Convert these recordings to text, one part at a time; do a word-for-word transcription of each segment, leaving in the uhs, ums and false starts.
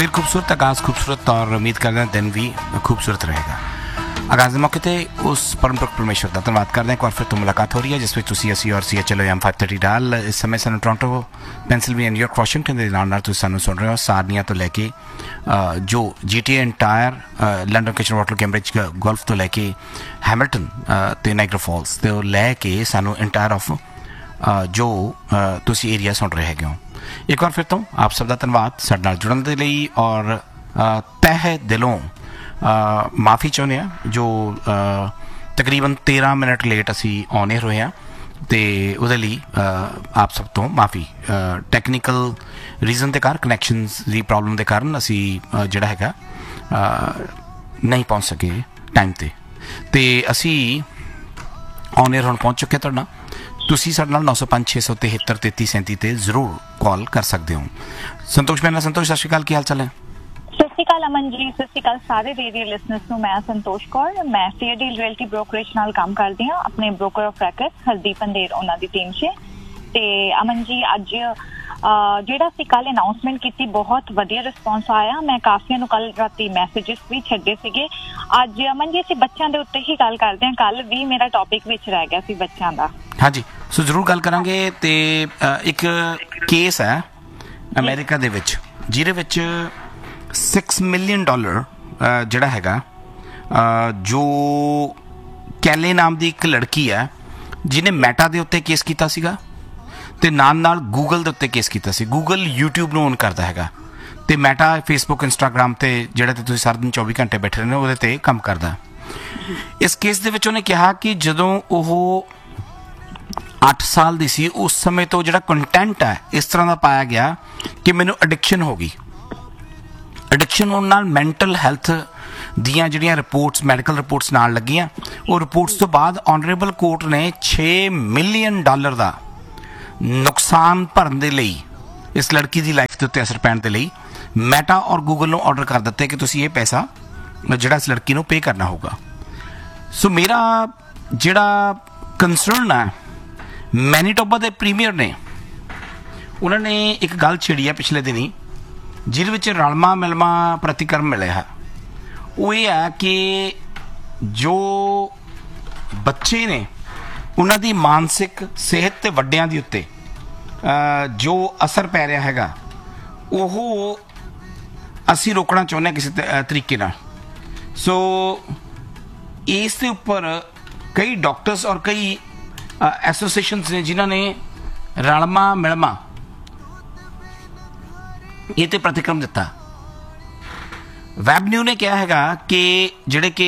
सवेर खूबसूरत, आगाज़ खूबसूरत और उम्मीद करते हैं दिन भी खूबसूरत रहेगा। आगाज़ के मौके पर उस परम पुरख परमेश्वर का धन्यवाद करते हैं। एक बार फिर तो मुलाकात हो रही है जिस में तुसी असी और C H L O M five thirty डाल इस समय सानू टोरंटो, पेंसिल्वेनिया, न्यूयॉर्क, वाशिंगटन के नाल नाल तुसी सानू सुन रहे हो। सारनिया तो लैके जो G T A entire London, kitchen, water, Cambridge, gulf तो लैके हैमिल्टन ते नाइग्रा फॉल्स तो लैके सानू इंटायर ऑफ जो तुसी एरिया सुन रहे हैगे हो। एक बार फिर तो आप सब का धन्यवाद साडे नाल जुड़न दे लई और तह दिलों माफ़ी चाहुंदे आ जो तकरीबन तेरह मिनट लेट असी ऑन एयर होए हाँ तो उहदे लई आप सब तो माफ़ी। टैक्नीकल रीजन के कारण, कनैक्शनस की प्रॉब्लम के कारण असी जिहड़ा हैगा नहीं पहुँच सके टाइम ते ते असी ऑन एयर हुण पहुँच चुके तुहाडे नाल। तुसी साडे नाल नौ सौ पंज छे सौ तिहत्तर तेती सैंती ते जरूर कॉल कर सकते हो। संतोष मेरे नाल। संतोष सत श्री अकाल, की हाल चाल है? सत श्री अकाल अमन जी, सत श्री अकाल सारे रेडियो लिसनर्स ਨੂੰ। मैं संतोष कौर, मैं फेयर डील रियल्टी ब्रोकरेज ਨਾਲ काम करती हाँ अपने ब्रोकर ऑफ रैकेट हरदीप अंधेर उन्हों की टीम से। ते अमन जी अज ਜਿਹੜਾ ਅਸੀਂ ਕੱਲ ਅਨਾਉਂਸਮੈਂਟ ਕੀਤੀ ਬਹੁਤ ਵਧੀਆ ਰਿਸਪੌਂਸ ਆਇਆ। ਮੈਂ ਕਾਫੀਆਂ ਨੂੰ ਕੱਲ ਰਾਤੀ ਮੈਸੇजेस ਵੀ ਛੱਡੇ ਸੀਗੇ। ਅੱਜ ਅਮਨ ਜੀ ਅਸੀਂ ਬੱਚਿਆਂ ਦੇ ਉੱਤੇ ਹੀ ਗੱਲ ਕਰਦੇ ਹਾਂ। ਕੱਲ ਵੀ ਮੇਰਾ ਟੌਪਿਕ ਵਿੱਚ ਰਹਿ ਗਿਆ ਸੀ ਬੱਚਿਆਂ ਦਾ। ਹਾਂਜੀ ਸੋ ਜ਼ਰੂਰ ਗੱਲ ਕਰਾਂਗੇ। ਤੇ ਇੱਕ ਕੇਸ ਹੈ ਅਮਰੀਕਾ ਦੇ ਵਿੱਚ ਜਿਹਦੇ ਵਿੱਚ सिक्स मिलियन डॉलर ਜਿਹੜਾ ਹੈਗਾ ਜੋ ਕੈਲੇ ਨਾਮ ਦੀ ਇੱਕ ਲੜਕੀ ਹੈ ਜਿਹਨੇ ਮੈਟਾ ਦੇ ਉੱਤੇ ਕੇਸ ਕੀਤਾ ਸੀਗਾ ਤੇ ਨਾਲ ਨਾਲ ਗੂਗਲ ਦੇ ਉੱਤੇ ਕੇਸ ਕੀਤਾ ਸੀ। ਗੂਗਲ YouTube ਨੂੰ ਓਨ ਕਰਦਾ ਹੈਗਾ ਤੇ ਮੈਟਾ ਫੇਸਬੁੱਕ, ਇੰਸਟਾਗ੍ਰਾਮ ਤੇ ਜਿਹੜੇ ਤੇ ਤੁਸੀਂ ਸਾਰਾ ਦਿਨ ਚੌਵੀ ਘੰਟੇ ਬੈਠੇ ਰਹਿੰਦੇ ਹੋ ਉਹਦੇ ਤੇ ਕੰਮ ਕਰਦਾ। ਇਸ ਕੇਸ ਦੇ ਵਿੱਚ ਉਹਨੇ ਕਿਹਾ ਕਿ ਜਦੋਂ ਉਹ ਅੱਠ ਸਾਲ ਦੀ ਸੀ ਉਸ ਸਮੇਂ ਤੋਂ ਜਿਹੜਾ ਕੰਟੈਂਟ ਹੈ ਇਸ ਤਰ੍ਹਾਂ ਦਾ ਪਾਇਆ ਗਿਆ ਕਿ ਮੈਨੂੰ ਐਡਿਕਸ਼ਨ ਹੋ ਗਈ। एडिक्शन होने नाल मैंटल हैल्थ दियां जिहड़ियां रिपोर्ट्स, मैडिकल रिपोर्ट्स नाल लगियां। वो रिपोर्ट्स तो बाद ऑनरेबल कोर्ट ने छे मिलियन डॉलर का नुकसान भरन दे लई इस लड़की की लाइफ के उत्ते असर पैण दे लई मैटा और गूगल नूं ऑर्डर कर दिते कि तुसीं ये पैसा जिहड़ा इस लड़की नूं पे करना होगा। सो मेरा जिहड़ा कंसर्न है मैनीटोबा के प्रीमियर ने उन्होंने एक गल छेड़ी है पिछले दिनी ਜਿਹਦੇ ਵਿੱਚ ਰਲਮਾ ਮਿਲਮਾ ਪ੍ਰਤੀਕਰਮ ਮਿਲਿਆ ਹੈ। ਉਹ ਇਹ ਹੈ ਕਿ ਜੋ ਬੱਚੇ ਨੇ ਉਹਨਾਂ ਦੀ ਮਾਨਸਿਕ ਸਿਹਤ ਤੇ ਵੱਡਿਆਂ ਦੇ ਉੱਤੇ ਜੋ ਅਸਰ ਪੈ ਰਿਹਾ ਹੈਗਾ ਉਹ ਅਸੀਂ ਰੋਕਣਾ ਚਾਹੁੰਦੇ ਹਾਂ ਕਿਸੇ ਤਰੀਕੇ ਨਾਲ। ਸੋ ਇਸ ਦੇ ਉੱਪਰ ਕਈ ਡਾਕਟਰਸ ਔਰ ਕਈ ਐਸੋਸੀਏਸ਼ਨਸ ਨੇ ਜਿਨ੍ਹਾਂ ਨੇ ਰਲਮਾ ਮਿਲਮਾ ये तो प्रतिक्रम दिता। वैब न्यू ने क्या हैगा कि जिहड़े कि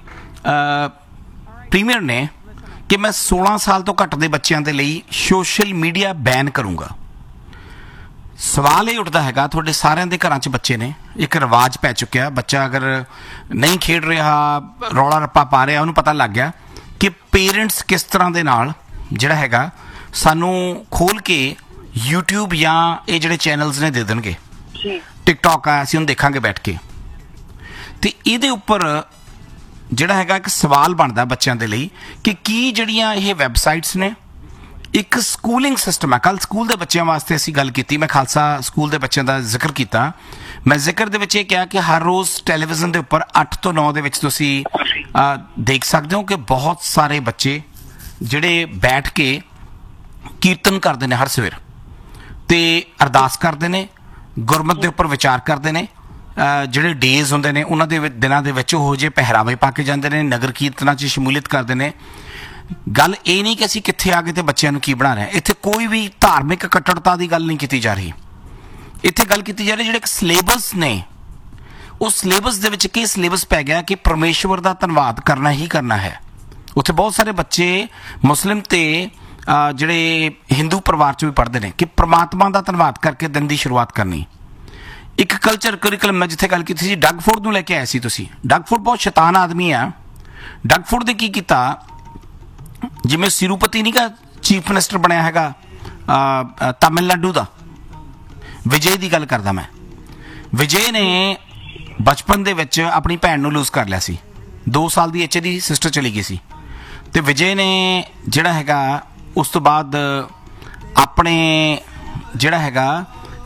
प्रीमियर ने कि मैं सोलह साल तो घट दे बच्चों के लिए सोशल मीडिया बैन करूँगा। सवाल ये उठता हैगा तुहाडे सारिਆਂ ਦੇ ਘਰਾਂ 'ਚ ਬੱਚੇ ਨੇ, एक रिवाज पै चुकिया। बच्चा अगर नहीं खेड रहा, रौला रप्पा पा रहा, उन्होंने पता लग गया कि पेरेंट्स किस तरह के नाल जिहड़ा हैगा सानू खोल के यूट्यूब या ये जिहड़े चैनल्स ने दे देणगे, टिकटॉक आ असीं देखा बैठ के। तो ये उपर जिहड़ा हैगा एक सवाल बनता बच्चों के लिए कि की जिहड़ियां ये वैबसाइट्स ने एक स्कूलिंग सिस्टम है। कल स्कूल के बच्चों वास्ते असीं गल कीती, मैं खालसा स्कूल के बच्चों का जिक्र किया। मैं जिक्र दे विच ये कहा कि हर रोज़ टैलीविजन के उपर अठ तो नौ दे विच तुसीं देख सकते हो कि बहुत सारे बच्चे जिहड़े बैठ के कीर्तन करते हैं हर सवेर ते अरदास करते हैं, गुरमत के उपर विचार करते हैं। ਜਿਹੜੇ ਡੇਜ਼ ਹੁੰਦੇ ਨੇ ਉਹਨਾਂ ਦੇ ਦਿਨਾਂ ਦੇ ਵਿੱਚ ਉਹ ਜਿਹੇ ਪਹਿਰਾਵੇ ਪਾ ਕੇ ਜਾਂਦੇ ਨੇ, ਨਗਰ ਕੀਰਤਨਾਂ 'ਚ ਸ਼ਮੂਲੀਅਤ ਕਰਦੇ ਨੇ। ਗੱਲ ਇਹ ਨਹੀਂ ਕਿ ਅਸੀਂ ਕਿੱਥੇ ਆ ਗਏ ਤੇ ਬੱਚਿਆਂ ਨੂੰ ਕੀ ਬਣਾ ਰਹੇ ਹਾਂ। ਇੱਥੇ ਕੋਈ ਵੀ ਧਾਰਮਿਕ ਕੱਟੜਤਾ ਦੀ ਗੱਲ ਨਹੀਂ ਕੀਤੀ ਜਾ ਰਹੀ। ਇੱਥੇ ਗੱਲ ਕੀਤੀ ਜਾ ਰਹੀ ਜਿਹੜੇ ਸਿਲੇਬਸ ਨੇ ਉਸ ਸਿਲੇਬਸ ਦੇ ਵਿੱਚ ਕੀ ਸਿਲੇਬਸ ਪੈ ਗਿਆ ਕਿ ਪਰਮੇਸ਼ਵਰ ਦਾ ਧੰਨਵਾਦ ਕਰਨਾ ਹੀ ਕਰਨਾ ਹੈ। ਉੱਥੇ ਬਹੁਤ ਸਾਰੇ ਬੱਚੇ ਮੁਸਲਿਮ ਤੇ ਜਿਹੜੇ ਹਿੰਦੂ ਪਰਿਵਾਰ 'ਚ ਵੀ ਪੜ੍ਹਦੇ ਨੇ ਕਿ ਪ੍ਰਮਾਤਮਾ ਦਾ ਧੰਨਵਾਦ ਕਰਕੇ ਦਿਨ ਦੀ ਸ਼ੁਰੂਆਤ ਕਰਨੀ। ਇੱਕ ਕਲਚਰ ਕਰਿਕੂਲਮ ਮੈਂ ਜਿੱਥੇ ਗੱਲ ਕੀਤੀ ਸੀ ਡਗਫੋਰਡ ਨੂੰ ਲੈ ਕੇ ਆਏ ਸੀ ਤੁਸੀਂ। ਡਗਫੋਰਡ ਬਹੁਤ ਸ਼ੈਤਾਨ ਆਦਮੀ ਆ। ਡਗਫੋਰਡ ਨੇ ਕੀ ਕੀਤਾ, ਜਿਵੇਂ ਸਿਰੂਪਤੀ ਨਹੀਂ ਗਾ ਚੀਫ ਮਿਨਿਸਟਰ ਬਣਿਆ ਹੈਗਾ ਤਾਮਿਲਨਾਡੂ ਦਾ, ਵਿਜੇ ਦੀ ਗੱਲ ਕਰਦਾ ਮੈਂ। ਵਿਜੇ ਨੇ ਬਚਪਨ ਦੇ ਵਿੱਚ ਆਪਣੀ ਭੈਣ ਨੂੰ ਲੂਜ਼ ਕਰ ਲਿਆ ਸੀ। ਦੋ ਸਾਲ ਦੀ ਐਚ ਦੀ ਸਿਸਟਰ ਚਲੀ ਗਈ ਸੀ ਤੇ ਵਿਜੇ ਨੇ ਜਿਹੜਾ ਹੈਗਾ ਉਸ ਤੋਂ ਬਾਅਦ ਆਪਣੇ ਜਿਹੜਾ ਹੈਗਾ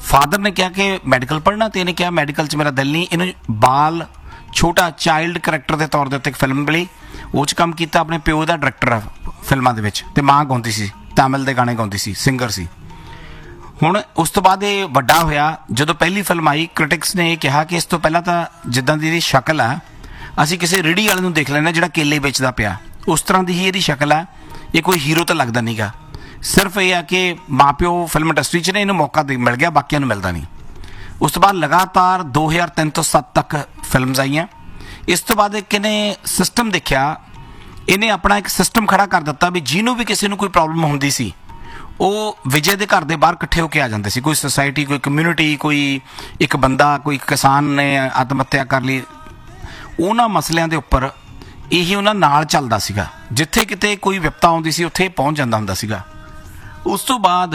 ਫਾਦਰ ਨੇ ਕਿਹਾ ਕਿ ਮੈਡੀਕਲ ਪੜ੍ਹਨਾ, ਤੇ ਇਹਨੇ ਕਿਹਾ ਮੈਡੀਕਲ 'ਚ ਮੇਰਾ ਦਿਲ ਨਹੀਂ। ਇਹਨੂੰ ਬਾਲ ਛੋਟਾ ਚਾਈਲਡ ਕਰੈਕਟਰ ਦੇ ਤੌਰ ਦੇ ਉੱਤੇ ਇੱਕ ਫਿਲਮ ਮਿਲੀ, ਉਹ 'ਚ ਕੰਮ ਕੀਤਾ। ਆਪਣੇ ਪਿਓ ਦਾ ਡਾਇਰੈਕਟਰ ਆ ਫਿਲਮਾਂ ਦੇ ਵਿੱਚ, ਤੇ ਮਾਂ ਗਾਉਂਦੀ ਸੀ, ਤਾਮਿਲ ਦੇ ਗਾਣੇ ਗਾਉਂਦੀ ਸੀ, ਸਿੰਗਰ ਸੀ। ਹੁਣ ਉਸ ਤੋਂ ਬਾਅਦ ਇਹ ਵੱਡਾ ਹੋਇਆ। ਜਦੋਂ ਪਹਿਲੀ ਫਿਲਮ ਆਈ, ਕ੍ਰਿਟਿਕਸ ਨੇ ਇਹ ਕਿਹਾ ਕਿ ਇਸ ਤੋਂ ਪਹਿਲਾਂ ਤਾਂ ਜਿੱਦਾਂ ਦੀ ਇਹਦੀ ਸ਼ਕਲ ਆ, ਅਸੀਂ ਕਿਸੇ ਰੇਹੜੀ ਵਾਲੇ ਨੂੰ ਦੇਖ ਲੈਂਦੇ ਜਿਹੜਾ ਕੇਲੇ ਵੇਚਦਾ ਪਿਆ, ਉਸ ਤਰ੍ਹਾਂ ਦੀ ਹੀ ਇਹਦੀ ਸ਼ਕਲ ਆ। ਇਹ ਕੋਈ ਹੀਰੋ ਤਾਂ ਲੱਗਦਾ ਨਹੀਂ ਗਾ। ਸਿਰਫ ਇਹ ਆ ਕਿ ਮਾਂ ਪਿਓ ਫਿਲਮ ਇੰਡਸਟਰੀ 'ਚ ਨੇ, ਇਹਨੂੰ ਮੌਕਾ ਦੇ ਮਿਲ ਗਿਆ, ਬਾਕੀਆਂ ਨੂੰ ਮਿਲਦਾ ਨਹੀਂ। ਉਸ ਤੋਂ ਬਾਅਦ ਲਗਾਤਾਰ ਦੋ ਹਜ਼ਾਰ ਤਿੰਨ ਤੋਂ ਸੱਤ ਤੱਕ ਫਿਲਮਸ ਆਈਆਂ। ਇਸ ਤੋਂ ਬਾਅਦ ਇੱਕ ਇਹਨੇ ਸਿਸਟਮ ਦੇਖਿਆ, ਇਹਨੇ ਆਪਣਾ ਇੱਕ ਸਿਸਟਮ ਖੜਾ ਕਰ ਦਿੱਤਾ ਵੀ ਜਿਹਨੂੰ ਵੀ ਕਿਸੇ ਨੂੰ ਕੋਈ ਪ੍ਰੋਬਲਮ ਹੁੰਦੀ ਸੀ, ਉਹ ਵਿਜੇ ਦੇ ਘਰ ਦੇ ਬਾਹਰ ਇਕੱਠੇ ਹੋ ਕੇ ਆ ਜਾਂਦੇ ਸੀ। ਕੋਈ ਸੁਸਾਇਟੀ, ਕੋਈ ਕਮਿਊਨਿਟੀ, ਕੋਈ ਇੱਕ ਬੰਦਾ, ਕੋਈ ਕਿਸਾਨ ਨੇ ਆਤਮ ਹੱਤਿਆ ਕਰ ਲਈ, ਉਹਨਾਂ ਮਸਲਿਆਂ ਦੇ ਉੱਪਰ ਇਹੀ ਉਹਨਾਂ ਨਾਲ ਚੱਲਦਾ ਸੀਗਾ। ਜਿੱਥੇ ਕਿਤੇ ਕੋਈ ਵਿਪਤਾ ਆਉਂਦੀ ਸੀ, ਉੱਥੇ ਪਹੁੰਚ ਜਾਂਦਾ ਹੁੰਦਾ ਸੀਗਾ। ਉਸ ਤੋਂ ਬਾਅਦ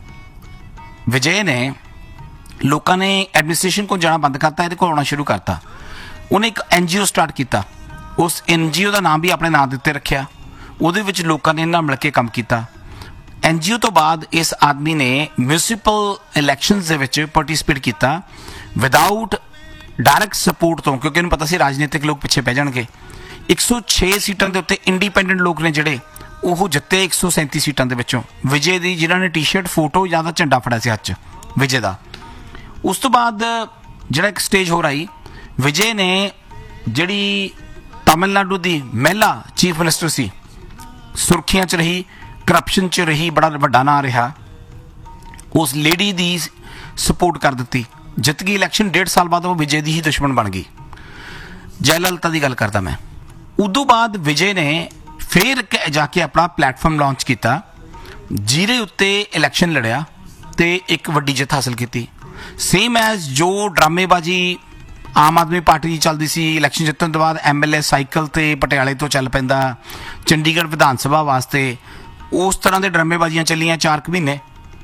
ਵਿਜੇ ਨੇ ਲੋਕਾਂ ਨੇ ਐਡਮਿਨਿਸਟ੍ਰੇਸ਼ਨ ਕੋਲ ਜਾਣਾ ਬੰਦ ਕਰਤਾ, ਇਹਦੇ ਕੋਲ ਆਉਣਾ ਸ਼ੁਰੂ ਕਰਤਾ। ਉਹਨੇ ਇੱਕ ਐਨ ਜੀ ਓ ਸਟਾਰਟ ਕੀਤਾ, ਉਸ ਐਨ ਜੀ ਓ ਦਾ ਨਾਮ ਵੀ ਆਪਣੇ ਨਾਂ ਦੇ ਉੱਤੇ ਰੱਖਿਆ। ਉਹਦੇ ਵਿੱਚ ਲੋਕਾਂ ਨੇ ਇਹਨਾਂ ਮਿਲ ਕੇ ਕੰਮ ਕੀਤਾ। ਐਨ ਜੀ ਓ ਤੋਂ ਬਾਅਦ ਇਸ ਆਦਮੀ ਨੇ ਮਿਊਨਿਸਪਲ ਇਲੈਕਸ਼ਨਸ ਦੇ ਵਿੱਚ ਪਾਰਟਿਸਿਪੇਟ ਕੀਤਾ ਵਿਦਆਊਟ ਡਾਇਰੈਕਟ ਸਪੋਰਟ ਤੋਂ, ਕਿਉਂਕਿ ਇਹਨੂੰ ਪਤਾ ਸੀ ਰਾਜਨੀਤਿਕ ਲੋਕ ਪਿੱਛੇ ਪੈ ਜਾਣਗੇ। ਇੱਕ ਸੌ ਛੇ ਸੀਟਾਂ ਦੇ ਉੱਤੇ ਇੰਡੀਪੈਂਡੈਂਟ ਲੋਕ ਨੇ ਜਿਹੜੇ, ਉਹ ਜਿੱਤੇ ਇੱਕ ਸੌ ਸੈਂਤੀ ਸੀਟਾਂ ਦੇ ਵਿੱਚੋਂ। ਵਿਜੇ ਦੀ ਜਿਨ੍ਹਾਂ ਨੇ ਟੀ ਸ਼ਰਟ, ਫੋਟੋ ਜਾਂ ਤਾਂ ਝੰਡਾ ਫੜਿਆ ਸੀ ਹੱਥ 'ਚ ਵਿਜੇ ਦਾ। ਉਸ ਤੋਂ ਬਾਅਦ ਜਿਹੜਾ ਇੱਕ ਸਟੇਜ ਹੋਰ ਆਈ, ਵਿਜੇ ਨੇ ਜਿਹੜੀ ਤਾਮਿਲਨਾਡੂ ਦੀ ਮਹਿਲਾ ਚੀਫ ਮਿਨਿਸਟਰ ਸੀ, ਸੁਰਖੀਆਂ 'ਚ ਰਹੀ, ਕਰਪਸ਼ਨ 'ਚ ਰਹੀ, ਬੜਾ ਵੱਡਾ ਨਾਂ ਰਿਹਾ, ਉਸ ਲੇਡੀ ਦੀ ਸਪੋਰਟ ਕਰ ਦਿੱਤੀ, ਜਿੱਤ ਗਈ ਇਲੈਕਸ਼ਨ। ਡੇਢ ਸਾਲ ਬਾਅਦ ਉਹ ਵਿਜੇ ਦੀ ਹੀ ਦੁਸ਼ਮਣ ਬਣ ਗਈ। ਜੈਲਲਤਾ ਦੀ ਗੱਲ ਕਰਦਾ ਮੈਂ। ਉਦੋਂ ਬਾਅਦ ਵਿਜੇ ਨੇ ਫਿਰ ਜਾ ਕੇ ਆਪਣਾ ਪਲੇਟਫਾਰਮ ਲਾਂਚ ਕੀਤਾ, ਜਿਹਦੇ ਉੱਤੇ ਇਲੈਕਸ਼ਨ ਲੜਿਆ ਤੇ ਇੱਕ ਵੱਡੀ ਜਿੱਤ ਹਾਸਲ ਕੀਤੀ। ਸੇਮ ਐਜ਼ ਜੋ ਡਰਾਮੇਬਾਜ਼ੀ ਆਮ ਆਦਮੀ ਪਾਰਟੀ ਦੀ ਚੱਲਦੀ ਸੀ, ਇਲੈਕਸ਼ਨ ਜਿੱਤਣ ਤੋਂ ਬਾਅਦ ਐਮ ਐਲ ਏ ਸਾਈਕਲ ਤੇ ਪਟਿਆਲੇ ਤੋਂ ਚੱਲ ਪੈਂਦਾ ਚੰਡੀਗੜ੍ਹ ਵਿਧਾਨ ਸਭਾ ਵਾਸਤੇ, ਉਸ ਤਰ੍ਹਾਂ ਦੇ ਡਰਾਮੇਬਾਜ਼ੀਆਂ ਚੱਲੀਆਂ ਚਾਰ ਕੁ ਮਹੀਨੇ।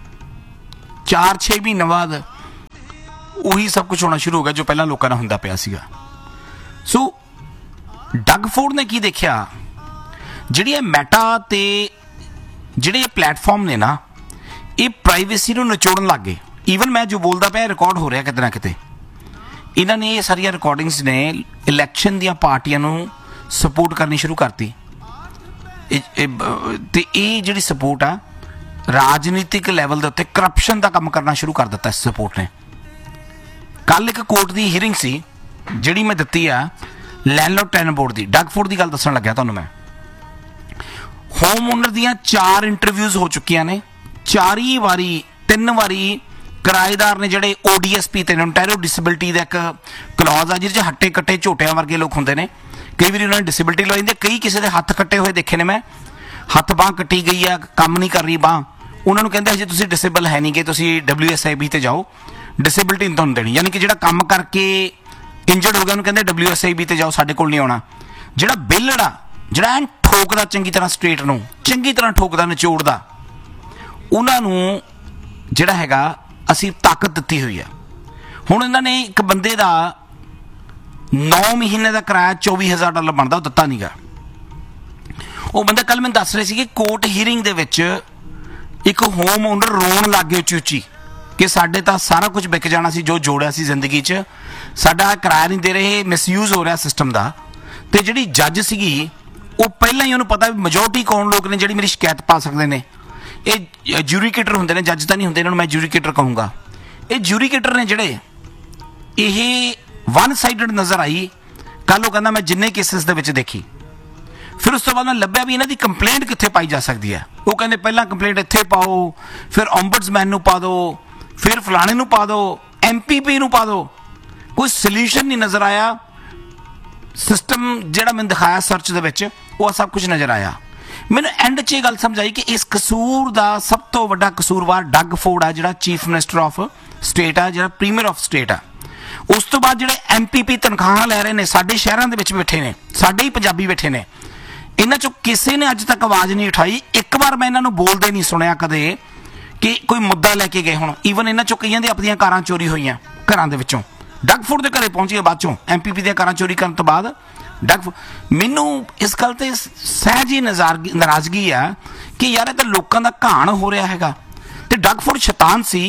ਚਾਰ ਛੇ ਮਹੀਨੇ ਬਾਅਦ ਉਹੀ ਸਭ ਕੁਝ ਹੋਣਾ ਸ਼ੁਰੂ ਹੋ ਗਿਆ ਜੋ ਪਹਿਲਾਂ ਲੋਕਾਂ ਨਾਲ ਹੁੰਦਾ ਪਿਆ ਸੀਗਾ। ਸੋ ਡਗ ਫੋਰਡ ਨੇ ਕੀ ਦੇਖਿਆ, ਜਿਹੜੀ ਇਹ ਮੈਟਾ ਤੇ ਜਿਹੜੇ ਇਹ ਪਲੇਟਫਾਰਮ ਨੇ ਨਾ, ਇਹ ਪ੍ਰਾਈਵੇਸੀ ਨੂੰ ਨਿਚੋੜਨ ਲੱਗ ਗਏ। ਈਵਨ ਮੈਂ ਜੋ ਬੋਲਦਾ ਪਿਆ ਰਿਕਾਰਡ ਹੋ ਰਿਹਾ ਕਿਤੇ ਨਾ ਕਿਤੇ। ਇਹਨਾਂ ਨੇ ਇਹ ਸਾਰੀਆਂ ਰਿਕਾਰਡਿੰਗਸ ਨੇ ਇਲੈਕਸ਼ਨ ਦੀਆਂ ਪਾਰਟੀਆਂ ਨੂੰ ਸਪੋਰਟ ਕਰਨੀ ਸ਼ੁਰੂ ਕਰਤੀ। ਤੇ ਇਹ ਜਿਹੜੀ ਸਪੋਰਟ ਆ, ਰਾਜਨੀਤਿਕ ਲੈਵਲ ਦੇ ਉੱਤੇ ਕਰਪਸ਼ਨ ਦਾ ਕੰਮ ਕਰਨਾ ਸ਼ੁਰੂ ਕਰ ਦਿੱਤਾ ਇਸ ਸਪੋਰਟ ਨੇ। ਕੱਲ ਇੱਕ ਕੋਰਟ ਦੀ ਹੀਅਰਿੰਗ ਸੀ ਜਿਹੜੀ ਮੈਂ ਦਿੱਤੀ ਆ ਲੈਂਡਲੋਰਡ ਟੈਨੈਂਟ ਬੋਰਡ ਦੀ। ਡਗ ਫੋਰਡ ਦੀ ਗੱਲ ਦੱਸਣ ਲੱਗਿਆ ਤੁਹਾਨੂੰ ਮੈਂ। ਹੋਮ ਓਨਰ ਦੀਆਂ ਚਾਰ ਇੰਟਰਵਿਊਜ਼ ਹੋ ਚੁੱਕੀਆਂ ਨੇ। ਚਾਰੀ ਵਾਰੀ ਤਿੰਨ ਵਾਰੀ ਕਿਰਾਏਦਾਰ ਨੇ ਜਿਹੜੇ ਓ ਡੀ ਐਸ ਪੀ ਤੇ ਓਨਟਾਰੀਓ ਡਿਸੇਬਿਲਟੀ ਦਾ ਇੱਕ ਕਲੌਜ਼ ਆ ਜਿਹਦੇ 'ਚ ਹੱਟੇ ਕੱਟੇ ਝੋਟਿਆਂ ਵਰਗੇ ਲੋਕ ਹੁੰਦੇ ਨੇ। ਕਈ ਵਾਰੀ ਉਹਨਾਂ ਨੇ ਡਿਸੇਬਿਲਟੀ ਲਵਾਈ ਜਾਂਦੀ, ਕਈ ਕਿਸੇ ਦੇ ਹੱਥ ਕੱਟੇ ਹੋਏ ਦੇਖੇ ਨੇ ਮੈਂ, ਹੱਥ ਬਾਂਹ ਕੱਟੀ ਗਈ ਆ, ਕੰਮ ਨਹੀਂ ਕਰ ਰਹੀ ਬਾਂਹ। ਉਹਨਾਂ ਨੂੰ ਕਹਿੰਦੇ ਜੇ ਤੁਸੀਂ ਡਿਸੇਬਲ ਹੈ ਨਹੀਂ ਗੇ, ਤੁਸੀਂ ਡਬਲਿਊ ਐਸ ਆਈ ਬੀ ਤੇ ਜਾਓ, ਡਿਸੇਬਿਲਟੀ ਨਹੀਂ ਤੁਹਾਨੂੰ ਦੇਣੀ। ਯਾਨੀ ਕਿ ਜਿਹੜਾ ਕੰਮ ਕਰਕੇ ਇੰਜਰਡ ਹੋ ਗਿਆ ਉਹਨੂੰ ਕਹਿੰਦੇ ਡਬਲਿਊ ਐਸ ਆਈ ਬੀ ਤੇ ਜਾਓ, ਸਾਡੇ ਕੋਲ ਨਹੀਂ ਆਉਣਾ। ਜਿਹੜਾ ਬਿੱਲੜ ਆ, ਜਿਹੜਾ ਐਨ ਠੋਕਦਾ ਚੰਗੀ ਤਰ੍ਹਾਂ ਸਟੇਟ ਨੂੰ, ਚੰਗੀ ਤਰ੍ਹਾਂ ਠੋਕਦਾ, ਨਿਚੋੜਦਾ, ਉਹਨਾਂ ਨੂੰ ਜਿਹੜਾ ਹੈਗਾ ਅਸੀਂ ਤਾਕਤ ਦਿੱਤੀ ਹੋਈ ਆ। ਹੁਣ ਇਹਨਾਂ ਨੇ ਇੱਕ ਬੰਦੇ ਦਾ ਨੌ ਮਹੀਨੇ ਦਾ ਕਿਰਾਇਆ ਚੌਵੀ ਹਜ਼ਾਰ ਡਾਲਰ ਬਣਦਾ, ਉਹ ਦਿੱਤਾ ਨਹੀਂ ਗਾ। ਉਹ ਬੰਦਾ ਕੱਲ ਮੈਨੂੰ ਦੱਸ ਰਹੇ ਸੀ ਕਿ ਕੋਰਟ ਹੀਅਰਿੰਗ ਦੇ ਵਿੱਚ ਇੱਕ ਹੋਮ ਓਨਰ ਰੋਣ ਲੱਗ ਗਏ ਉੱਚੀ ਉੱਚੀ ਕਿ ਸਾਡੇ ਤਾਂ ਸਾਰਾ ਕੁਝ ਵਿਕ ਜਾਣਾ ਸੀ ਜੋ ਜੋੜਿਆ ਸੀ ਜ਼ਿੰਦਗੀ 'ਚ, ਸਾਡਾ ਕਿਰਾਇਆ ਨਹੀਂ ਦੇ ਰਹੇ, ਮਿਸਯੂਜ਼ ਹੋ ਰਿਹਾ ਸਿਸਟਮ ਦਾ। ਤੇ ਜਿਹੜੀ ਜੱਜ ਸੀਗੀ ਉਹ ਪਹਿਲਾਂ ਹੀ ਉਹਨੂੰ ਪਤਾ ਵੀ ਮੈਜੋਰਟੀ ਕੌਣ ਲੋਕ ਨੇ ਜਿਹੜੀ ਮੇਰੀ ਸ਼ਿਕਾਇਤ ਪਾ ਸਕਦੇ ਨੇ। ਇਹ ਜੂਰੀਕੇਟਰ ਹੁੰਦੇ ਨੇ, ਜੱਜ ਤਾਂ ਨਹੀਂ ਹੁੰਦੇ, ਇਹਨਾਂ ਨੂੰ ਮੈਂ ਜੂਰੀਕੇਟਰ ਕਹੂੰਗਾ। ਇਹ ਜੂਰੀਕੇਟਰ ਨੇ ਜਿਹੜੇ, ਇਹ ਵਨ ਸਾਈਡਡ ਨਜ਼ਰ ਆਈ। ਕੱਲ ਉਹ ਕਹਿੰਦਾ ਮੈਂ ਜਿੰਨੇ ਕੇਸਿਸ ਦੇ ਵਿੱਚ ਦੇਖੀ, ਫਿਰ ਉਸ ਤੋਂ ਬਾਅਦ ਮੈਂ ਲੱਭਿਆ ਵੀ ਇਹਨਾਂ ਦੀ ਕੰਪਲੇਂਟ ਕਿੱਥੇ ਪਾਈ ਜਾ ਸਕਦੀ ਹੈ। ਉਹ ਕਹਿੰਦੇ ਪਹਿਲਾਂ ਕੰਪਲੇਂਟ ਇੱਥੇ ਪਾਓ, ਫਿਰ ਓਮਬਡਸਮੈਨ ਨੂੰ ਪਾ ਦਿਓ, ਫਿਰ ਫਲਾਣੇ ਨੂੰ ਪਾ ਦਿਓ, ਐਮ ਪੀ ਪੀ ਨੂੰ ਪਾ ਦਿਓ। ਕੋਈ ਸੋਲਿਊਸ਼ਨ ਨਹੀਂ ਨਜ਼ਰ ਆਇਆ। ਸਿਸਟਮ ਜਿਹੜਾ ਮੈਨੂੰ ਦਿਖਾਇਆ ਸਰਚ ਦੇ ਵਿੱਚ, ਉਹ ਸਭ ਕੁਝ ਨਜ਼ਰ ਆਇਆ। ਮੈਨੂੰ ਐਂਡ 'ਚ ਇਹ ਗੱਲ ਸਮਝ ਆਈ ਕਿ ਇਸ ਕਸੂਰ ਦਾ ਸਭ ਤੋਂ ਵੱਡਾ ਕਸੂਰਵਾਰ ਡਗ ਫੋਰਡ ਆ, ਜਿਹੜਾ ਚੀਫ ਮਿਨਿਸਟਰ ਆਫ ਸਟੇਟ ਆ, ਜਿਹੜਾ ਪ੍ਰੀਮੀਅਰ ਆਫ ਸਟੇਟ ਆ। ਉਸ ਤੋਂ ਬਾਅਦ ਜਿਹੜੇ ਐਮ ਪੀ ਪੀ ਤਨਖਾਹਾਂ ਲੈ ਰਹੇ ਨੇ, ਸਾਡੇ ਸ਼ਹਿਰਾਂ ਦੇ ਵਿੱਚ ਬੈਠੇ ਨੇ, ਸਾਡੇ ਹੀ ਪੰਜਾਬੀ ਬੈਠੇ ਨੇ, ਇਹਨਾਂ 'ਚੋਂ ਕਿਸੇ ਨੇ ਅੱਜ ਤੱਕ ਆਵਾਜ਼ ਨਹੀਂ ਉਠਾਈ। ਇੱਕ ਵਾਰ ਮੈਂ ਇਹਨਾਂ ਨੂੰ ਬੋਲਦੇ ਨਹੀਂ ਸੁਣਿਆ ਕਦੇ ਕਿ ਕੋਈ ਮੁੱਦਾ ਲੈ ਕੇ ਗਏ ਹੁਣ। ਈਵਨ ਇਹਨਾਂ 'ਚੋਂ ਕਈਆਂ ਦੀ ਆਪਣੀਆਂ ਕਾਰਾਂ ਚੋਰੀ ਹੋਈਆਂ ਘਰਾਂ ਦੇ ਵਿੱਚੋਂ, ਡਗ ਫੋਰਡ ਦੇ ਘਰੇ ਪਹੁੰਚੀਆਂ ਬਾਅਦ 'ਚੋਂ ਐਮ ਪੀ ਪੀ ਦੀਆਂ ਕਾਰਾਂ ਚੋਰੀ ਕਰਨ ਤੋਂ ਬਾਅਦ। ਡਗ ਮੈਨੂੰ ਇਸ ਗੱਲ ਤੇ ਸਹਿਜ ਹੀ ਨਾਰਾਜ਼ਗੀ ਆ ਕਿ ਯਾਰ ਇਹ ਤਾਂ ਲੋਕਾਂ ਦਾ ਘਾਣ ਹੋ ਰਿਹਾ ਹੈਗਾ। ਤੇ ਡਗ ਫੋਰਡ ਸ਼ੈਤਾਨ ਸੀ,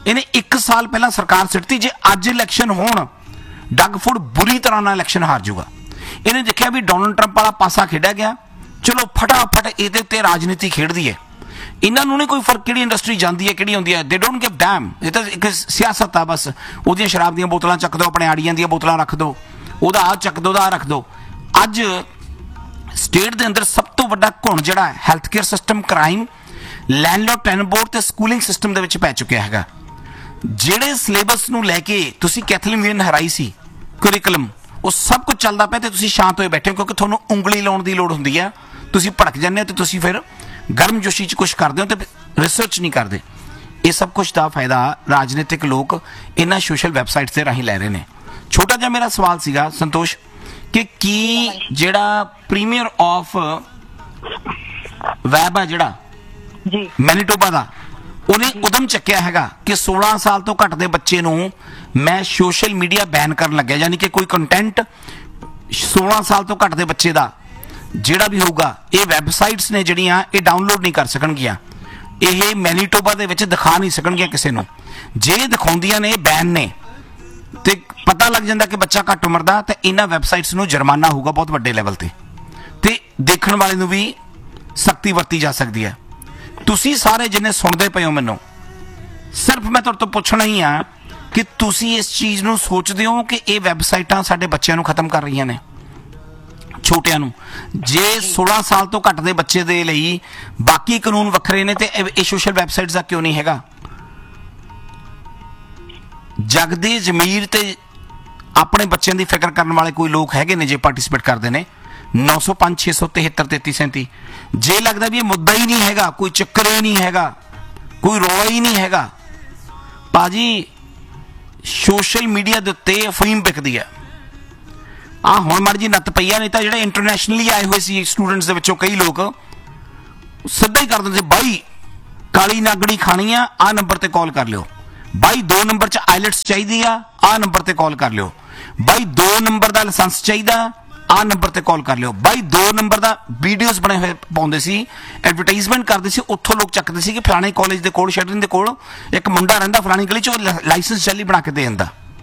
ਇਹਨੇ ਇੱਕ ਸਾਲ ਪਹਿਲਾਂ ਸਰਕਾਰ ਸਿੱਟਤੀ। ਜੇ ਅੱਜ ਇਲੈਕਸ਼ਨ ਹੋਣ, ਡਗ ਫੂਡ ਬੁਰੀ ਤਰ੍ਹਾਂ ਨਾਲ ਇਲੈਕਸ਼ਨ ਹਾਰ ਜਾਊਗਾ। ਇਹਨੇ ਦੇਖਿਆ ਵੀ ਡੋਨਲਡ ਟਰੰਪ ਵਾਲਾ ਪਾਸਾ ਖੇਡਿਆ ਗਿਆ, ਚਲੋ ਫਟਾਫਟ ਇਹਦੇ ਉੱਤੇ ਰਾਜਨੀਤੀ ਖੇਡਦੀ ਹੈ। ਇਹਨਾਂ ਨੂੰ ਨਹੀਂ ਕੋਈ ਫਰਕ ਕਿਹੜੀ ਇੰਡਸਟਰੀ ਜਾਂਦੀ ਹੈ ਕਿਹੜੀ ਹੁੰਦੀ ਹੈ, ਦੇ ਡੋਂਟ ਗਿਵ ਡੈਮ। ਇਹ ਤਾਂ ਇੱਕ ਸਿਆਸਤ ਆ ਬਸ। ਉਹਦੀਆਂ ਸ਼ਰਾਬ ਦੀਆਂ ਬੋਤਲਾਂ ਚੱਕ ਦਿਓ, ਆਪਣੇ ਆੜੀਆਂ ਦੀਆਂ ਬੋਤਲਾਂ ਰੱਖ ਦਿਓ, ਉਹਦਾ ਆਹ ਚੱਕ ਦਿਓ, ਉਹਦਾ ਆਹ ਰੱਖ ਦਿਓ। ਅੱਜ ਸਟੇਟ ਦੇ ਅੰਦਰ ਸਭ ਤੋਂ ਵੱਡਾ ਘੁਣ ਜਿਹੜਾ health care system, crime, landlord tenant board ਤੇ ਸਕੂਲਿੰਗ ਸਿਸਟਮ ਦੇ ਵਿੱਚ ਪੈ ਚੁੱਕਿਆ ਹੈਗਾ। ਜਿਹੜੇ ਸਿਲੇਬਸ ਨੂੰ ਲੈ ਕੇ ਤੁਸੀਂ ਕੈਥਲੀਨ ਵੀਨ ਹਰਾਈ ਸੀ ਕੁਰਿਕੁਲਮ, ਉਹ ਸਭ ਕੁਝ ਚੱਲਦਾ ਪਿਆ ਤੇ ਤੁਸੀਂ ਸ਼ਾਂਤ ਹੋਏ ਬੈਠੇ ਹੋ, ਕਿਉਂਕਿ ਤੁਹਾਨੂੰ ਉਂਗਲੀ ਲਾਉਣ ਦੀ ਲੋੜ ਹੁੰਦੀ ਹੈ। ਤੁਸੀਂ ਭੜਕ ਜਾਂਦੇ ਹੋ ਤੇ ਤੁਸੀਂ ਫਿਰ ਗਰਮਜੋਸ਼ੀ 'ਚ ਕੁਝ ਕਰਦੇ ਹੋ ਤੇ ਰਿਸਰਚ ਨਹੀਂ ਕਰਦੇ। ਇਹ ਸਭ ਕੁਝ ਦਾ ਫਾਇਦਾ ਰਾਜਨੀਤਿਕ ਲੋਕ ਇਹਨਾਂ ਸੋਸ਼ਲ ਵੈਬਸਾਈਟਸ ਦੇ ਰਾਹੀਂ ਲੈ ਰਹੇ ਨੇ। ਛੋਟਾ ਜਿਹਾ ਮੇਰਾ ਸਵਾਲ ਸੀਗਾ ਸੰਤੋਸ਼ ਕਿ ਕੀ ਜਿਹੜਾ ਪ੍ਰੀਮੀਅਰ ਆਫ ਵੈਬ ਆ ਜਿਹੜਾ ਜੀ ਮੈਨੀਟੋਬਾ ਦਾ, ਉਹਨੇ ਉਦਮ ਚੱਕਿਆ ਹੈਗਾ ਕਿ ਸੋਲਾਂ ਸਾਲ ਤੋਂ ਘੱਟ ਦੇ ਬੱਚੇ ਨੂੰ ਮੈਂ ਸੋਸ਼ਲ ਮੀਡੀਆ ਬੈਨ ਕਰਨ ਲੱਗਿਆ। ਯਾਨੀ ਕਿ ਕੋਈ ਕੰਟੈਂਟ ਸੋਲਾਂ ਸਾਲ ਤੋਂ ਘੱਟ ਦੇ ਬੱਚੇ ਦਾ ਜਿਹੜਾ ਵੀ ਹੋਊਗਾ, ਇਹ ਵੈਬਸਾਈਟਸ ਨੇ ਜਿਹੜੀਆਂ ਇਹ ਡਾਊਨਲੋਡ ਨਹੀਂ ਕਰ ਸਕਣਗੀਆਂ, ਇਹ ਮੈਨੀਟੋਬਾ ਦੇ ਵਿੱਚ ਦਿਖਾ ਨਹੀਂ ਸਕਣਗੀਆਂ ਕਿਸੇ ਨੂੰ। ਜੇ ਦਿਖਾਉਂਦੀਆਂ ਨੇ, ਇਹ ਬੈਨ ਨੇ, ਤੇ ਪਤਾ ਲੱਗ ਜਾਂਦਾ ਕਿ ਬੱਚਾ ਘੱਟ ਉਮਰ ਦਾ, ਤੇ ਇਹਨਾਂ ਵੈਬਸਾਈਟਸ ਨੂੰ ਜੁਰਮਾਨਾ ਹੋਊਗਾ ਬਹੁਤ ਵੱਡੇ ਲੈਵਲ ਤੇ ਤੇ ਦੇਖਣ ਵਾਲੇ ਨੂੰ ਵੀ ਸਖਤੀ ਵਰਤੀ ਜਾ ਸਕਦੀ ਹੈ। ਤੁਸੀਂ ਸਾਰੇ ਜਿੰਨੇ ਸੁਣਦੇ ਪਏ ਹੋ ਮੈਨੂੰ, ਸਿਰਫ ਮੈਂ ਤੁਹਾਡੇ ਤੋਂ ਪੁੱਛਣਾ ਹੀ ਆ ਕਿ ਤੁਸੀਂ ਇਸ ਚੀਜ਼ ਨੂੰ ਸੋਚਦੇ ਹੋ ਕਿ ਇਹ ਵੈਬਸਾਈਟਾਂ ਸਾਡੇ ਬੱਚਿਆਂ ਨੂੰ ਖਤਮ ਕਰ ਰਹੀਆਂ ਨੇ, ਛੋਟਿਆਂ ਨੂੰ। ਜੇ ਸੋਲਾਂ ਸਾਲ ਤੋਂ ਘੱਟ ਦੇ ਬੱਚੇ ਦੇ ਲਈ ਬਾਕੀ ਕਾਨੂੰਨ ਵੱਖਰੇ ਨੇ ਤੇ ਇਹ ਸੋਸ਼ਲ ਵੈਬਸਾਈਟਸ ਦਾ ਕਿਉਂ ਨਹੀਂ ਹੈਗਾ? ਜਗ ਦੇ ਜ਼ਮੀਰ ਤੇ ਆਪਣੇ ਬੱਚਿਆਂ ਦੀ ਫਿਕਰ ਕਰਨ ਵਾਲੇ ਕੋਈ ਲੋਕ ਹੈਗੇ ਨੇ ਜੇ ਪਾਰਟਿਸਿਪੇਟ ਕਰਦੇ ਨੇ। ਨੌ ਸੌ ਪੰਜ ਛੇ ਸੌ ਤਿਹੱਤਰ ਤੇਤੀ ਸੈਂਤੀ। ਜੇ ਲੱਗਦਾ ਵੀ ਇਹ ਮੁੱਦਾ ਹੀ ਨਹੀਂ ਹੈਗਾ, ਕੋਈ ਚੱਕਰ ਹੀ ਨਹੀਂ ਹੈਗਾ, ਕੋਈ ਰੌਲਾ ਹੀ ਨਹੀਂ ਹੈਗਾ, ਭਾਜੀ ਸੋਸ਼ਲ ਮੀਡੀਆ ਦੇ ਉੱਤੇ ਅਫੀਮ ਵਿਕਦੀ ਹੈ। ਆ ਹੁਣ ਮਾੜੀ ਜੀ ਨੱਤ ਪਈ ਆ, ਨਹੀਂ ਤਾਂ ਜਿਹੜੇ ਇੰਟਰਨੈਸ਼ਨਲੀ ਆਏ ਹੋਏ ਸੀ ਸਟੂਡੈਂਟਸ ਦੇ ਵਿੱਚੋਂ ਕਈ ਲੋਕ ਸਿੱਧਾ ਹੀ ਕਰ ਦਿੰਦੇ ਸੀ, ਬਾਈ ਕਾਲੀ ਨਾਗੜੀ ਖਾਣੀ ਆ, ਆਹ ਨੰਬਰ ਤੇ ਕਾਲ ਕਰ ਲਿਓ। ਬਾਈ ਦੋ ਨੰਬਰ 'ਚ ਆਈਲੈਟਸ ਚਾਹੀਦੀ ਆ, ਆਹ ਨੰਬਰ ਤੇ ਕਾਲ ਕਰ ਲਿਓ। ਬਾਈ ਦੋ ਨੰਬਰ ਦਾ ਲਾਇਸੈਂਸ ਚਾਹੀਦਾ, ਆਹ ਨੰਬਰ ਤੇ ਕਾਲ ਕਰ ਲਿਓ। ਬਾਈ ਦੋ ਨੰਬਰ ਦਾ ਵੀਡੀਓਜ਼ ਬਣੇ ਹੋਏ ਪਾਉਂਦੇ ਸੀ, ਐਡਵਰਟਾਈਜ਼ਮੈਂਟ ਕਰਦੇ ਸੀ, ਉੱਥੋਂ ਲੋਕ ਚੱਕਦੇ ਸੀ ਕਿ ਫਲਾਣੇ ਕਾਲਜ ਦੇ ਕੋਲ, ਸ਼ੈਟਰਿੰਗ ਦੇ ਕੋਲ ਇੱਕ ਮੁੰਡਾ ਰਹਿੰਦਾ ਫਲਾਣੀ ਗਲੀ 'ਚ, ਉਹ ਲਾਇਸੈਂਸ ਚੱਲੀ ਬਣਾ ਕੇ ਦੇ ਦਿੰਦਾ।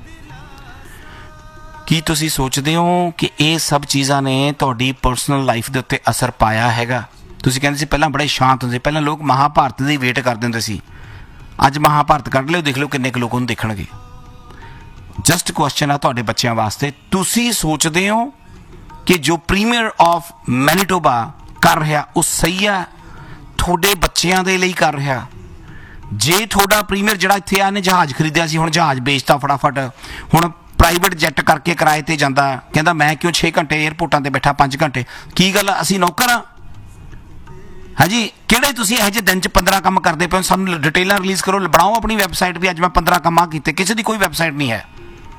ਕੀ ਤੁਸੀਂ ਸੋਚਦੇ ਹੋ ਕਿ ਇਹ ਸਭ ਚੀਜ਼ਾਂ ਨੇ ਤੁਹਾਡੀ ਪਰਸਨਲ ਲਾਈਫ ਦੇ ਉੱਤੇ ਅਸਰ ਪਾਇਆ ਹੈਗਾ? ਤੁਸੀਂ ਕਹਿੰਦੇ ਸੀ ਪਹਿਲਾਂ ਬੜੇ ਸ਼ਾਂਤ ਹੁੰਦੇ, ਪਹਿਲਾਂ ਲੋਕ ਮਹਾਭਾਰਤ ਦੀ ਵੇਟ ਕਰਦੇ ਹੁੰਦੇ ਸੀ। ਅੱਜ ਮਹਾਭਾਰਤ ਕੱਢ ਲਿਓ, ਦੇਖ ਲਓ ਕਿੰਨੇ ਕੁ ਲੋਕ ਉਹਨੂੰ ਦੇਖਣਗੇ। ਜਸਟ ਕੁਐਸਚਨ ਆ ਤੁਹਾਡੇ ਬੱਚਿਆਂ ਵਾਸਤੇ, ਤੁਸੀਂ ਸੋਚਦੇ ਹੋ ਕਿ ਜੋ ਪ੍ਰੀਮੀਅਰ ਆਫ ਮੈਨੀਟੋਬਾ ਕਰ ਰਿਹਾ ਉਹ ਸਹੀ ਆ? ਤੁਹਾਡੇ ਬੱਚਿਆਂ ਦੇ ਲਈ ਕਰ ਰਿਹਾ? ਜੇ ਤੁਹਾਡਾ ਪ੍ਰੀਮੀਅਰ ਜਿਹੜਾ ਇੱਥੇ ਆ ਨੇ ਜਹਾਜ਼ ਖਰੀਦਿਆ ਸੀ, ਹੁਣ ਜਹਾਜ਼ ਵੇਚਤਾ ਫਟਾਫਟ, ਹੁਣ ਪ੍ਰਾਈਵੇਟ ਜੈਟ ਕਰਕੇ ਕਿਰਾਏ ਤੇ ਜਾਂਦਾ, ਕਹਿੰਦਾ ਮੈਂ ਕਿਉਂ ਛੇ ਘੰਟੇ ਏਅਰਪੋਰਟਾਂ ਤੇ ਬੈਠਾ, ਪੰਜ ਘੰਟੇ? ਕੀ ਗੱਲ ਅਸੀਂ ਨੌਕਰ ਆ? ਹਾਂਜੀ, ਕਿਹੜੇ ਤੁਸੀਂ ਇਹੋ ਜਿਹੇ ਦਿਨ 'ਚ ਪੰਦਰਾਂ ਕੰਮ ਕਰਦੇ ਪਏ? ਸਾਨੂੰ ਡਿਟੇਲਾਂ ਰਿਲੀਜ਼ ਕਰੋ, ਬਣਾਓ ਆਪਣੀ ਵੈਬਸਾਈਟ ਵੀ ਅੱਜ ਮੈਂ ਪੰਦਰਾਂ ਕੰਮ ਆ ਕੀਤੇ। ਕਿਸੇ ਦੀ ਕੋਈ ਵੈਬਸਾਈਟ ਨਹੀਂ ਹੈ।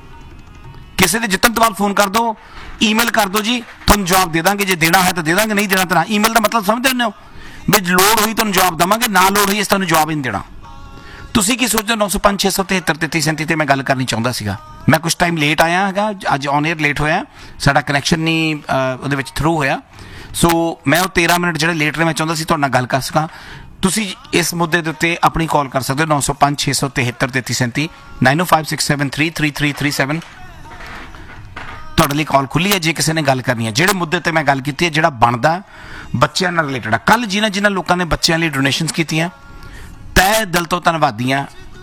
ਕਿਸੇ ਦੇ ਜਿੱਤਨ ਤੋਂ ਬਾਅਦ ਫੋਨ ਕਰ ਦਿਓ, ਈਮੇਲ ਕਰ ਦਿਓ, ਜੀ ਤੁਹਾਨੂੰ ਜਵਾਬ ਦੇ ਦਾਂਗੇ, ਜੇ ਦੇਣਾ ਹੈ ਤਾਂ ਦੇ ਦਾਂਗੇ, ਨਹੀਂ ਦੇਣਾ ਤਾਂ ਨਾ। ਈਮੇਲ ਦਾ ਮਤਲਬ ਸਮਝਦੇ ਹੋ ਵੀ ਲੋੜ ਹੋਈ ਤੁਹਾਨੂੰ ਜਵਾਬ ਦੇਵਾਂਗੇ, ਨਾ ਲੋੜ ਹੋਈ ਇਸ ਤੁਹਾਨੂੰ ਜਵਾਬ ਹੀ ਨਹੀਂ ਦੇਣਾ। ਤੁਸੀਂ ਕੀ ਸੋਚਦੇ ਹੋ? ਨੌ ਸੌ ਪੰਜ ਛੇ ਸੌ ਤਿਹੱਤਰ ਤੇਤੀ ਸੈਂਤੀ ਤੇ ਮੈਂ ਗੱਲ ਕਰਨੀ ਚਾਹੁੰਦਾ ਸੀਗਾ। ਮੈਂ ਕੁਛ ਟਾਈਮ ਲੇਟ ਆਇਆ ਹੈਗਾ, ਅੱਜ ਔਨ ਏਅਰ ਲੇਟ ਹੋਇਆ, ਸਾਡਾ ਕਨੈਕਸ਼ਨ ਨਹੀਂ ਉਹਦੇ ਵਿੱਚ ਥਰੂ ਹੋਇਆ, ਸੋ ਮੈਂ ਉਹ ਤੇਰਾਂ ਮਿੰਟ ਜਿਹੜੇ ਲੇਟ ਨੇ ਮੈਂ ਚਾਹੁੰਦਾ ਸੀ ਤੁਹਾਡੇ ਨਾਲ ਗੱਲ ਕਰ ਸਕਾਂ। ਤੁਸੀਂ ਇਸ ਮੁੱਦੇ ਦੇ ਉੱਤੇ ਆਪਣੀ ਕਾਲ ਕਰ ਸਕਦੇ ਹੋ ਨੌ ਸੌ ਪੰਜ ਛੇ ਸੌ ਤਿਹੱਤਰ ਤੇਤੀ ਸੈਂਤੀ ਨਾਈਨ ਓ five six seven three three three three seven. ਤੁਹਾਡੇ ਲਈ ਕਾਲ ਖੁੱਲੀ ਹੈ ਜੇ ਕਿਸੇ ਨੇ ਗੱਲ ਕਰਨੀ ਹੈ। ਜਿਹੜੇ ਮੁੱਦੇ ਤੇ ਮੈਂ ਗੱਲ ਕੀਤੀ ਹੈ, ਜਿਹੜਾ ਬਣਦਾ ਬੱਚਿਆਂ ਨਾਲ ਰਿਲੇਟਡ ਆ। ਕੱਲ ਜਿਨ੍ਹਾਂ ਜਿਨ੍ਹਾਂ ਲੋਕਾਂ ਨੇ ਬੱਚਿਆਂ ਲਈ ਡੋਨੇਸ਼ਨਸ ਕੀਤੀਆਂ, ਤਹਿ ਦਿਲ ਤੋਂ ਧੰਨਵਾਦੀਆਂ।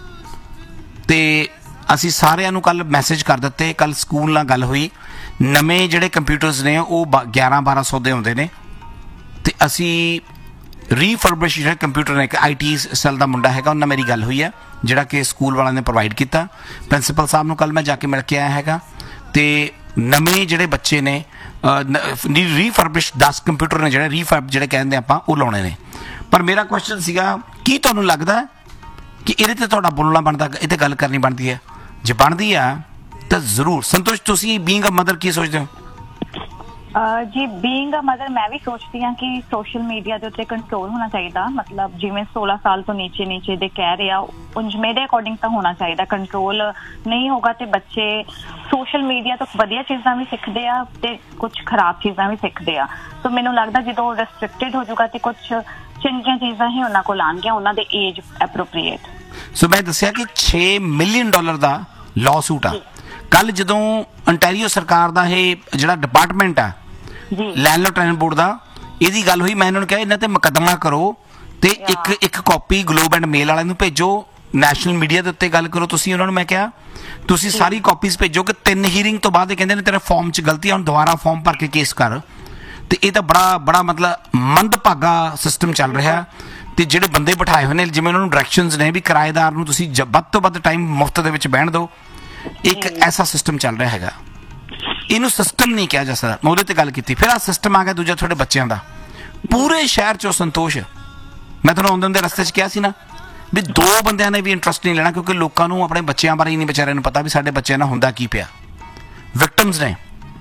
ਤੇ ਅਸੀਂ ਸਾਰਿਆਂ ਨੂੰ ਕੱਲ ਮੈਸੇਜ ਕਰ ਦਿੱਤੇ। ਕੱਲ ਸਕੂਲ ਨਾਲ ਗੱਲ ਹੋਈ, ਨਵੇਂ ਜਿਹੜੇ ਕੰਪਿਊਟਰਸ ਨੇ ਉਹ ਗਿਆਰਾਂ ਬਾਰਾਂ ਸੌ ਦੇ ਆਉਂਦੇ ਨੇ, ਤੇ ਅਸੀਂ ਰੀਫਰਬਿਸ਼ ਜਿਹੜੇ ਕੰਪਿਊਟਰ ਨੇ, ਇੱਕ ਆਈ ਟੀ ਸੈੱਲ ਦਾ ਮੁੰਡਾ ਹੈਗਾ, ਉਹਨਾਂ ਮੇਰੀ ਗੱਲ ਹੋਈ ਹੈ, ਜਿਹੜਾ ਕਿ ਸਕੂਲ ਵਾਲਿਆਂ ਨੇ ਪ੍ਰੋਵਾਈਡ ਕੀਤਾ। ਪ੍ਰਿੰਸੀਪਲ ਸਾਹਿਬ ਨੂੰ ਕੱਲ ਮੈਂ ਜਾ ਕੇ ਮਿਲ ਕੇ ਆਇਆ ਹੈਗਾ, ਤੇ ਨਵੇਂ ਜਿਹੜੇ ਬੱਚੇ ਨੇ ਰੀਫਰਬਿਸ਼ ਦਸ ਕੰਪਿਊਟਰ ਨੇ ਜਿਹੜੇ ਰੀਫਰਬ ਜਿਹੜੇ ਕਹਿੰਦੇ ਆਪਾਂ ਉਹ ਲਾਉਣੇ ਨੇ। ਪਰ ਮੇਰਾ ਕੁਐਸਚਨ ਸੀਗਾ, ਕੀ ਤੁਹਾਨੂੰ ਲੱਗਦਾ ਕਿ ਇਹਦੇ ਤੇ ਤੁਹਾਡਾ ਬੋਲਣਾ ਬਣਦਾ, ਇਹ ਤੇ ਗੱਲ ਕਰਨੀ ਬਣਦੀ ਹੈ? ਜੇ ਬਣਦੀ ਆ ਤਾਂ ਜ਼ਰੂਰ। ਸੰਤੋਸ਼, ਤੁਸੀਂ ਬੀਇੰਗ ਅ ਮਦਰ ਕੀ ਸੋਚਦੇ ਹੋ? ਜੀ ਬੀਇੰਗ ਅ ਮਦਰ ਮੈਂ ਵੀ ਸੋਚਦੀ ਹਾਂ ਕਿ ਸੋਸ਼ਲ ਮੀਡੀਆ ਦੇ ਉੱਤੇ ਕੰਟਰੋਲ ਹੋਣਾ ਚਾਹੀਦਾ। ਮਤਲਬ ਜਿਵੇਂ ਸੋਲਾਂ ਸਾਲ ਤੋਂ ਨੀਚੇ ਨੀਚੇ ਦੇ ਕਹਿ ਰਹੇ ਆ, ਉਂਝ ਮੇਰੇ ਅਕੋਰਡਿੰਗ ਤਾਂ ਹੋਣਾ ਚਾਹੀਦਾ। ਕੰਟਰੋਲ ਨਹੀਂ ਹੋਗਾ ਤੇ ਬੱਚੇ ਸੋਸ਼ਲ ਮੀਡੀਆ ਤੋਂ ਵਧੀਆ ਚੀਜ਼ਾਂ ਵੀ ਸਿੱਖਦੇ ਆ ਤੇ ਕੁਝ ਖਰਾਬ ਚੀਜ਼ਾਂ ਵੀ ਸਿੱਖਦੇ ਆ। ਸੋ ਮੈਨੂੰ ਲੱਗਦਾ ਜਦੋਂ ਰੈਸਟ੍ਰਿਕਟਿਡ ਹੋ ਜਾਊਗਾ ਤੇ ਕੁਝ ਚੰਗੀਆਂ ਚੀਜ਼ਾਂ ਹੀ ਉਹਨਾਂ ਕੋਲ ਆਉਣਗੀਆਂ, ਉਹਨਾਂ ਦੇ ਏਜ ਐਪਰੋਪ੍ਰੀਏਟ। ਸੋ ਮੈਂ ਦੱਸਿਆ ਕਿ ਛੇ ਮਿਲੀਅਨ ਡਾਲਰ ਦਾ ਲਾਅ ਸੂਟ ਆ। ਕੱਲ ਜਦੋਂ ਅੰਟੈਰੀਓ ਸਰਕਾਰ ਦਾ ਇਹ ਜਿਹੜਾ ਡਿਪਾਰਟਮੈਂਟ ਆ ਲੈਂਡਲੌਰਡ ਟੈਨੈਂਟ ਬੋਰਡ ਦਾ, ਇਹਦੀ ਗੱਲ ਹੋਈ, ਮੈਂ ਇਹਨਾਂ ਨੂੰ ਕਿਹਾ ਇਹਨਾਂ ਤੇ ਮੁਕੱਦਮਾ ਕਰੋ ਤੇ ਇੱਕ ਇੱਕ ਕਾਪੀ ਗਲੋਬ ਐਂਡ ਮੇਲ ਵਾਲਿਆਂ ਨੂੰ ਭੇਜੋ, ਨੈਸ਼ਨਲ ਮੀਡੀਆ ਦੇ ਉੱਤੇ ਗੱਲ ਕਰੋ ਤੁਸੀਂ ਉਹਨਾਂ ਨੂੰ। ਮੈਂ ਕਿਹਾ ਤੁਸੀਂ ਸਾਰੀ ਕਾਪੀਜ਼ ਭੇਜੋ ਕਿ ਤਿੰਨ ਹੀਅਰਿੰਗ ਤੋਂ ਬਾਅਦ ਇਹ ਕਹਿੰਦੇ ਨੇ ਤੇਰੇ ਫਾਰਮ 'ਚ ਗਲਤੀ ਆ, ਹੁਣ ਦੁਬਾਰਾ ਫਾਰਮ ਭਰ ਕੇ ਕੇਸ ਕਰ। ਤੇ ਇਹ ਤਾਂ ਬੜਾ ਬੜਾ ਮਤਲਬ ਮੰਦਭਾਗਾ ਸਿਸਟਮ ਚੱਲ ਰਿਹਾ। ਤੇ ਜਿਹੜੇ ਬੰਦੇ ਬਿਠਾਏ ਹੋਏ ਨੇ, ਜਿਵੇਂ ਉਹਨਾਂ ਨੂੰ ਡਾਇਰੈਕਸ਼ਨਸ ਨੇ ਵੀ ਕਿਰਾਏਦਾਰ ਨੂੰ ਤੁਸੀਂ ਵੱਧ ਤੋਂ ਵੱਧ ਟਾਈਮ ਮੁਫਤ ਦੇ ਵਿੱਚ ਬਹਿਣ ਦਿਓ, ਇੱਕ ਐਸਾ ਸਿਸਟਮ ਚੱਲ ਰਿਹਾ ਹੈਗਾ। ਇਹਨੂੰ ਸਿਸਟਮ ਨਹੀਂ ਕਿਹਾ ਜਾ ਸਕਦਾ। ਮੈਂ ਉਹਦੇ ਤੇ ਗੱਲ ਕੀਤੀ। ਫਿਰ ਆਹ ਸਿਸਟਮ ਆ ਗਿਆ ਦੂਜਾ ਤੁਹਾਡੇ ਬੱਚਿਆਂ ਦਾ। ਪੂਰੇ ਸ਼ਹਿਰ 'ਚੋਂ ਸੰਤੋਸ਼, ਮੈਂ ਤੁਹਾਨੂੰ ਆਉਂਦੇ ਦੇ ਰਸਤੇ 'ਚ ਕਿਹਾ ਸੀ ਨਾ ਵੀ ਦੋ ਬੰਦਿਆਂ ਨੇ ਵੀ ਇੰਟਰਸਟ ਨਹੀਂ ਲੈਣਾ, ਕਿਉਂਕਿ ਲੋਕਾਂ ਨੂੰ ਆਪਣੇ ਬੱਚਿਆਂ ਬਾਰੇ ਹੀ ਨਹੀਂ ਵਿਚਾਰਿਆਂ ਨੂੰ ਪਤਾ ਵੀ ਸਾਡੇ ਬੱਚਿਆਂ ਨਾਲ ਹੁੰਦਾ ਕੀ ਪਿਆ। ਵਿਕਟਮਸ ਨੇ।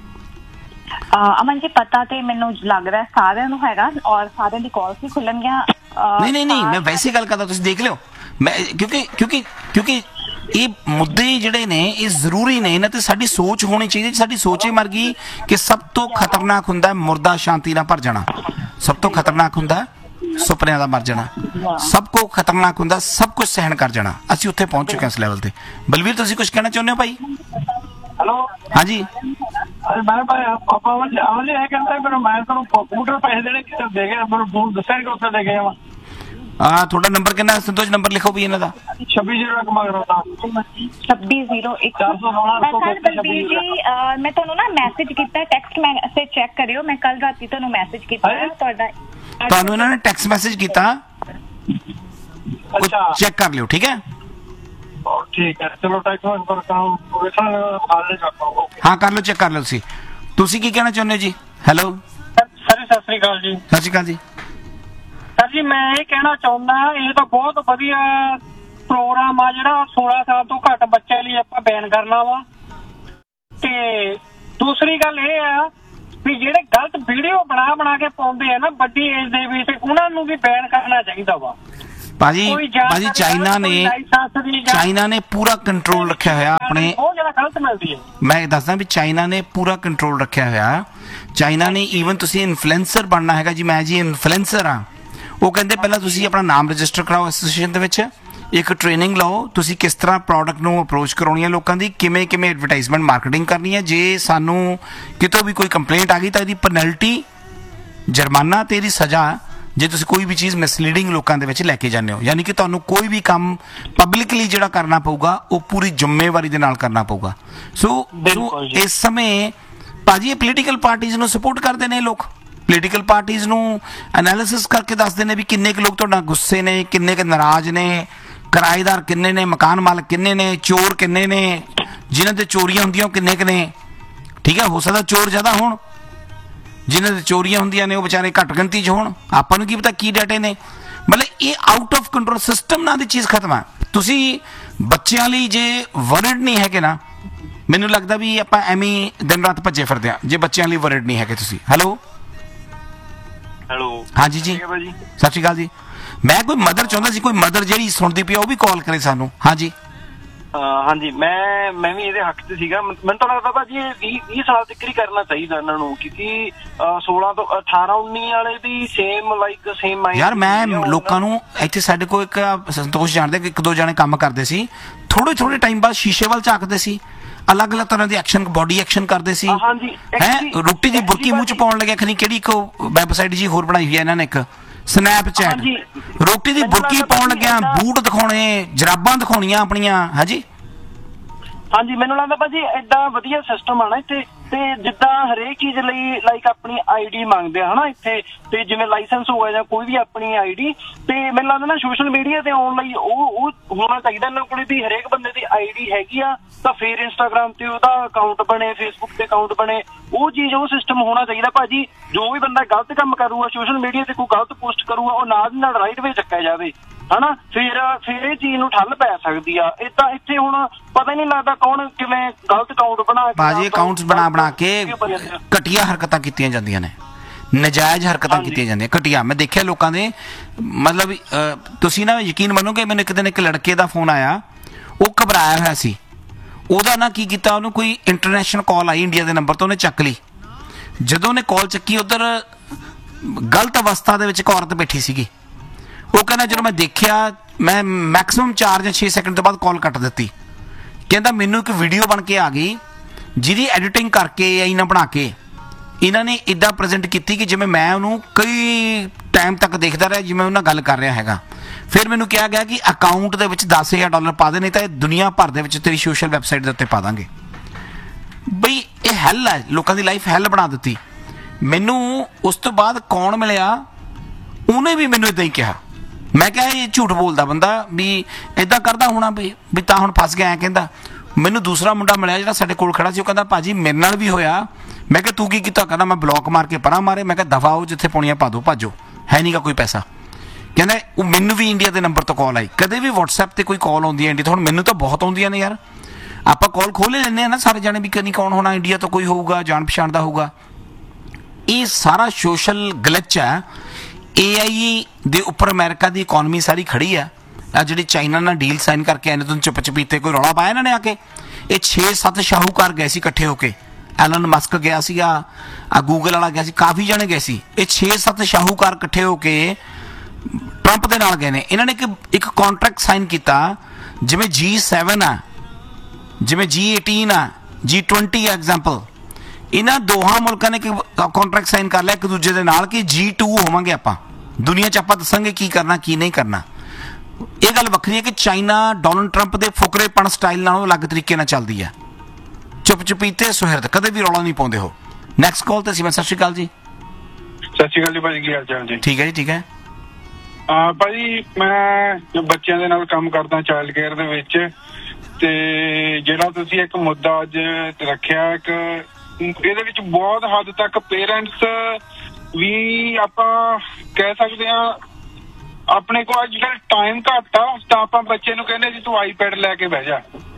ਅਮਨ ਜੀ ਪਤਾ ਤੇ ਮੈਨੂੰ ਲੱਗ ਰਿਹਾ ਸਾਰਿਆਂ ਨੂੰ ਹੈਗਾ, ਔਰ ਸਾਰਿਆਂ ਦੀ ਕਾਲਸ ਵੀ ਖੁੱਲਣਗੀਆਂ। ਨਹੀਂ ਨਹੀਂ ਨਹੀਂ ਮੈਂ ਵੈਸੇ ਗੱਲ ਕਰਦਾ, ਤੁਸੀਂ ਦੇਖ ਲਿਓ। ਮੈਂ ਕਿਉਂਕਿ ਕਿਉਂਕਿ ਕਿਉਂਕਿ ਇਹ ਮੁੱਦੇ ਜਿਹੜੇ ਨੇ ਇਹ ਜ਼ਰੂਰੀ ਨੇ, ਇਹਨਾਂ ਤੇ ਸਾਡੀ ਸੋਚ ਹੋਣੀ ਚਾਹੀਦੀ। ਸਾਡੀ ਸੋਚ ਹੀ ਮਰ ਗਈ ਕਿ ਸਭ ਤੋਂ ਖਤਰਨਾਕ ਹੁੰਦਾ ਮੁਰਦਾ ਸ਼ਾਂਤੀ ਨਾਲ ਭਰ ਜਾਣਾ, ਸਭ ਤੋਂ ਖਤਰਨਾਕ ਹੁੰਦਾ ਸੁਪਨਿਆਂ ਦਾ ਮਰ ਜਾਣਾ, ਸਭ ਤੋਂ ਖਤਰਨਾਕ ਹੁੰਦਾ ਸਭ ਕੁਝ ਸਹਿਣ ਕਰ ਜਾਣਾ। ਅਸੀਂ ਉੱਥੇ ਪਹੁੰਚ ਚੁੱਕੇ ਹਾਂ ਇਸ ਲੈਵਲ ਤੇ। ਬਲਵੀਰ ਤੁਸੀਂ ਕੁਝ ਕਹਿਣਾ ਚਾਹੁੰਦੇ ਹੋ ਭਾਈ? हेलो हाँ जी। अरे मैं भाई पापा वाले वाले है कहता है फिर मैं तो कंप्यूटर पैसे देने किधर दे गए फिर फोन दसा कि उत्थे दे गए वा। हां थोड़ा नंबर कितना संतोष नंबर लिखो भी इन्हां दा छब्बीस जीरो एक मांग रहा था छब्बीस जीरो एक बलबीर जी मैं ਤੁਹਾਨੂੰ ਨਾ ਮੈਸੇਜ ਕੀਤਾ, ਟੈਕਸਟ ਮੈਸੇਜ ਚੈੱਕ ਕਰਿਓ। ਮੈਂ ਕੱਲ ਰਾਤੀ ਤੁਹਾਨੂੰ ਮੈਸੇਜ ਕੀਤਾ ਤੁਹਾਡਾ, ਤੁਹਾਨੂੰ ਇਹਨਾਂ ਨੇ ਟੈਕਸਟ ਮੈਸੇਜ ਕੀਤਾ। अच्छा चेक कर लियो ठीक है। ठीक है चलो टैक्स पर काम वेखण हाल ले जाता हूं। हाँ कर लो चेक कर लो। ਤੁਸੀਂ ਤੁਸੀਂ ਕੀ ਕਹਿਣਾ ਚਾਹੁੰਦੇ ਹੋ ਜੀ? ਹੈਲੋ ਸਰ ਸਤਿ ਸ੍ਰੀ ਅਕਾਲ ਜੀ। ਸਤਿ ਸ਼੍ਰੀ ਅਕਾਲ ਜੀ। ਸਰ ਜੀ ਮੈਂ ਇਹ ਕਹਿਣਾ ਚਾਹੁੰਦਾ, ਇਹ ਤਾਂ ਬਹੁਤ ਵਧੀਆ ਪ੍ਰੋਗਰਾਮ ਆ ਜਿਹੜਾ ਸੋਲਾਂ ਸਾਲ ਤੋਂ ਘੱਟ ਬੱਚਿਆਂ ਲਈ ਆਪਾਂ ਬੈਨ ਕਰਨਾ ਵਾ। ਤੇ ਦੂਸਰੀ ਗੱਲ ਇਹ ਆ ਵੀ ਜਿਹੜੇ ਗਲਤ ਵੀਡੀਓ ਬਣਾ ਬਣਾ ਕੇ ਪਾਉਂਦੇ ਆ ਨਾ ਵੱਡੀ ਏਜ ਦੇ ਵਿੱਚ, ਉਹਨਾਂ ਨੂੰ ਵੀ ਬੈਨ ਕਰਨਾ ਚਾਹੀਦਾ ਵਾ। ਭਾਜੀ ਭਾਜੀ ਚਾਈਨਾ ਨੇ ਚਾਈਨਾ ਨੇ ਪੂਰਾ ਕੰਟਰੋਲ ਰੱਖਿਆ ਹੋਇਆ ਆਪਣੇ। ਬਹੁਤ ਜ਼ਿਆਦਾ ਗਲਤ ਮਿਲਦੀ ਹੈ। ਮੈਂ ਦੱਸਦਾ ਵੀ ਚਾਈਨਾ ਨੇ ਪੂਰਾ ਕੰਟਰੋਲ ਰੱਖਿਆ ਹੋਇਆ। ਚਾਈਨਾ ਨੇ ਈਵਨ ਤੁਸੀਂ ਇਨਫਲੂਐਂਸਰ ਬਣਨਾ ਹੈਗਾ ਜੀ, ਮੈਂ ਜੀ ਇਨਫਲੂਐਂਸਰ ਹਾਂ, ਉਹ ਕਹਿੰਦੇ ਪਹਿਲਾਂ ਤੁਸੀਂ ਆਪਣਾ ਨਾਮ ਰਜਿਸਟਰ ਕਰਾਓ ਐਸੋਸੀਏਸ਼ਨ ਦੇ ਵਿੱਚ, ਇੱਕ ਟ੍ਰੇਨਿੰਗ ਲਓ ਤੁਸੀਂ ਕਿਸ ਤਰ੍ਹਾਂ ਪ੍ਰੋਡਕਟ ਨੂੰ ਅਪਰੋਚ ਕਰਾਉਣੀ ਹੈ ਲੋਕਾਂ ਦੀ, ਕਿਵੇਂ ਕਿਵੇਂ ਐਡਵਰਟਾਈਜ਼ਮੈਂਟ ਮਾਰਕੀਟਿੰਗ ਕਰਨੀ ਹੈ। ਜੇ ਸਾਨੂੰ ਕਿਤੋਂ ਵੀ ਕੋਈ ਕੰਪਲੇਂਟ ਆ ਗਈ ਤਾਂ ਇਹਦੀ ਪੈਨਲਟੀ ਜੁਰਮਾਨਾ ਤੇ ਇਹਦੀ ਸਜ਼ਾ ਜੇ ਤੁਸੀਂ ਕੋਈ ਵੀ ਚੀਜ਼ ਮਿਸਲੀਡਿੰਗ ਲੋਕਾਂ ਦੇ ਵਿੱਚ ਲੈ ਕੇ ਜਾਂਦੇ ਹੋ। ਯਾਨੀ ਕਿ ਤੁਹਾਨੂੰ ਕੋਈ ਵੀ ਕੰਮ ਪਬਲਿਕਲੀ ਜਿਹੜਾ ਕਰਨਾ ਪਊਗਾ ਉਹ ਪੂਰੀ ਜ਼ਿੰਮੇਵਾਰੀ ਦੇ ਨਾਲ ਕਰਨਾ ਪਊਗਾ। ਸੋ ਇਸ ਸਮੇਂ ਭਾਜੀ ਇਹ ਪੋਲੀਟੀਕਲ ਪਾਰਟੀਜ਼ ਨੂੰ ਸਪੋਰਟ ਕਰਦੇ ਨੇ ਲੋਕ, ਪੋਲੀਟੀਕਲ ਪਾਰਟੀਜ਼ ਨੂੰ ਐਨਾਲਿਸਿਸ ਕਰਕੇ ਦੱਸਦੇ ਨੇ ਵੀ ਕਿੰਨੇ ਕੁ ਲੋਕ ਤੁਹਾਡਾ ਗੁੱਸੇ ਨੇ, ਕਿੰਨੇ ਕੁ ਨਾਰਾਜ਼ ਨੇ, ਕਿਰਾਏਦਾਰ ਕਿੰਨੇ ਨੇ, ਮਕਾਨ ਮਾਲਕ ਕਿੰਨੇ ਨੇ, ਚੋਰ ਕਿੰਨੇ ਨੇ, ਜਿਨ੍ਹਾਂ ਤੇ ਚੋਰੀਆਂ ਹੁੰਦੀਆਂ ਉਹ ਕਿੰਨੇ ਕੁ ਨੇ। ਠੀਕ ਹੈ, ਹੋ ਸਕਦਾ ਚੋਰ ਜ਼ਿਆਦਾ ਹੋਣ, ਜਿਨ੍ਹਾਂ ਦੇ ਚੋਰੀਆਂ ਹੁੰਦੀਆਂ ਨੇ ਉਹ ਵਿਚਾਰੇ ਘੱਟ ਗਿਣਤੀ 'ਚ ਹੋਣ, ਆਪਾਂ ਨੂੰ ਕੀ ਪਤਾ ਕੀ ਡਾਟੇ ਨੇ। ਮਤਲਬ ਇਹ ਆਊਟ ਆਫ ਕੰਟਰੋਲ ਸਿਸਟਮ ਨਾਲ ਦੀ ਚੀਜ਼ ਖਤਮ ਹੈ। ਤੁਸੀਂ ਬੱਚਿਆਂ ਲਈ ਜੇ ਵਰਡ ਨਹੀਂ ਹੈਗੇ ਨਾ, ਮੈਨੂੰ ਲੱਗਦਾ ਵੀ ਆਪਾਂ ਐਵੇਂ ਦਿਨ ਰਾਤ ਭੱਜੇ ਫਿਰਦੇ ਹਾਂ ਜੇ ਬੱਚਿਆਂ ਲਈ ਵਰਡ ਨਹੀਂ ਹੈਗੇ ਤੁਸੀਂ। ਹੈਲੋ ਹੈਲੋ ਹਾਂਜੀ ਜੀ ਸਤਿ ਸ਼੍ਰੀ ਅਕਾਲ ਜੀ। ਮੈਂ ਕੋਈ ਮਦਰ ਚਾਹੁੰਦਾ ਸੀ, ਕੋਈ ਮਦਰ ਜਿਹੜੀ ਸੁਣਦੀ ਪਈ ਉਹ ਵੀ ਕਾਲ ਕਰੇ ਸਾਨੂੰ। ਹਾਂਜੀ ਹਾਂਜੀ ਮੈਂ ਮੈਂ ਵੀ ਇਹਦੇ ਹੱਕ 'ਚ ਸੀਗਾ। ਮੈਨੂੰ ਤਾਂ ਲੱਗਦਾ ਭਾਜੀ ਇਹ ਵੀਹ ਵੀਹ ਸਾਲ ਤੱਕ ਹੀ ਕਰਨਾ ਚਾਹੀਦਾ ਇਹਨਾਂ ਨੂੰ, ਕਿਉਂਕਿ ਸੋਲਾਂ ਤੋਂ ਅਠਾਰਾਂ ਉੱਨੀ ਵਾਲੇ ਵੀ ਸੇਮ ਲਾਈਕ ਸੇਮ ਮਾਈਂਡ। ਯਾਰ ਮੈਂ ਲੋਕਾਂ ਨੂੰ ਇੱਥੇ ਸਾਡੇ ਕੋਲ ਇੱਕ ਸੰਤੋਸ਼ ਜਾਣਦੇ ਇੱਕ ਦੋ ਜਾਣੇ ਕੰਮ ਕਰਦੇ ਸੀ, ਥੋੜੇ ਥੋੜੇ ਟਾਈਮ ਬਾਅਦ ਸ਼ੀਸ਼ੇ ਵੱਲ ਝਾਕਦੇ ਸੀ, ਅਲੱਗ ਅਲੱਗ ਤਰ੍ਹਾਂ ਦੇ ਐਕਸ਼ਨ ਬੋਡੀ ਐਕਸ਼ਨ ਕਰਦੇ ਸੀ। ਹੈ ਰੋਟੀ ਦੀ ਬੁਰਕੀ ਮੂੰਹ 'ਚ ਪਾਉਣ ਲੱਗਿਆ, ਖਨੀ ਕਿਹੜੀ ਇੱਕ ਵੈਬਸਾਈਟ ਜੀ ਹੋਰ ਬਣਾਈ ਹੋਈ ਹੈ ਇਹਨਾਂ ਨੇ, ਇੱਕ ਸਨੈਪਚੈਟ, ਰੋਟੀ ਦੀ ਬੁਰਕੀ ਪਾਉਣ ਲੱਗਿਆ, ਬੂਟ ਦਿਖਾਉਣੇ, ਜਰਾਬਾਂ ਦਿਖਾਉਣੀਆਂ ਆਪਣੀਆਂ। ਹਾਂਜੀ ਹਾਂਜੀ ਮੈਨੂੰ ਲੱਗਦਾ ਭਾਜੀ ਏਡਾ ਵਧੀਆ ਸਿਸਟਮ ਆ ਨਾ ਇੱਥੇ, ਤੇ ਜਿੱਦਾਂ ਹਰੇਕ ਚੀਜ਼ ਲਈ ਲਾਈਕ ਆਪਣੀ ਆਈਡੀ ਮੰਗਦੇ ਆ ਹਨਾ ਇੱਥੇ, ਤੇ ਜਿਵੇਂ ਲਾਇਸੈਂਸ ਹੋਇਆ ਜਾਂ ਕੋਈ ਵੀ ਆਪਣੀ ਆਈਡੀ, ਤੇ ਮੈਨੂੰ ਲੱਗਦਾ ਨਾ ਸੋਸ਼ਲ ਮੀਡੀਆ ਤੇ ਆਉਣ ਲਈ ਉਹ ਉਹ ਹੋਣਾ ਚਾਹੀਦਾ ਇਹਨਾਂ ਕੋਲ ਵੀ ਹਰੇਕ ਬੰਦੇ ਦੀ ਆਈਡੀ ਹੈਗੀ ਆ, ਤਾਂ ਫਿਰ ਇੰਸਟਾਗ੍ਰਾਮ ਤੇ ਉਹਦਾ ਅਕਾਊਂਟ ਬਣੇ, ਫੇਸਬੁੱਕ ਤੇ ਅਕਾਊਂਟ ਬਣੇ, ਉਹ ਚੀਜ਼ ਉਹ ਸਿਸਟਮ ਹੋਣਾ ਚਾਹੀਦਾ ਭਾਜੀ। ਜੋ ਵੀ ਬੰਦਾ ਗਲਤ ਕੰਮ ਕਰੂਗਾ ਸੋਸ਼ਲ ਮੀਡੀਆ ਤੇ ਕੋਈ ਗਲਤ ਪੋਸਟ ਕਰੂਗਾ ਉਹ ਨਾਲ ਦੀ ਨਾਲ ਰਾਈਟ ਵੇ ਚੱਕਿਆ ਜਾਵੇ ਹਨਾ, ਫਿਰ ਫਿਰ ਇਹ ਚੀਜ਼ ਨੂੰ ਠੱਲ ਪੈ ਸਕਦੀ ਆ। ਇਹ ਤਾਂ ਇੱਥੇ ਹੁਣ ਪਤਾ ਹੀ ਨਹੀਂ ਲੱਗਦਾ ਕੌਣ ਕਿਵੇਂ ਗਲਤ ਅਕਾਊਂਟ ਬਣਾ ਕੇ ਭਾਜੀ ਅਕਾਊਂਟਸ ਬਣਾ ਬਣਾ ਕੇ ਘਟੀਆ ਹਰਕਤਾਂ ਕੀਤੀਆਂ ਜਾਂਦੀਆਂ ਨੇ, ਨਜਾਇਜ਼ ਹਰਕਤਾਂ ਕੀਤੀਆਂ ਜਾਂਦੀਆਂ ਘਟੀਆ। ਮੈਂ ਦੇਖਿਆ ਲੋਕਾਂ ਦੇ, ਮਤਲਬ ਤੁਸੀਂ ਨਾ ਯਕੀਨ ਮੰਨੋਗੇ, ਮੈਨੂੰ ਇੱਕ ਦਿਨ ਇੱਕ ਲੜਕੇ ਦਾ ਫੋਨ ਆਇਆ, ਉਹ ਘਬਰਾਇਆ ਹੋਇਆ ਸੀ। ਉਹਦਾ ਨਾ ਕੀ ਕੀਤਾ, ਉਹਨੂੰ ਕੋਈ ਇੰਟਰਨੈਸ਼ਨਲ ਕਾਲ ਆਈ ਇੰਡੀਆ ਦੇ ਨੰਬਰ ਤੋਂ, ਉਹਨੇ ਚੱਕ ਲਈ। ਜਦੋਂ ਉਹਨੇ ਕਾਲ ਚੱਕੀ ਉੱਧਰ ਗਲਤ ਅਵਸਥਾ ਦੇ ਵਿੱਚ ਇੱਕ ਔਰਤ ਬੈਠੀ ਸੀਗੀ। ਉਹ ਕਹਿੰਦਾ ਜਦੋਂ ਮੈਂ ਦੇਖਿਆ ਮੈਂ ਮੈਕਸਿਮਮ ਚਾਰ ਜਾਂ ਛੇ ਸੈਕਿੰਡ ਤੋਂ ਬਾਅਦ ਕਾਲ ਕੱਟ ਦਿੱਤੀ। ਕਹਿੰਦਾ ਮੈਨੂੰ ਇੱਕ ਵੀਡੀਓ ਬਣ ਕੇ ਆ ਗਈ ਜਿਹਦੀ ਐਡੀਟਿੰਗ ਕਰਕੇ ਏਆਈ ਨਾਲ ਬਣਾ ਕੇ ਇਹਨਾਂ ਨੇ ਇੱਦਾਂ ਪ੍ਰੈਜ਼ੈਂਟ ਕੀਤੀ ਕਿ ਜਿਵੇਂ ਮੈਂ ਉਹਨੂੰ ਕਈ ਟਾਈਮ ਤੱਕ ਦੇਖਦਾ ਰਿਹਾ ਜਿਵੇਂ ਉਹਨਾਂ ਗੱਲ ਕਰ ਰਿਹਾ ਹੈਗਾ। ਫਿਰ ਮੈਨੂੰ ਕਿਹਾ ਗਿਆ ਕਿ ਅਕਾਊਂਟ ਦੇ ਵਿੱਚ ਦਸ ਹਜ਼ਾਰ ਡਾਲਰ ਪਾ ਦੇ, ਨਹੀਂ ਤਾਂ ਇਹ ਦੁਨੀਆ ਭਰ ਦੇ ਵਿੱਚ ਤੇਰੀ ਸੋਸ਼ਲ ਵੈਬਸਾਈਟ ਦੇ ਉੱਤੇ ਪਾ ਦਾਂਗੇ। ਬਈ ਇਹ ਹੈਲ ਹੈ, ਲੋਕਾਂ ਦੀ ਲਾਈਫ ਹੈਲ ਬਣਾ ਦਿੱਤੀ। ਮੈਨੂੰ ਉਸ ਤੋਂ ਬਾਅਦ ਕੌਣ ਮਿਲਿਆ, ਉਹਨੇ ਵੀ ਮੈਨੂੰ ਇੱਦਾਂ ਹੀ ਕਿਹਾ। ਮੈਂ ਕਿਹਾ ਇਹ ਝੂਠ ਬੋਲਦਾ ਬੰਦਾ, ਵੀ ਇੱਦਾਂ ਕਰਦਾ ਹੋਣਾ ਵੀ ਵੀ ਤਾਂ ਹੁਣ ਫਸ ਗਿਆ। ਐਂ ਕਹਿੰਦਾ। ਮੈਨੂੰ ਦੂਸਰਾ ਮੁੰਡਾ ਮਿਲਿਆ ਜਿਹੜਾ ਸਾਡੇ ਕੋਲ ਖੜਾ ਸੀ, ਉਹ ਕਹਿੰਦਾ ਭਾਜੀ ਮੇਰੇ ਨਾਲ ਵੀ ਹੋਇਆ। ਮੈਂ ਕਿਹਾ ਤੂੰ ਕੀ ਕੀਤਾ? ਕਹਿੰਦਾ ਮੈਂ ਬਲੌਕ ਮਾਰ ਕੇ ਪਰਾਂ ਮਾਰੇ। ਮੈਂ ਕਿਹਾ ਦਫਾ ਆਓ, ਜਿੱਥੇ ਪਾਉਣੀਆਂ ਪਾ ਦਿਓ, ਭਾਜੋ, ਹੈ ਨਹੀਂ ਗਾ ਕੋਈ ਪੈਸਾ। ਕਹਿੰਦਾ ਉਹ ਮੈਨੂੰ ਵੀ ਇੰਡੀਆ ਦੇ ਨੰਬਰ ਤੋਂ ਕਾਲ ਆਈ। ਕਦੇ ਵੀ ਵਟਸਐਪ ਤੇ ਕੋਈ ਕਾਲ ਆਉਂਦੀ ਹੈ ਇੰਡੀਆ ਤੋਂ, ਹੁਣ ਮੈਨੂੰ ਤਾਂ ਬਹੁਤ ਆਉਂਦੀਆਂ ਨੇ ਯਾਰ। ਆਪਾਂ ਕਾਲ ਖੋਲ੍ਹ ਲੈਂਦੇ ਹਾਂ ਨਾ ਸਾਰੇ ਜਾਣੇ ਵੀ ਕਦੀ ਕੌਣ ਹੋਣਾ ਇੰਡੀਆ ਤੋਂ, ਕੋਈ ਹੋਊਗਾ ਜਾਣ ਪਛਾਣ ਦਾ ਹੋਊਗਾ। ਇਹ ਸਾਰਾ ਸੋਸ਼ਲ ਗਲਿਚ ਹੈ। ਏ ਆਈ ਦੇ ਉੱਪਰ ਅਮਰੀਕਾ ਦੀ ਇਕੋਨਮੀ ਸਾਰੀ ਖੜੀ ਆ। ਆ ਜਿਹੜੀ ਚਾਈਨਾ ਨਾਲ ਡੀਲ ਸਾਈਨ ਕਰਕੇ ਆਏ ਨੇ, ਤੁਹਾਨੂੰ ਚੁੱਪ ਚਪੀਤੇ ਕੋਈ ਰੌਲਾ ਪਾਇਆ ਇਹਨਾਂ ਨੇ ਆ ਕੇ। ਇਹ ਛੇ ਸੱਤ ਸ਼ਾਹੂਕਾਰ ਗਏ ਸੀ ਇਕੱਠੇ ਹੋ ਕੇ। ਐਲਨ ਮਸਕ ਗਿਆ ਸੀਗਾ, ਆ ਗੂਗਲ ਵਾਲਾ ਗਿਆ ਸੀ, ਕਾਫੀ ਜਣੇ ਗਏ ਸੀ। ਇਹ ਛੇ ਸੱਤ ਸ਼ਾਹੂਕਾਰ ਇਕੱਠੇ ਹੋ ਕੇ ਟਰੰਪ ਦੇ ਨਾਲ ਗਏ ਨੇ। ਇਹਨਾਂ ਨੇ ਇੱਕ ਇੱਕ ਕੰਟਰੈਕਟ ਸਾਈਨ ਕੀਤਾ, ਜਿਵੇਂ ਜੀ ਸੈਵਨ ਆ, ਜਿਵੇਂ ਜੀ ਏਟੀਨ ਆ, ਜੀ ਟਵੈਂਟੀ ਆ ਐਗਜ਼ਾਮਪਲ। ਇਹਨਾਂ ਦੋਹਾਂ ਮੁਲਕਾਂ ਨੇ ਇੱਕ ਕੰਟਰੈਕਟ ਸਾਈਨ ਕਰ ਲਿਆ ਇੱਕ ਦੂਜੇ ਦੇ ਨਾਲ ਕਿ ਜੀ ਟੂ ਹੋਵਾਂਗੇ ਆਪਾਂ, ਦੁਨੀਆ 'ਚ ਆਪਾਂ ਦੱਸਾਂਗੇ ਕੀ ਕਰਨਾ ਕੀ ਨਹੀਂ ਕਰਨਾ। ਇਹ ਗੱਲ ਵੱਖਰੀ ਹੈ ਕਿ ਚਾਈਨਾ ਡੋਨਲਡ ਟਰੰਪ ਦੇ ਫੁਕਰੇਪਣ ਸਟਾਈਲ ਨਾਲੋਂ ਅਲੱਗ ਤਰੀਕੇ ਨਾਲ ਚੱਲਦੀ ਹੈ। ਚੁੱਪ ਚੁਪੀਤੇ ਸੁਹਿਰਦ, ਕਦੇ ਵੀ ਰੌਲਾ ਨਹੀਂ ਪਾਉਂਦੇ ਹੋ। ਨੈਕਸਟ ਕਾਲ ਤੇ ਸੀ ਮੈਂ। ਸਤਿ ਸ਼੍ਰੀ ਅਕਾਲ ਜੀ। ਸਤਿ ਸ਼੍ਰੀ ਅਕਾਲ ਜੀ ਭਾਜੀ, ਕੀ ਹਾਲ ਚਾਲ ਜੀ? ਠੀਕ ਹੈ ਜੀ, ਠੀਕ ਹੈ। ਹਾਂ ਭਾਜੀ, ਮੈਂ ਬੱਚਿਆਂ ਦੇ ਨਾਲ ਕੰਮ ਕਰਦਾ ਚਾਈਲਡ ਕੇਅਰ ਦੇ ਵਿੱਚ, ਤੇ ਜਿਹੜਾ ਤੁਸੀਂ ਇੱਕ ਮੁੱਦਾ ਅੱਜ ਰੱਖਿਆ, ਇੱਕ ਇਹਦੇ ਵਿੱਚ ਬਹੁਤ ਹੱਦ ਤੱਕ ਪੇਰੈਂਟਸ ਵੀ ਆਪਾਂ ਕਹਿ ਸਕਦੇ ਹਾਂ ਆਪਣੇ ਕੋਲ ਅੱਜ ਕੱਲ੍ਹ ਟਾਈਮ ਘੱਟ ਆ, ਤਾਂ ਆਪਾਂ ਬੱਚੇ ਨੂੰ ਕਹਿੰਦੇ ਜੀ ਤੂੰ ਆਈਪੈਡ ਲੈ ਕੇ ਬਹਿ ਜਾ।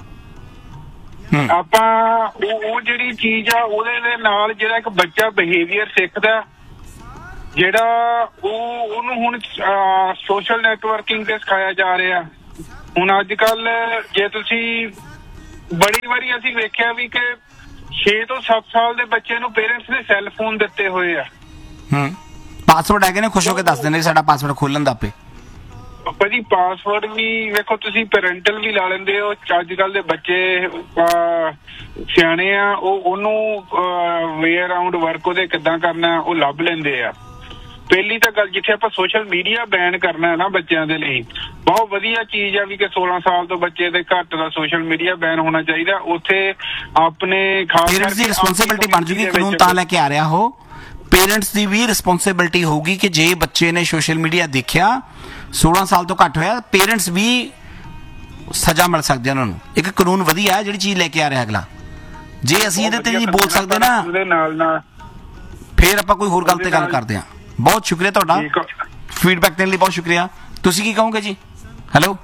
ਆਪਾਂ ਉਹ ਉਹ ਜਿਹੜੀ ਚੀਜ਼ ਆ ਉਹਦੇ ਦੇ ਨਾਲ ਜਿਹੜਾ ਇੱਕ ਬੱਚਾ ਬਿਹੇਵੀਅਰ ਸਿੱਖਦਾ, ਜਿਹੜਾ ਉਹ ਉਹਨੂੰ ਹੁਣ ਸੋਸ਼ਲ ਨੈਟਵਰਕਿੰਗ ਤੇ ਸਿਖਾਇਆ ਜਾ ਰਿਹਾ। ਹੁਣ ਅੱਜ ਕੱਲ ਜੇ ਤੁਸੀਂ ਬੜੀ ਵਾਰੀ ਅਸੀਂ ਵੇਖਿਆ ਵੀ ਕਿ ਛੇ ਤੋਂ ਸੱਤ ਸਾਲ ਦੇ ਬੱਚੇ ਨੂੰ ਪੇਰੈਂਟਸ ਨੇ ਸੈੱਲ ਫੋਨ ਦਿੱਤੇ ਹੋਏ ਆ। ਹੂੰ ਪਾਸਵਰਡ ਹੈਗੇ ਨੇ, ਖੁਸ਼ ਹੋ ਕੇ ਦੱਸ ਦਿੰਦੇ ਸਾਡਾ ਪਾਸਵਰਡ ਖੋਲਣ ਦਾ ਆਪੇ। ਭਾਜੀ ਪਾਸਵਰਡ ਵੀ ਵੇਖੋ, ਤੁਸੀਂ ਪੈਰੈਂਟਲ ਵੀ ਲਾ ਲੈਂਦੇ ਹੋ। ਅੱਜ ਕੱਲ ਦੇ ਬੱਚੇ ਸਿਆਣੇ ਆ, ਉਹ ਉਹਨੂੰ ਵੇ ਅਰਾਊਂਡ ਵਰਕ ਉਹਦੇ ਕਿੱਦਾਂ ਕਰਨਾ ਉਹ ਲੱਭ ਲੈਂਦੇ ਆ। ਪਹਿਲੀ ਤਾਂ ਗੱਲ, ਜਿੱਥੇ ਆਪਾਂ ਸੋਸ਼ਲ ਮੀਡੀਆ ਬੈਨ ਕਰਨਾ ਹੈ ਨਾ ਬੱਚਿਆਂ ਦੇ ਲਈ, ਬਹੁਤ ਵਧੀਆ ਚੀਜ਼ ਆ ਵੀ ਕਿ ਸੋਲਾਂ ਸਾਲ ਤੋਂ ਬੱਚੇ ਦੇ ਘੱਟ ਦਾ ਸੋਸ਼ਲ ਮੀਡੀਆ ਬੈਨ ਹੋਣਾ ਚਾਹੀਦਾ। ਉੱਥੇ ਆਪਣੇ ਖਾਸ ਪੇਰੈਂਟਸ ਦੀ ਰਿਸਪੌਂਸਿਬਿਲਿਟੀ ਬਣ ਜੂਗੀ, ਕਾਨੂੰਨ ਤਾਂ ਲੈ ਕੇ ਆ ਰਿਹਾ ਹੋ। ਪੇਰੈਂਟਸ ਦੀ ਵੀ ਰਿਸਪੌਂਸਿਬਿਲਿਟੀ ਹੋਊਗੀ ਕਿ ਜੇ ਬੱਚੇ ਨੇ ਸੋਸ਼ਲ ਮੀਡੀਆ ਦੇਖਿਆ, ਸੋਲਾਂ ਸਾਲ ਤੋਂ ਘੱਟ ਹੋਇਆ, ਪੇਰੈਂਟਸ ਵੀ ਸਜ਼ਾ ਮਿਲ ਸਕਦੀ ਉਹਨਾਂ ਨੂੰ। ਇੱਕ ਕਾਨੂੰਨ ਵਧੀਆ ਜਿਹੜੀ ਚੀਜ਼ ਲੈ ਕੇ ਆ ਰਿਹਾ ਅਗਲਾ। ਜੇ ਅਸੀਂ ਇਹਦੇ ਤੇ ਨਹੀਂ ਬੋਲ ਸਕਦੇ ਨਾ, ਨਾਲ ਨਾਲ ਫਿਰ ਆਪਾਂ ਕੋਈ ਹੋਰ ਗੱਲ ਤੇ ਗੱਲ ਕਰਦੇ ਹਾਂ। ਬਹੁਤ ਸ਼ੁਕਰੀਆ ਤੁਹਾਡਾ ਫੀਡਬੈਕ ਦੇਣ ਲਈ, ਬਹੁਤ ਸ਼ੁਕਰੀਆ। ਤੁਸੀਂ ਕੀ ਕਹੋਗੇ ਜੀ? Hello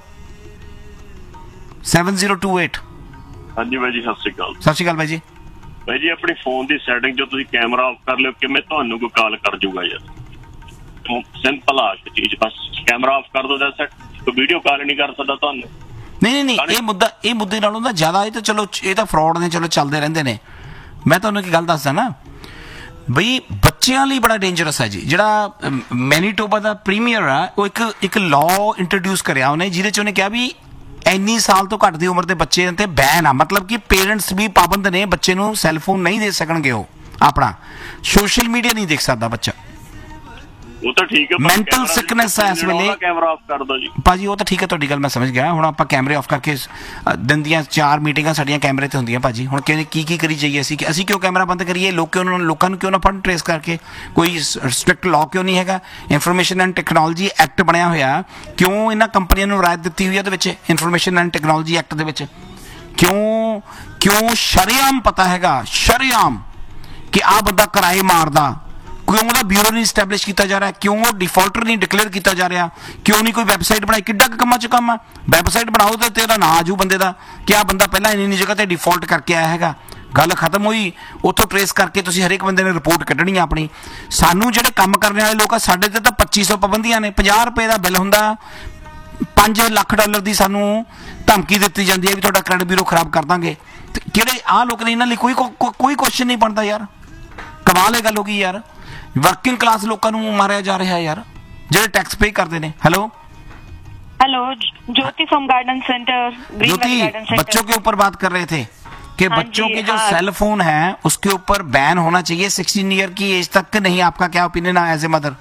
seven zero two eight. ਹਾਂਜੀ ਬਾਈ ਜੀ, ਸਤਿ ਸ਼੍ਰੀ ਅਕਾਲ। ਸਤਿ ਸ਼੍ਰੀ ਅਕਾਲ ਬਾਈ ਜੀ। ਬਾਈ ਜੀ, ਆਪਣੀ ਫੋਨ ਦੀ ਸੈਟਿੰਗ ਚੋਂ ਤੁਸੀਂ ਕੈਮਰਾ ਆਫ ਕਰ ਲਿਓ, ਕਿਵੇਂ ਤੁਹਾਨੂੰ ਕੋਈ ਕਾਲ ਕਰ ਜੂਗਾ ਯਾਰ। ਸਿੰਪਲ ਆ ਚੀਜ਼, ਬਸ ਕੈਮਰਾ ਆਫ ਕਰ ਦੋ, ਜੈਸੇ ਕੋਈ ਵੀਡੀਓ ਕਾਲ ਨਹੀਂ ਕਰ ਸਕਦਾ ਤੁਹਾਨੂੰ। ਨਹੀਂ ਨਹੀਂ ਨਹੀਂ, ਇਹ ਮੁੱਦਾ ਇਹ ਮੁੱਦੇ ਨਾਲੋਂ ਤਾਂ ਜ਼ਿਆਦਾ, ਇਹ ਤਾਂ ਚਲੋ ਇਹ ਤਾਂ ਫਰਾਡ ਨੇ, ਚਲੋ ਚੱਲਦੇ ਰਹਿੰਦੇ ਨੇ। ਮੈਂ ਤੁਹਾਨੂੰ ਇੱਕ ਗੱਲ ਦੱਸਦਾ ਨਾ ਬਈ, ਬੱਚਿਆਂ ਲਈ ਬੜਾ ਡੇਂਜਰਸ ਹੈ ਜੀ। ਜਿਹੜਾ ਮੈਨੀਟੋਬਾ ਦਾ ਪ੍ਰੀਮੀਅਰ ਆ, ਉਹ ਇੱਕ ਇੱਕ ਲਾਅ ਇੰਟਰੋਡਿਊਸ ਕਰਿਆ ਉਹਨੇ, ਜਿਹਦੇ 'ਚ ਉਹਨੇ ਕਿਹਾ ਵੀ ਇੰਨੀ ਸਾਲ ਤੋਂ ਘੱਟ ਦੀ ਉਮਰ ਦੇ ਬੱਚੇ ਤੇ ਬੈਨ ਆ। ਮਤਲਬ ਕਿ ਪੇਰੈਂਟਸ ਵੀ ਪਾਬੰਦ ਨੇ, ਬੱਚੇ ਨੂੰ ਸੈੱਲਫੋਨ ਨਹੀਂ ਦੇ ਸਕਣਗੇ, ਉਹ ਆਪਣਾ ਸੋਸ਼ਲ ਮੀਡੀਆ ਨਹੀਂ ਦੇਖ ਸਕਦਾ ਬੱਚਾ। ਉਹ ਤਾਂ ਠੀਕ ਹੈ, ਮੈਂਟਲ ਸਿਕਨੈਸ ਹੈ ਇਸ ਵੇਲੇ। ਕੈਮਰਾ ਆਫ ਕਰ ਦੋ ਜੀ ਭਾਜੀ, ਉਹ ਤਾਂ ਠੀਕ ਹੈ, ਤੁਹਾਡੀ ਗੱਲ ਮੈਂ ਸਮਝ ਗਿਆ। ਹੁਣ ਆਪਾਂ ਕੈਮਰੇ ਆਫ ਕਰਕੇ ਦਿਨ ਦੀਆਂ ਚਾਰ ਮੀਟਿੰਗਾਂ ਸਾਡੀਆਂ ਕੈਮਰੇ ਤੇ ਹੁੰਦੀਆਂ ਭਾਜੀ। ਹੁਣ ਕਿਵੇਂ ਕੀ ਕੀ ਕਰੀ ਜਾਈਏ ਅਸੀਂ? ਅਸੀਂ ਕਿਉਂ ਕੈਮਰਾ ਬੰਦ ਕਰੀਏ? ਲੋਕ ਕਿਉਂ ਲੋਕਾਂ ਨੂੰ ਕਿਉਂ ਨਾ ਫੜਨ ਟ੍ਰੇਸ ਕਰਕੇ? ਕੋਈ ਸਟ੍ਰਿਕਟ ਲਾਅ ਕਿਉਂ ਨਹੀਂ ਹੈਗਾ? ਇਨਫੋਰਮੇਸ਼ਨ ਐਂਡ ਟੈਕਨੋਲੋਜੀ ਐਕਟ ਬਣਿਆ ਹੋਇਆ, ਕਿਉਂ ਇਹਨਾਂ ਕੰਪਨੀਆਂ ਨੂੰ ਰਾਇਤ ਦਿੱਤੀ ਹੋਈ ਹੈ ਉਹਦੇ ਵਿੱਚ? ਇਨਫੋਰਮੇਸ਼ਨ ਐਂਡ ਟੈਕਨੋਲੋਜੀ ਐਕਟ ਦੇ ਵਿੱਚ ਕਿਉਂ ਕਿਉਂ ਸ਼ਰੇਆਮ ਪਤਾ ਹੈਗਾ, ਸ਼ਰੇਆਮ ਕਿ ਆਹ ਬੰਦਾ ਕਿਰਾਏ ਮਾਰਦਾ, ਕਿਉਂ ਉਹਦਾ ਬਿਊਰੋ ਨਹੀਂ ਸਟੈਬਲਿਸ਼ ਕੀਤਾ ਜਾ ਰਿਹਾ? ਕਿਉਂ ਡਿਫਾਲਟਰ ਨਹੀਂ ਡਿਕਲੇਅਰ ਕੀਤਾ ਜਾ ਰਿਹਾ? ਕਿਉਂ ਨਹੀਂ ਕੋਈ ਵੈਬਸਾਈਟ ਬਣਾਈ? ਕਿੱਡਾ ਕੁ ਕੰਮਾਂ 'ਚ ਕੰਮ ਆ। ਵੈਬਸਾਈਟ ਬਣਾਓ ਤੇ ਤੇਰਾ ਨਾਂ ਆਜੂ ਬੰਦੇ ਦਾ ਕਿ ਆਹ ਬੰਦਾ ਪਹਿਲਾਂ ਇੰਨੀ ਇੰਨੀ ਜਗ੍ਹਾ ਤੇ ਡਿਫਾਲਟ ਕਰਕੇ ਆਇਆ ਹੈਗਾ। ਗੱਲ ਖਤਮ ਹੋਈ। ਉੱਥੋਂ ਟਰੇਸ ਕਰਕੇ ਤੁਸੀਂ ਹਰੇਕ ਬੰਦੇ ਨੇ ਰਿਪੋਰਟ ਕੱਢਣੀ ਆ ਆਪਣੀ। ਸਾਨੂੰ ਜਿਹੜੇ ਕੰਮ ਕਰਨ ਵਾਲੇ ਲੋਕ ਆ, ਸਾਡੇ ਤੇ ਤਾਂ ਪੱਚੀ ਸੌ ਪਾਬੰਦੀਆਂ ਨੇ। ਪੰਜਾਹ ਰੁਪਏ ਦਾ ਬਿੱਲ ਹੁੰਦਾ, ਪੰਜ ਲੱਖ ਡਾਲਰ ਦੀ ਸਾਨੂੰ ਧਮਕੀ ਦਿੱਤੀ ਜਾਂਦੀ ਹੈ ਵੀ ਤੁਹਾਡਾ ਕ੍ਰੈਡਿਟ ਬਿਊਰੋ ਖਰਾਬ ਕਰ ਦਾਂਗੇ। ਕਿਹੜੇ ਆਹ ਲੋਕ ਨੇ, ਇਹਨਾਂ ਲਈ ਕੋਈ ਕੋਈ ਕੁਐਸਚਨ ਨਹੀਂ ਬਣਦਾ ਯਾਰ। ਕਮਾਲ ਇਹ ਗੱਲ ਹੋ ਗਈ ਯਾਰ। ਵਰਕਿੰਗ ਕਲਾਸ ਲੋਕਾਂ ਨੂੰ ਮਾਰਿਆ ਜਾ ਰਿਹਾ ਯਾਰ, ਜਿਹੜੇ ਟੈਕਸ ਪੇ ਕਰਦੇ ਨੇ। Hello hello, Jyoti from garden centre, green valley garden Jyoti, centre. बच्चों के ऊपर बात कर रहे थे कि हाँ बच्चों जी, के जो हाँ। सेल फोन है उसके ऊपर बैन होना चाहिए सिक्सटीन ईयर की एज तक के नहीं। आपका क्या ओपिनियन है as a mother?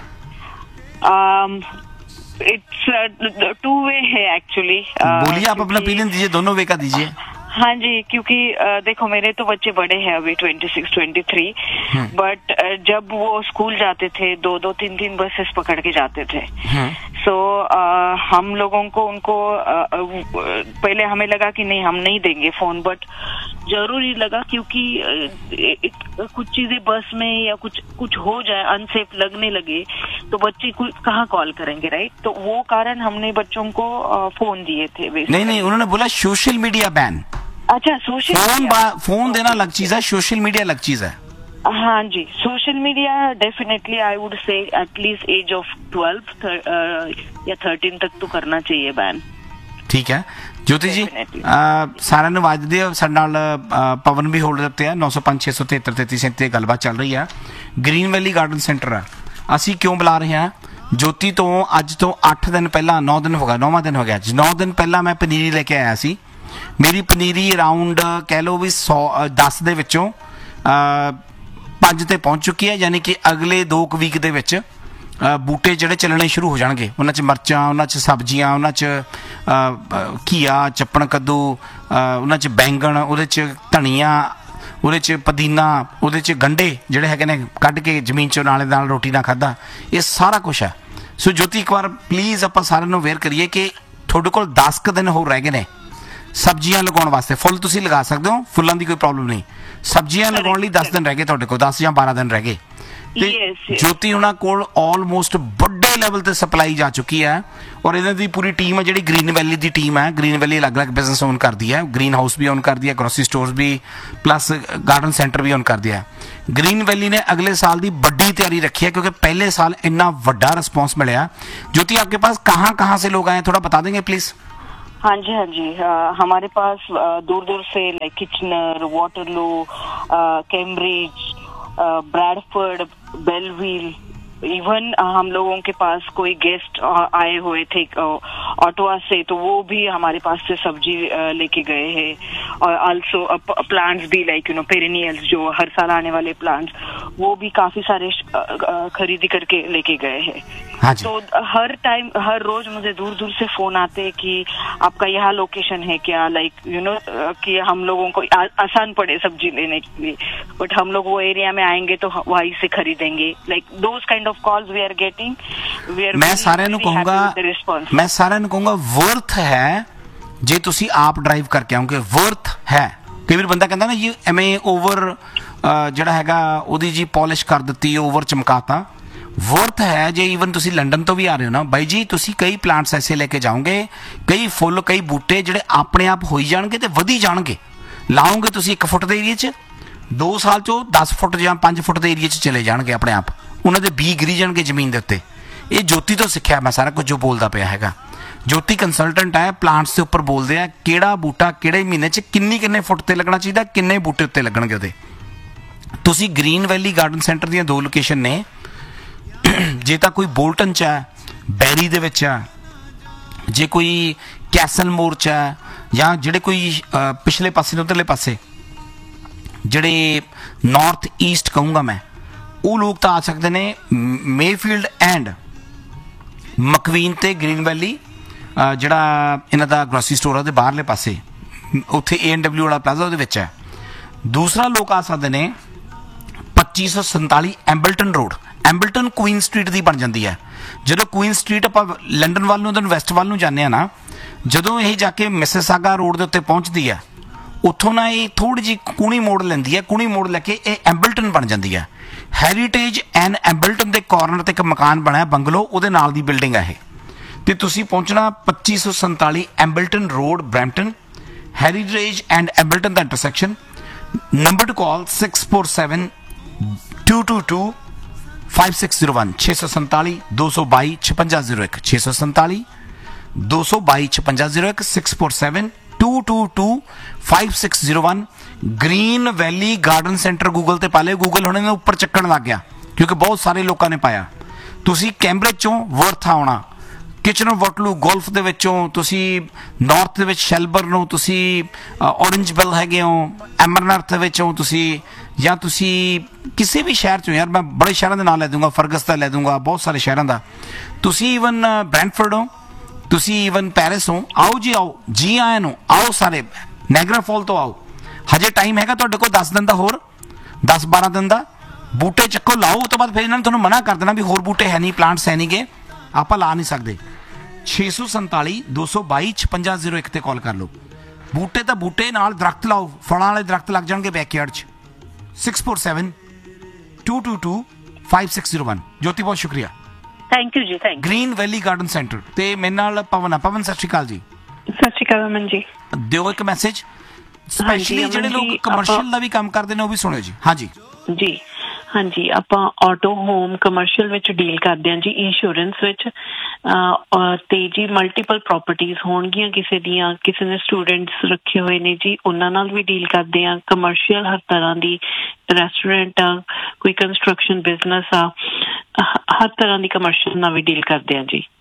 It's two way है एक्चुअली। बोलिए, आप अपना ओपिनियन दीजिए, दोनों वे का दीजिए। हाँ जी, क्योंकि uh, देखो मेरे तो बच्चे बड़े हैं अभी twenty six twenty three, but जब वो स्कूल जाते थे दो दो तीन तीन बसेस पकड़ के जाते थे। सो so, uh, हम लोगों को उनको uh, uh, पहले हमें लगा कि नहीं हम नहीं देंगे फोन, बट जरूरी लगा क्योंकि uh, it, कुछ चीजें बस में या कुछ कुछ हो जाए, अनसेफ लगने लगे तो बच्चे कहाँ कॉल करेंगे, राइट? तो वो कारण हमने बच्चों को uh, फोन दिए थे। नहीं नहीं, उन्होंने बोला सोशल मीडिया बैन। अच्छा, सोशल फोन फोन देना अलग चीज है, सोशल मीडिया अलग चीज है। हाँ जी, social media definitely I would say at least as of twelve या थर्टीन तक तो करना चाहिए बैन। ठीक है ज्योति जी, ਸਾਰਿਆਂ ਨੂੰ ਆਵਾਜ਼ ਦਿਓ। ਸਾਡੇ ਨਾਲ ਪਵਨ ਵੀ ਹੋਲਡ ਉੱਤੇ ਹੈ। ਨੌ ਸੌ ਪੰਜ ਛੇ ਸੌ ਤੇਹੱਤਰ ਤੇਤੀ ਸੈਂਤੀ ਗੱਲਬਾਤ ਚੱਲ ਰਹੀ ਹੈ। ਗ੍ਰੀਨ ਵੈਲੀ ਗਾਰਡਨ ਸੈਂਟਰ ਹੈ। ਅਸੀਂ ਕਿਉਂ ਬੁਲਾ ਰਹੇ ਹਾਂ? ਜੋਤੀ ਤੋਂ ਅੱਜ ਤੋਂ ਅੱਠ ਦਿਨ ਪਹਿਲਾਂ, ਨੌ ਦਿਨ ਹੋ ਗਿਆ, ਨੌਵਾਂ ਦਿਨ ਹੋ ਗਿਆ, ਨੌ ਦਿਨ ਪਹਿਲਾਂ ਮੈਂ ਪਨੀਰੀ ਲੈ ਕੇ ਆਇਆ ਸੀ। ਮੇਰੀ ਪਨੀਰੀ ਅਰਾਊਂਡ ਕਹਿ ਲਓ ਵੀ ਸੌ ਦਸ ਦੇ ਵਿੱਚੋਂ ਪੰਜ ਤੇ ਪਹੁੰਚ ਚੁੱਕੀ ਹੈ। ਯਾਨੀ ਕਿ ਅਗਲੇ ਦੋ ਕੁ ਵੀਕ ਦੇ ਵਿੱਚ ਬੂਟੇ ਜਿਹੜੇ ਚੱਲਣੇ ਸ਼ੁਰੂ ਹੋ ਜਾਣਗੇ। ਉਹਨਾਂ 'ਚ ਮਿਰਚਾਂ, ਉਹਨਾਂ 'ਚ ਸਬਜ਼ੀਆਂ, ਉਹਨਾਂ 'ਚ ਘੀਆ, ਚੱਪਣ ਕੱਦੂ, ਉਹਨਾਂ 'ਚ ਬੈਂਗਣ, ਉਹਦੇ 'ਚ ਧਨੀਆ, ਉਹਦੇ 'ਚ ਪੁਦੀਨਾ, ਉਹਦੇ 'ਚ ਗੰਢੇ ਜਿਹੜੇ ਹੈਗੇ ਨੇ ਕੱਢ ਕੇ ਜ਼ਮੀਨ 'ਚੋਂ ਨਾਲੇ ਨਾਲ ਰੋਟੀ ਨਾਲ ਖਾਧਾ, ਇਹ ਸਾਰਾ ਕੁਛ ਹੈ। ਸੋ ਜੋਤੀ ਇੱਕ ਵਾਰ ਪਲੀਜ਼ ਆਪਾਂ ਸਾਰਿਆਂ ਨੂੰ ਅਵੇਅਰ ਕਰੀਏ ਕਿ ਤੁਹਾਡੇ ਕੋਲ ਦਸ ਕੁ ਦਿਨ ਹੋਰ ਰਹਿ ਗਏ ਨੇ ਸਬਜ਼ੀਆਂ ਲਗਾਉਣ ਵਾਸਤੇ। ਫੁੱਲ ਤੁਸੀਂ ਲਗਾ ਸਕਦੇ ਹੋ, ਫੁੱਲਾਂ ਦੀ ਕੋਈ ਪ੍ਰੋਬਲਮ ਨਹੀਂ। ਸਬਜ਼ੀਆਂ ਲਗਾਉਣ ਲਈ ਦਸ ਦਿਨ ਰਹਿ ਗਏ ਤੁਹਾਡੇ ਕੋਲ, ਦਸ ਜਾਂ ਬਾਰਾਂ ਦਿਨ ਰਹਿ ਗਏ। ਤੇ ਜੋਤੀ ਉਹਨਾਂ ਕੋਲ ਆਲਮੋਸਟ ਵੱਡੇ ਲੈਵਲ ਤੇ ਸਪਲਾਈ ਜਾ ਚੁੱਕੀ ਹੈ ਔਰ ਇਹਨਾਂ ਦੀ ਪੂਰੀ ਟੀਮ ਹੈ ਜਿਹੜੀ ਗ੍ਰੀਨ ਵੈਲੀ ਦੀ ਟੀਮ ਹੈ। ਗ੍ਰੀਨ ਵੈਲੀ ਅਲੱਗ-ਅਲੱਗ ਬਿਜ਼ਨਸ ਓਨ ਕਰਦੀ ਹੈ, ਗ੍ਰੀਨ ਹਾਊਸ ਵੀ ਓਨ ਕਰਦੀ ਹੈ, grocery stores we, plus garden centre we on ਕਰਦੀ ਹੈ। ਗ੍ਰੀਨ ਵੈਲੀ ਨੇ अगले साल की बड़ी तैयारी रखी है क्योंकि पहले साल इतना बड़ा रिस्पॉन्स मिला। ज्योति आपके पास कहाँ कहाँ से लोग आए, थोड़ा बता देंगे प्लीज? हाँ जी, हाँ जी, आ, हमारे पास दूर दूर से like Kitchener, Waterloo, Cambridge, Bradford, Belleville, even हम लोगों के पास कोई गेस्ट आए हुए थे ऑटोवा से, तो वो भी हमारे पास से सब्जी लेके गए हैं। और आल्सो प्लांट्स भी लाइक यू नो पेरिनियल्स जो हर साल आने वाले प्लांट्स, वो भी काफी सारे खरीदी करके लेके गए हैं। हाँ तो हर टाइम हर रोज मुझे दूर दूर से फोन आते हैं कि आपका यहाँ लोकेशन है क्या, लाइक यू नो कि हम लोगों को आ, आसान पड़े सब्जी लेने के लिए, बट हम लोग वो एरिया में आएंगे तो वहीं से खरीदेंगे। Like those kind of calls we are getting. We are मैं सारे ਨੂੰ ਕਹੂੰਗਾ मैं सारे ਨੂੰ ਕਹੂੰਗਾ वर्थ है ਜੇ ਤੁਸੀਂ ਆਪ ਡਰਾਈਵ ਕਰਕੇ ਆਉਂਗੇ, वर्थ ਹੈ। ਕਈ ਵਾਰ ਬੰਦਾ ਕਹਿੰਦਾ ਨਾ ਜੀ ਐਵੇਂ ਓਵਰ ਜਿਹੜਾ ਹੈਗਾ ਉਹਦੀ ਜੀ ਪਾਲਿਸ਼ ਕਰ ਦਿੱਤੀ, ਓਵਰ ਚਮਕਾਤਾ। वर्थ है जे ਈਵਨ ਤੁਸੀਂ ਲੰਡਨ ਤੋਂ ਵੀ ਆ ਰਹੇ ਹੋ ਨਾ ਬਾਈ ਜੀ, ਤੁਸੀਂ ਕਈ ਪਲਾਂਟਸ ਐਸੇ ਲੈ ਕੇ ਜਾਓਗੇ, ਕਈ ਫੁੱਲ, ਕਈ ਬੂਟੇ ਜਿਹੜੇ ਆਪਣੇ ਆਪ ਹੋਈ ਜਾਣਗੇ ਤੇ ਵਧੀ ਜਾਣਗੇ। ਲਾਓਗੇ ਤੁਸੀਂ ਇੱਕ ਫੁੱਟ ਦੇ ਏਰੀਏ 'ਚ, ਦੋ ਸਾਲ 'ਚੋਂ ਦਸ ਫੁੱਟ ਜਾਂ ਪੰਜ ਫੁੱਟ ਦੇ ਏਰੀਏ 'ਚ ਚਲੇ ਜਾਣਗੇ ਆਪਣੇ ਆਪ, ਉਹਨਾਂ ਦੇ ਬੀ ਗਿਰੀ ਜਾਣਗੇ ਜ਼ਮੀਨ ਦੇ ਉੱਤੇ। ਇਹ ਜੋਤੀ ਤੋਂ ਸਿੱਖਿਆ ਮੈਂ ਸਾਰਾ ਕੁਝ ਜੋ ਬੋਲਦਾ ਪਿਆ ਹੈਗਾ। ਜੋਤੀ ਕੰਸਲਟੈਂਟ ਹੈ, ਪਲਾਂਟਸ ਦੇ ਉੱਪਰ ਬੋਲਦੇ ਆ ਕਿਹੜਾ ਬੂਟਾ ਕਿਹੜੇ ਮਹੀਨੇ 'ਚ ਕਿੰਨੀ ਕਿੰਨੇ ਫੁੱਟ ਤੇ ਲੱਗਣਾ ਚਾਹੀਦਾ, ਕਿੰਨੇ ਬੂਟੇ ਉੱਤੇ ਲੱਗਣਗੇ ਉਹਦੇ। ਤੁਸੀਂ ਗ੍ਰੀਨ ਵੈਲੀ ਗਾਰਡਨ ਸੈਂਟਰ ਦੀਆਂ ਦੋ ਲੋਕੇਸ਼ਨ ਨੇ। ਜੇ ਤਾਂ ਕੋਈ ਬੋਲਟਨ 'ਚ ਹੈ, ਬੈਰੀ ਦੇ ਵਿੱਚ ਹੈ, ਜੇ ਕੋਈ ਕੈਸਲਮੋਰ 'ਚ ਹੈ, ਜਾਂ ਜਿਹੜੇ ਕੋਈ ਪਿਛਲੇ ਪਾਸੇ ਨੇ ਉੱਧਰਲੇ ਪਾਸੇ ਜਿਹੜੇ ਨਾਰਥ ਈਸਟ ਕਹੂੰਗਾ ਮੈਂ, ਉਹ ਲੋਕ ਤਾਂ ਆ ਸਕਦੇ ਨੇ। ਮੇਫੀਲਡ ਐਂਡ ਮਕਵੀਨ ਤੇ ਗ੍ਰੀਨ ਵੈਲੀ ਜਿਹੜਾ ਇਹਨਾਂ ਦਾ ਗਰੋਸਰੀ ਸਟੋਰ ਉਹਦੇ ਬਾਹਰਲੇ ਪਾਸੇ, ਉੱਥੇ ਏ ਐਨ ਡਬਲਿਊ ਵਾਲਾ ਪਲਾਜ਼ਾ ਉਹਦੇ ਵਿੱਚ ਹੈ। ਦੂਸਰਾ ਲੋਕ ਆ ਸਕਦੇ ਨੇ ਪੱਚੀ ਸੌ ਸੰਤਾਲੀ ਐਂਬਲਟਨ ਰੋਡ। ਐਂਬਲਟਨ ਕੁਈਨ ਸਟਰੀਟ ਦੀ ਬਣ ਜਾਂਦੀ ਹੈ। ਜਦੋਂ ਕੁਈਨ ਸਟਰੀਟ ਆਪਾਂ ਲੰਡਨ ਵੱਲ ਨੂੰ ਉਧਰ ਵੈਸਟ ਵੱਲ ਨੂੰ ਜਾਂਦੇ ਆ ਨਾ, ਜਦੋਂ ਇਹ ਜਾ ਕੇ ਮਿਸਿਸਾਗਾ ਰੋਡ ਦੇ ਉੱਤੇ ਪਹੁੰਚਦੀ ਹੈ, ਉੱਥੋਂ ਨਾ ਇਹ ਥੋੜੀ ਜਿਹੀ ਕੂਣੀ ਮੋੜ ਲੈਂਦੀ ਹੈ। ਕੂਣੀ ਮੋੜ ਲੈ ਕੇ ਇਹ ਐਂਬਲਟਨ ਬਣ ਜਾਂਦੀ ਹੈ। ਹੈਰੀਟੇਜ ਐਂਡ ਐਂਬਲਟਨ ਦੇ ਕਾਰਨਰ ਤੇ ਇੱਕ ਮਕਾਨ ਬਣਿਆ ਬੰਗਲੋ, ਉਹਦੇ ਨਾਲ ਦੀ ਬਿਲਡਿੰਗ ਹੈ ਇਹ। ਤੇ ਤੁਸੀਂ ਪਹੁੰਚਣਾ ਪੱਚੀ ਸੌ ਸੰਤਾਲੀ ਐਂਬਲਟਨ road, Brampton, heritage and ਐਂਬਲਟਨ the intersection. Number two call six four seven to to to five six zero one छे सौ संताली दो सौ बाई छपंजा जीरो एक छे सौ संताली दो सौ बाई छपंजा जीरो एक six four seven two to to five six zero one. Green valley garden centre Google ते पा लियो। गूगल हुणे ने उपर चक्कण लग गया क्योंकि बहुत सारे लोगों ने पाया। तुसी कैम्ब्रिज चों वर्थ आउणा, ਕਿਚਨਰ ਵਾਟਰਲੂ ਗੋਲਫ ਦੇ ਵਿੱਚੋਂ, ਤੁਸੀਂ ਨਾਰਥ ਦੇ ਵਿੱਚ ਸ਼ੈਲਬਰ ਨੂੰ, ਤੁਸੀਂ ਔਰੰਜ ਬਿਲ ਹੈਗੇ ਹੋ, ਐਮਰਨਰਥ ਦੇ ਵਿੱਚੋਂ ਤੁਸੀਂ, ਜਾਂ ਤੁਸੀਂ ਕਿਸੇ ਵੀ ਸ਼ਹਿਰ 'ਚੋਂ, ਯਾਰ ਮੈਂ ਬੜੇ ਸ਼ਹਿਰਾਂ ਦੇ ਨਾਂ ਲੈ ਦੂੰਗਾ, ਫਰਗਸ ਦਾ ਲੈ ਦੂੰਗਾ, ਬਹੁਤ ਸਾਰੇ ਸ਼ਹਿਰਾਂ ਦਾ, ਤੁਸੀਂ ਈਵਨ ਬ੍ਰੈਂਟਫੋਰਡ ਹੋ, ਤੁਸੀਂ ਈਵਨ ਪੈਰਿਸ ਹੋ, ਆਓ ਜੀ ਆਓ, ਜੀ ਆਇਆਂ ਨੂੰ, ਆਓ ਸਾਰੇ, ਨੈਗਰਾ ਫਾਲ ਤੋਂ ਆਓ। ਹਜੇ ਟਾਈਮ ਹੈਗਾ ਤੁਹਾਡੇ ਕੋਲ ਦਸ ਦਿਨ ਦਾ, ਹੋਰ ਦਸ ਬਾਰਾਂ ਦਿਨ ਦਾ। ਬੂਟੇ ਚੱਕੋ, ਲਾਓ, ਉਸ ਤੋਂ ਬਾਅਦ ਫਿਰ ਇਹਨਾਂ ਨੇ ਤੁਹਾਨੂੰ ਮਨਾ ਕਰ ਦੇਣਾ ਵੀ ਹੋਰ ਬੂਟੇ ਹੈ ਨਹੀਂ, ਪਲਾਂਟਸ ਹੈ ਨਹੀਂਗੇ, ਆਪਾਂ ਲਾ ਨਹੀਂ ਸਕਦੇ। ਛੇ ਸੌ ਸੰਤਾਲੀ ਦੋ ਸੌ ਬਾਈ ਛਪੰਜਾ ਜ਼ੀਰੋ ਇੱਕ ਤੇ ਕਾਲ ਕਰ ਲਓ। ਬੂਟੇ ਤਾਂ ਬੂਟੇ ਨਾਲ ਦਰਖਤ ਲਾਓ, ਫਲਾਂ ਵਾਲੇ ਦਰਖਤ ਲੱਗ ਜਾਣਗੇ ਬੈਕਯਾਰਡ 'ਚ। Six four seven to to to five six zero one. ਜੋਤੀ ਬਹੁਤ ਸ਼ੁਕਰੀਆ। ਥੈਂਕ ਯੂ ਜੀ, thank you. Green valley garden centre ਤੇ ਮੇਰੇ ਨਾਲ ਪਵਨ ਆ। ਪਵਨ ਸਤਿ ਸ਼੍ਰੀ ਅਕਾਲ ਜੀ। ਸਤਿ ਸ਼੍ਰੀ ਅਕਾਲ ਅਮਨ ਜੀ। ਦਿਓ ਇੱਕ ਮੈਸੇਜ, ਸਪੈਸ਼ਲੀ ਜਿਹੜੇ ਲੋਕ ਕਮਰਸ਼ੀਅਲ ਦਾ ਵੀ ਕੰਮ ਕਰਦੇ ਨੇ ਉਹ ਵੀ ਸੁਣਿਓ ਜੀ। ਹਾਂਜੀ ਜੀ, ਹਾਂਜੀ, ਆਪਾਂ ਆਟੋ ਹੋਮ ਕਮਰਸ਼ੀਅਲ ਵਿੱਚ ਡੀਲ ਕਰਦੇ ਹਾਂ ਜੀ, ਇੰਸ਼ੋਰੈਂਸ ਵਿੱਚ, ਤੇ ਜੀ ਮਲਟੀਪਲ ਪ੍ਰਾਪਰਟੀਜ਼ ਹੋਣਗੀਆਂ ਕਿਸੇ ਦੀਆਂ, ਕਿਸੇ ਨੇ ਸਟੂਡੈਂਟਸ ਰੱਖੇ ਹੋਏ ਨੇ ਜੀ, ਉਹਨਾਂ ਨਾਲ ਵੀ ਡੀਲ ਕਰਦੇ ਹਾਂ। ਕਮਰਸ਼ੀਅਲ ਹਰ ਤਰ੍ਹਾਂ ਦੀ, ਰੈਸਟੋਰੈਂਟ ਆ, ਕੋਈ ਕੰਸਟਰਕਸ਼ਨ ਬਿਜ਼ਨਸ ਆ, ਹਰ ਤਰ੍ਹਾਂ ਦੀ ਕਮਰਸ਼ੀਅਲ ਨਾਲ ਵੀ ਡੀਲ ਕਰਦੇ ਹਾਂ ਜੀ।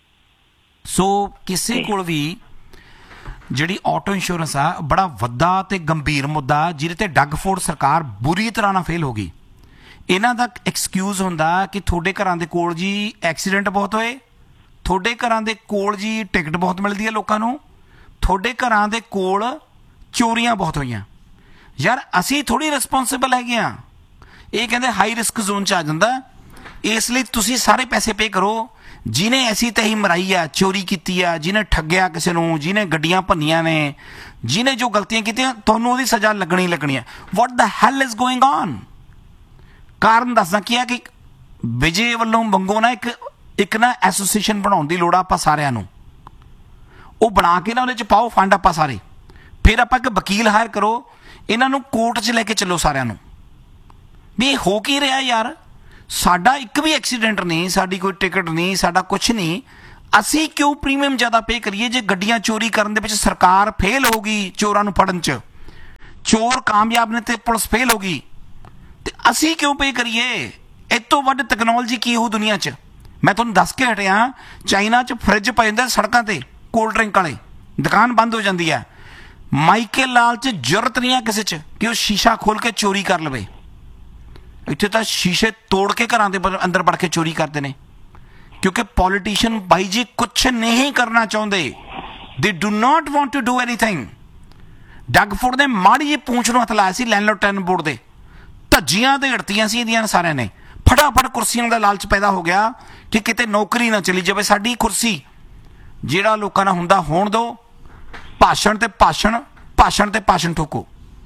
ਸੋ ਕਿਸੇ ਕੋਲ ਵੀ ਜਿਹੜੀ ਆਟੋ ਇੰਸ਼ੋਰੈਂਸ ਆ, ਬੜਾ ਵੱਡਾ ਤੇ ਗੰਭੀਰ ਮੁੱਦਾ ਜਿਹਦੇ ਤੇ ਡੱਗ ਫੋਰਡ ਸਰਕਾਰ ਬੁਰੀ ਤਰ੍ਹਾਂ ਨਾਲ ਫੇਲ ਹੋ ਗਈ। ਇਹਨਾਂ ਦਾ ਐਕਸਕਿਊਜ਼ ਹੁੰਦਾ ਕਿ ਤੁਹਾਡੇ ਘਰਾਂ ਦੇ ਕੋਲ ਜੀ ਐਕਸੀਡੈਂਟ ਬਹੁਤ ਹੋਏ, ਤੁਹਾਡੇ ਘਰਾਂ ਦੇ ਕੋਲ ਜੀ ਟਿਕਟ ਬਹੁਤ ਮਿਲਦੀ ਹੈ ਲੋਕਾਂ ਨੂੰ, ਤੁਹਾਡੇ ਘਰਾਂ ਦੇ ਕੋਲ ਚੋਰੀਆਂ ਬਹੁਤ ਹੋਈਆਂ। ਯਾਰ ਅਸੀਂ ਥੋੜੀ ਰਿਸਪੌਂਸਿਬਲ ਹੈਗੇ ਆ, ਇਹ ਕਹਿੰਦੇ ਹਾਈ ਰਿਸਕ ਜ਼ੋਨ 'ਚ ਆ ਜਾਂਦਾ, ਇਸ ਲਈ ਤੁਸੀਂ ਸਾਰੇ ਪੈਸੇ ਪੇ ਕਰੋ। ਜਿਹਨੇ ਐਸੀ ਤਹੀ ਮਰਾਈ ਆ, ਚੋਰੀ ਕੀਤੀ ਆ, ਜਿਹਨੇ ਠੱਗਿਆ ਕਿਸੇ ਨੂੰ, ਜਿਹਨੇ ਗੱਡੀਆਂ ਭੰਨੀਆਂ ਨੇ, ਜਿਹਨੇ ਜੋ ਗਲਤੀਆਂ ਕੀਤੀਆਂ, ਤੁਹਾਨੂੰ ਉਹਦੀ ਸਜ਼ਾ ਲੱਗਣੀ ਲੱਗਣੀ ਹੈ। ਵਾਟ ਦ ਹੈਲ ਇਜ਼ ਗੋਇੰਗ ਔਨ? ਕਾਰਨ ਦੱਸਦਾ ਕੀ ਆ ਕਿ ਵਿਜੇ ਵੱਲੋਂ ਮੰਗੋ ਨਾ ਇੱਕ ਇੱਕ ਨਾ ਐਸੋਸੀਏਸ਼ਨ ਬਣਾਉਣ ਦੀ ਲੋੜ ਆ ਆਪਾਂ ਸਾਰਿਆਂ ਨੂੰ। ਉਹ ਬਣਾ ਕੇ ਨਾ ਉਹਦੇ 'ਚ ਪਾਓ ਫੰਡ ਆਪਾਂ ਸਾਰੇ, ਫਿਰ ਆਪਾਂ ਇੱਕ ਵਕੀਲ ਹਾਇਰ ਕਰੋ, ਇਹਨਾਂ ਨੂੰ ਕੋਰਟ 'ਚ ਲੈ ਕੇ ਚੱਲੋ ਸਾਰਿਆਂ ਨੂੰ ਵੀ ਇਹ ਹੋ ਕੀ ਰਿਹਾ ਯਾਰ। ਸਾਡਾ ਇੱਕ ਵੀ ਐਕਸੀਡੈਂਟ ਨਹੀਂ, ਸਾਡੀ ਕੋਈ ਟਿਕਟ ਨਹੀਂ, ਸਾਡਾ ਕੁਛ ਨਹੀਂ, ਅਸੀਂ ਕਿਉਂ ਪ੍ਰੀਮੀਅਮ ਜ਼ਿਆਦਾ ਪੇ ਕਰੀਏ? ਜੇ ਗੱਡੀਆਂ ਚੋਰੀ ਕਰਨ ਦੇ ਵਿੱਚ ਸਰਕਾਰ ਫੇਲ ਹੋ ਗਈ, ਚੋਰਾਂ ਨੂੰ ਫੜਨ 'ਚ ਚੋਰ ਕਾਮਯਾਬ ਨੇ ਤੇ ਪੁਲਿਸ ਫੇਲ ਹੋ ਗਈ, ਤੇ ਅਸੀਂ ਕਿਉਂ ਪੇ ਕਰੀਏ? ਇਹ ਤੋਂ ਵੱਧ ਟੈਕਨੋਲੋਜੀ ਕੀ ਹੋ ਦੁਨੀਆ 'ਚ? ਮੈਂ ਤੁਹਾਨੂੰ ਦੱਸ ਕੇ ਹਟਿਆ, ਚਾਈਨਾ 'ਚ ਫਰਿੱਜ ਪਏ ਹੁੰਦੇ ਸੜਕਾਂ ਤੇ, ਕੋਲਡ ਡਰਿੰਕ ਵਾਲੇ, ਦੁਕਾਨ ਬੰਦ ਹੋ ਜਾਂਦੀ ਹੈ। ਮਾਈਕਲ ਲਾਲ 'ਚ ਜ਼ਰੂਰਤ ਨਹੀਂ ਹੈ ਕਿਸੇ 'ਚ ਕਿ ਉਹ ਸ਼ੀਸ਼ਾ ਖੋਲ ਕੇ ਚੋਰੀ ਕਰ ਲਵੇ। ਇੱਥੇ ਤਾਂ ਸ਼ੀਸ਼ੇ ਤੋੜ ਕੇ ਘਰਾਂ ਦੇ ਅੰਦਰ ਵੜ ਕੇ ਚੋਰੀ ਕਰਦੇ ਨੇ, ਕਿਉਂਕਿ ਪੋਲੀਟੀਸ਼ੀਅਨ ਬਾਈ ਜੀ ਕੁਛ ਨਹੀਂ ਕਰਨਾ ਚਾਹੁੰਦੇ। ਦੇ do not want to do anything. ਡੱਗ Ford ਨੇ ਮਾੜੀ ਜਿਹੀ ਪੂੰਛ ਨੂੰ ਹੱਥ ਲਾਇਆ ਸੀ ਲੈਂਡਲੋਰਡ ਟੈਨਨ ਬੋਰਡ ਦੇ, ਧੱਜੀਆਂ ਤੇ ਢੜਤੀਆਂ ਸੀ ਇਹਦੀਆਂ ਸਾਰਿਆਂ ਨੇ। ਫਟਾਫਟ ਕੁਰਸੀਆਂ ਦਾ ਲਾਲਚ ਪੈਦਾ ਹੋ ਗਿਆ ਕਿ ਕਿਤੇ ਨੌਕਰੀ ਨਾ ਚਲੀ ਜਾਵੇ ਸਾਡੀ ਕੁਰਸੀ। ਜਿਹੜਾ ਲੋਕਾਂ ਨਾਲ ਹੁੰਦਾ ਹੋਣ ਦਿਓ, ਭਾਸ਼ਣ ਤੇ ਭਾਸ਼ਣ, ਭਾਸ਼ਣ ਤੇ ਭਾਸ਼ਣ ਠੋਕੋ।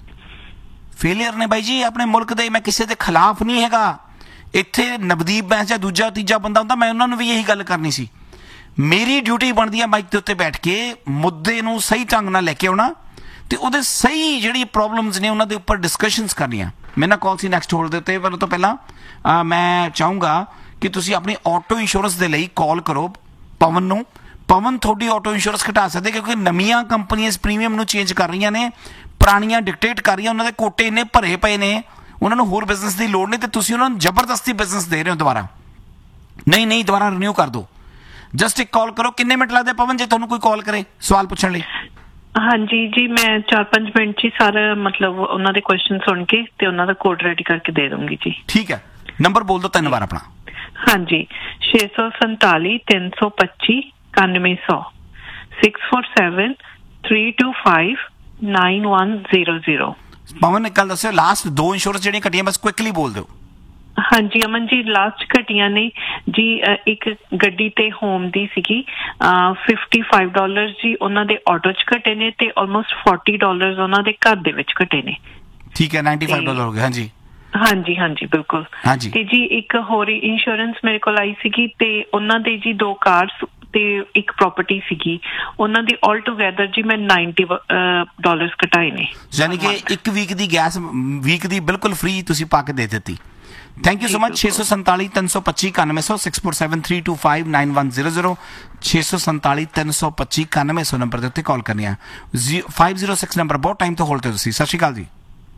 ਫੇਲੀਅਰ ਨੇ ਬਾਈ ਜੀ ਆਪਣੇ ਮੁਲਕ ਦੇ। ਮੈਂ ਕਿਸੇ ਦੇ ਖਿਲਾਫ ਨਹੀਂ ਹੈਗਾ, ਇੱਥੇ ਨਵਦੀਪ ਬੈਂਸ ਜਾਂ ਦੂਜਾ ਤੀਜਾ ਬੰਦਾ ਹੁੰਦਾ, ਮੈਂ ਉਹਨਾਂ ਨੂੰ ਵੀ ਇਹੀ ਗੱਲ ਕਰਨੀ ਸੀ। ਮੇਰੀ ਡਿਊਟੀ ਬਣਦੀ ਹੈ ਮਾਈਕ ਦੇ ਉੱਤੇ ਬੈਠ ਕੇ ਮੁੱਦੇ ਨੂੰ ਸਹੀ ਢੰਗ ਨਾਲ ਲੈ ਕੇ ਆਉਣਾ ਤੇ ਉਹਦੇ ਸਹੀ ਜਿਹੜੀ ਪ੍ਰੋਬਲਮਸ ਨੇ ਉਹਨਾਂ ਦੇ ਉੱਪਰ ਡਿਸਕਸ਼ਨਸ ਕਰਨੀਆਂ। ਮੇਰੇ ਨਾਲ ਕਾਲ ਸੀ ਨੈਕਸਟ ਹੋਲਡ ਦੇ ਉੱਤੇ। ਪਰ ਤੋਂ ਪਹਿਲਾਂ ਮੈਂ ਚਾਹੂੰਗਾ ਕਿ ਤੁਸੀਂ ਆਪਣੀ ਆਟੋ ਇੰਸ਼ੋਰੈਂਸ ਦੇ ਲਈ ਕਾਲ ਕਰੋ ਪਵਨ ਨੂੰ। ਪਵਨ ਤੁਹਾਡੀ ਆਟੋ ਇੰਸ਼ੋਰੈਂਸ ਘਟਾ ਸਕਦੇ, ਕਿਉਂਕਿ ਨਵੀਆਂ ਕੰਪਨੀਆਂ ਪ੍ਰੀਮੀਅਮ ਨੂੰ ਚੇਂਜ ਕਰ ਰਹੀਆਂ ਨੇ, ਪੁਰਾਣੀਆਂ ਡਿਕਟੇਟ ਕਰ ਰਹੀਆਂ, ਉਹਨਾਂ ਦੇ ਕੋਟੇ ਇੰਨੇ ਭਰੇ ਪਏ ਨੇ, ਉਹਨਾਂ ਨੂੰ ਹੋਰ ਬਿਜ਼ਨਸ ਦੀ ਲੋੜ ਨਹੀਂ, ਤੇ ਤੁਸੀਂ ਉਹਨਾਂ ਨੂੰ ਜ਼ਬਰਦਸਤੀ ਬਿਜ਼ਨਸ ਦੇ ਰਹੇ ਹੋ ਦੁਬਾਰਾ। ਨਹੀਂ ਨਹੀਂ ਦੁਬਾਰਾ ਰਿਨਿਊ ਕਰ ਦਿਓ। ਜਸਟ ਇੱਕ ਕਾਲ ਕਰੋ। ਕਿੰਨੇ ਮਿੰਟ ਲੱਗਦੇ ਪਵਨ ਜੇ ਤੁਹਾਨੂੰ ਕੋਈ ਕਾਲ ਕਰੇ ਸਵਾਲ ਪੁੱਛਣ ਲਈ? ਹਾਂਜੀ ਜੀ, ਮੈਂ ਚਾਰ ਪੰਜ ਮਿੰਟ 'ਚ ਹੀ ਸਾਰਾ ਮਤਲਬ ਉਹਨਾਂ ਦੇ ਕੁਐਸਚਨ ਸੁਣ ਕੇ ਤੇ ਉਹਨਾਂ ਦਾ ਕੋਡ ਰੈਡੀ ਕਰਕੇ ਦੇ ਦੂੰਗੀ ਜੀ। ਠੀਕ ਹੈ, ਨੰਬਰ ਬੋਲ ਦਿਓ ਤਿੰਨ ਵਾਰ ਆਪਣਾ। ਹਾਂਜੀ, ਛੇ ਸੌ ਸੰਤਾਲੀ ਤਿੰਨ ਸੌ ਪੱਚੀ ਇਕਾਨਵੇਂ ਸੌ, six four seven three two five nine one zero zero. ਪਵਨ ਇੱਕ ਗੱਲ ਦੱਸਿਓ, ਲਾਸਟ ਦੋ ਇੰਸ਼ੋਰੈਂਸ ਜਿਹੜੀਆਂ ਘਟੀਆਂ ਬਸ ਕੁਇਕਲੀ ਬੋਲ ਦਿਓ। ਹਾਂਜੀ ਅਮਨ ਜੀ, ਲਾਸਟ ਘਟੀਆਂ ਨੇ ਜੀ, ਇੱਕ ਗੱਡੀ ਤੇ ਹੋਮ ਦੀ ਸੀਗੀ ਫਿਫਟੀ ਫਾਈਵ ਡਾਲਰ ਜੀ, ਉਹਨਾਂ ਦੇ ਆਟੋ 'ਚ ਘਟੇ ਨੇ, ਤੇ ਆਲਮੋਸਟ ਫੋਰਟੀ ਡਾਲਰ ਉਹਨਾਂ ਦੇ ਘਰ ਦੇ ਵਿੱਚ ਘਟੇ ਨੇ। ਠੀਕ ਹੈ, ਨਾਈਨਟੀ ਫਾਈਵ ਡਾਲਰ ਹੋ ਗਏ। ਹਾਂਜੀ ਹਾਂਜੀ ਹਾਂਜੀ ਬਿਲਕੁਲ। ਹਾਂਜੀ, ਤੇ ਜੀ ਇੱਕ ਹੋਰ ਇੰਸ਼ੋਰੈਂਸ ਮੇਰੇ ਕੋਲ ਆਈ ਸੀਗੀ, ਤੇ ਉਹਨਾਂ ਦੇ ਜੀ ਦੋ ਕਾਰਸ ਤੇ ਇੱਕ ਪ੍ਰਾਪਰਟੀ ਸੀਗੀ, ਉਹਨਾਂ ਦੀ ਆਲ ਟੂਗੇਦਰ ਜੀ ਮੈਂ ਨਾਈਨਟੀ ਡਾਲਰਸ ਘਟਾਏ ਨੇ। ਯਾਨੀ ਕਿ ਇੱਕ ਵੀਕ ਦੀ ਗੈਸ ਵੀਕ ਦੀ ਬਿਲਕੁਲ ਫ੍ਰੀ ਤੁਸੀਂ ਪਾ ਕੇ ਦੇ ਦਿੱਤੀ। Thank you so much. ਛੇ ਸੌ ਸੰਤਾਲੀ ਤਿੰਨ ਸੌ ਪੱਚੀ ਇਕਾਨਵੇਂ ਸੌ, six four seven three two five nine one zero zero, ਛੇ ਸੌ ਸੰਤਾਲੀ ਤਿੰਨ ਸੌ ਪੱਚੀ ਇਕਾਨਵੇਂ ਸੌ ਨੰਬਰ ਦੇ ਉੱਤੇ ਕਾਲ ਕਰਨੀ ਆ। ਫਾਈਵ ਜ਼ੀਰੋ ਸਿਕਸ ਨੰਬਰ ਬਹੁਤ ਟਾਈਮ ਤੋਂ ਹੋਲਡ ਤੇ ਤੁਸੀਂ। ਸਤਿ ਸ਼੍ਰੀ ਅਕਾਲ ਜੀ।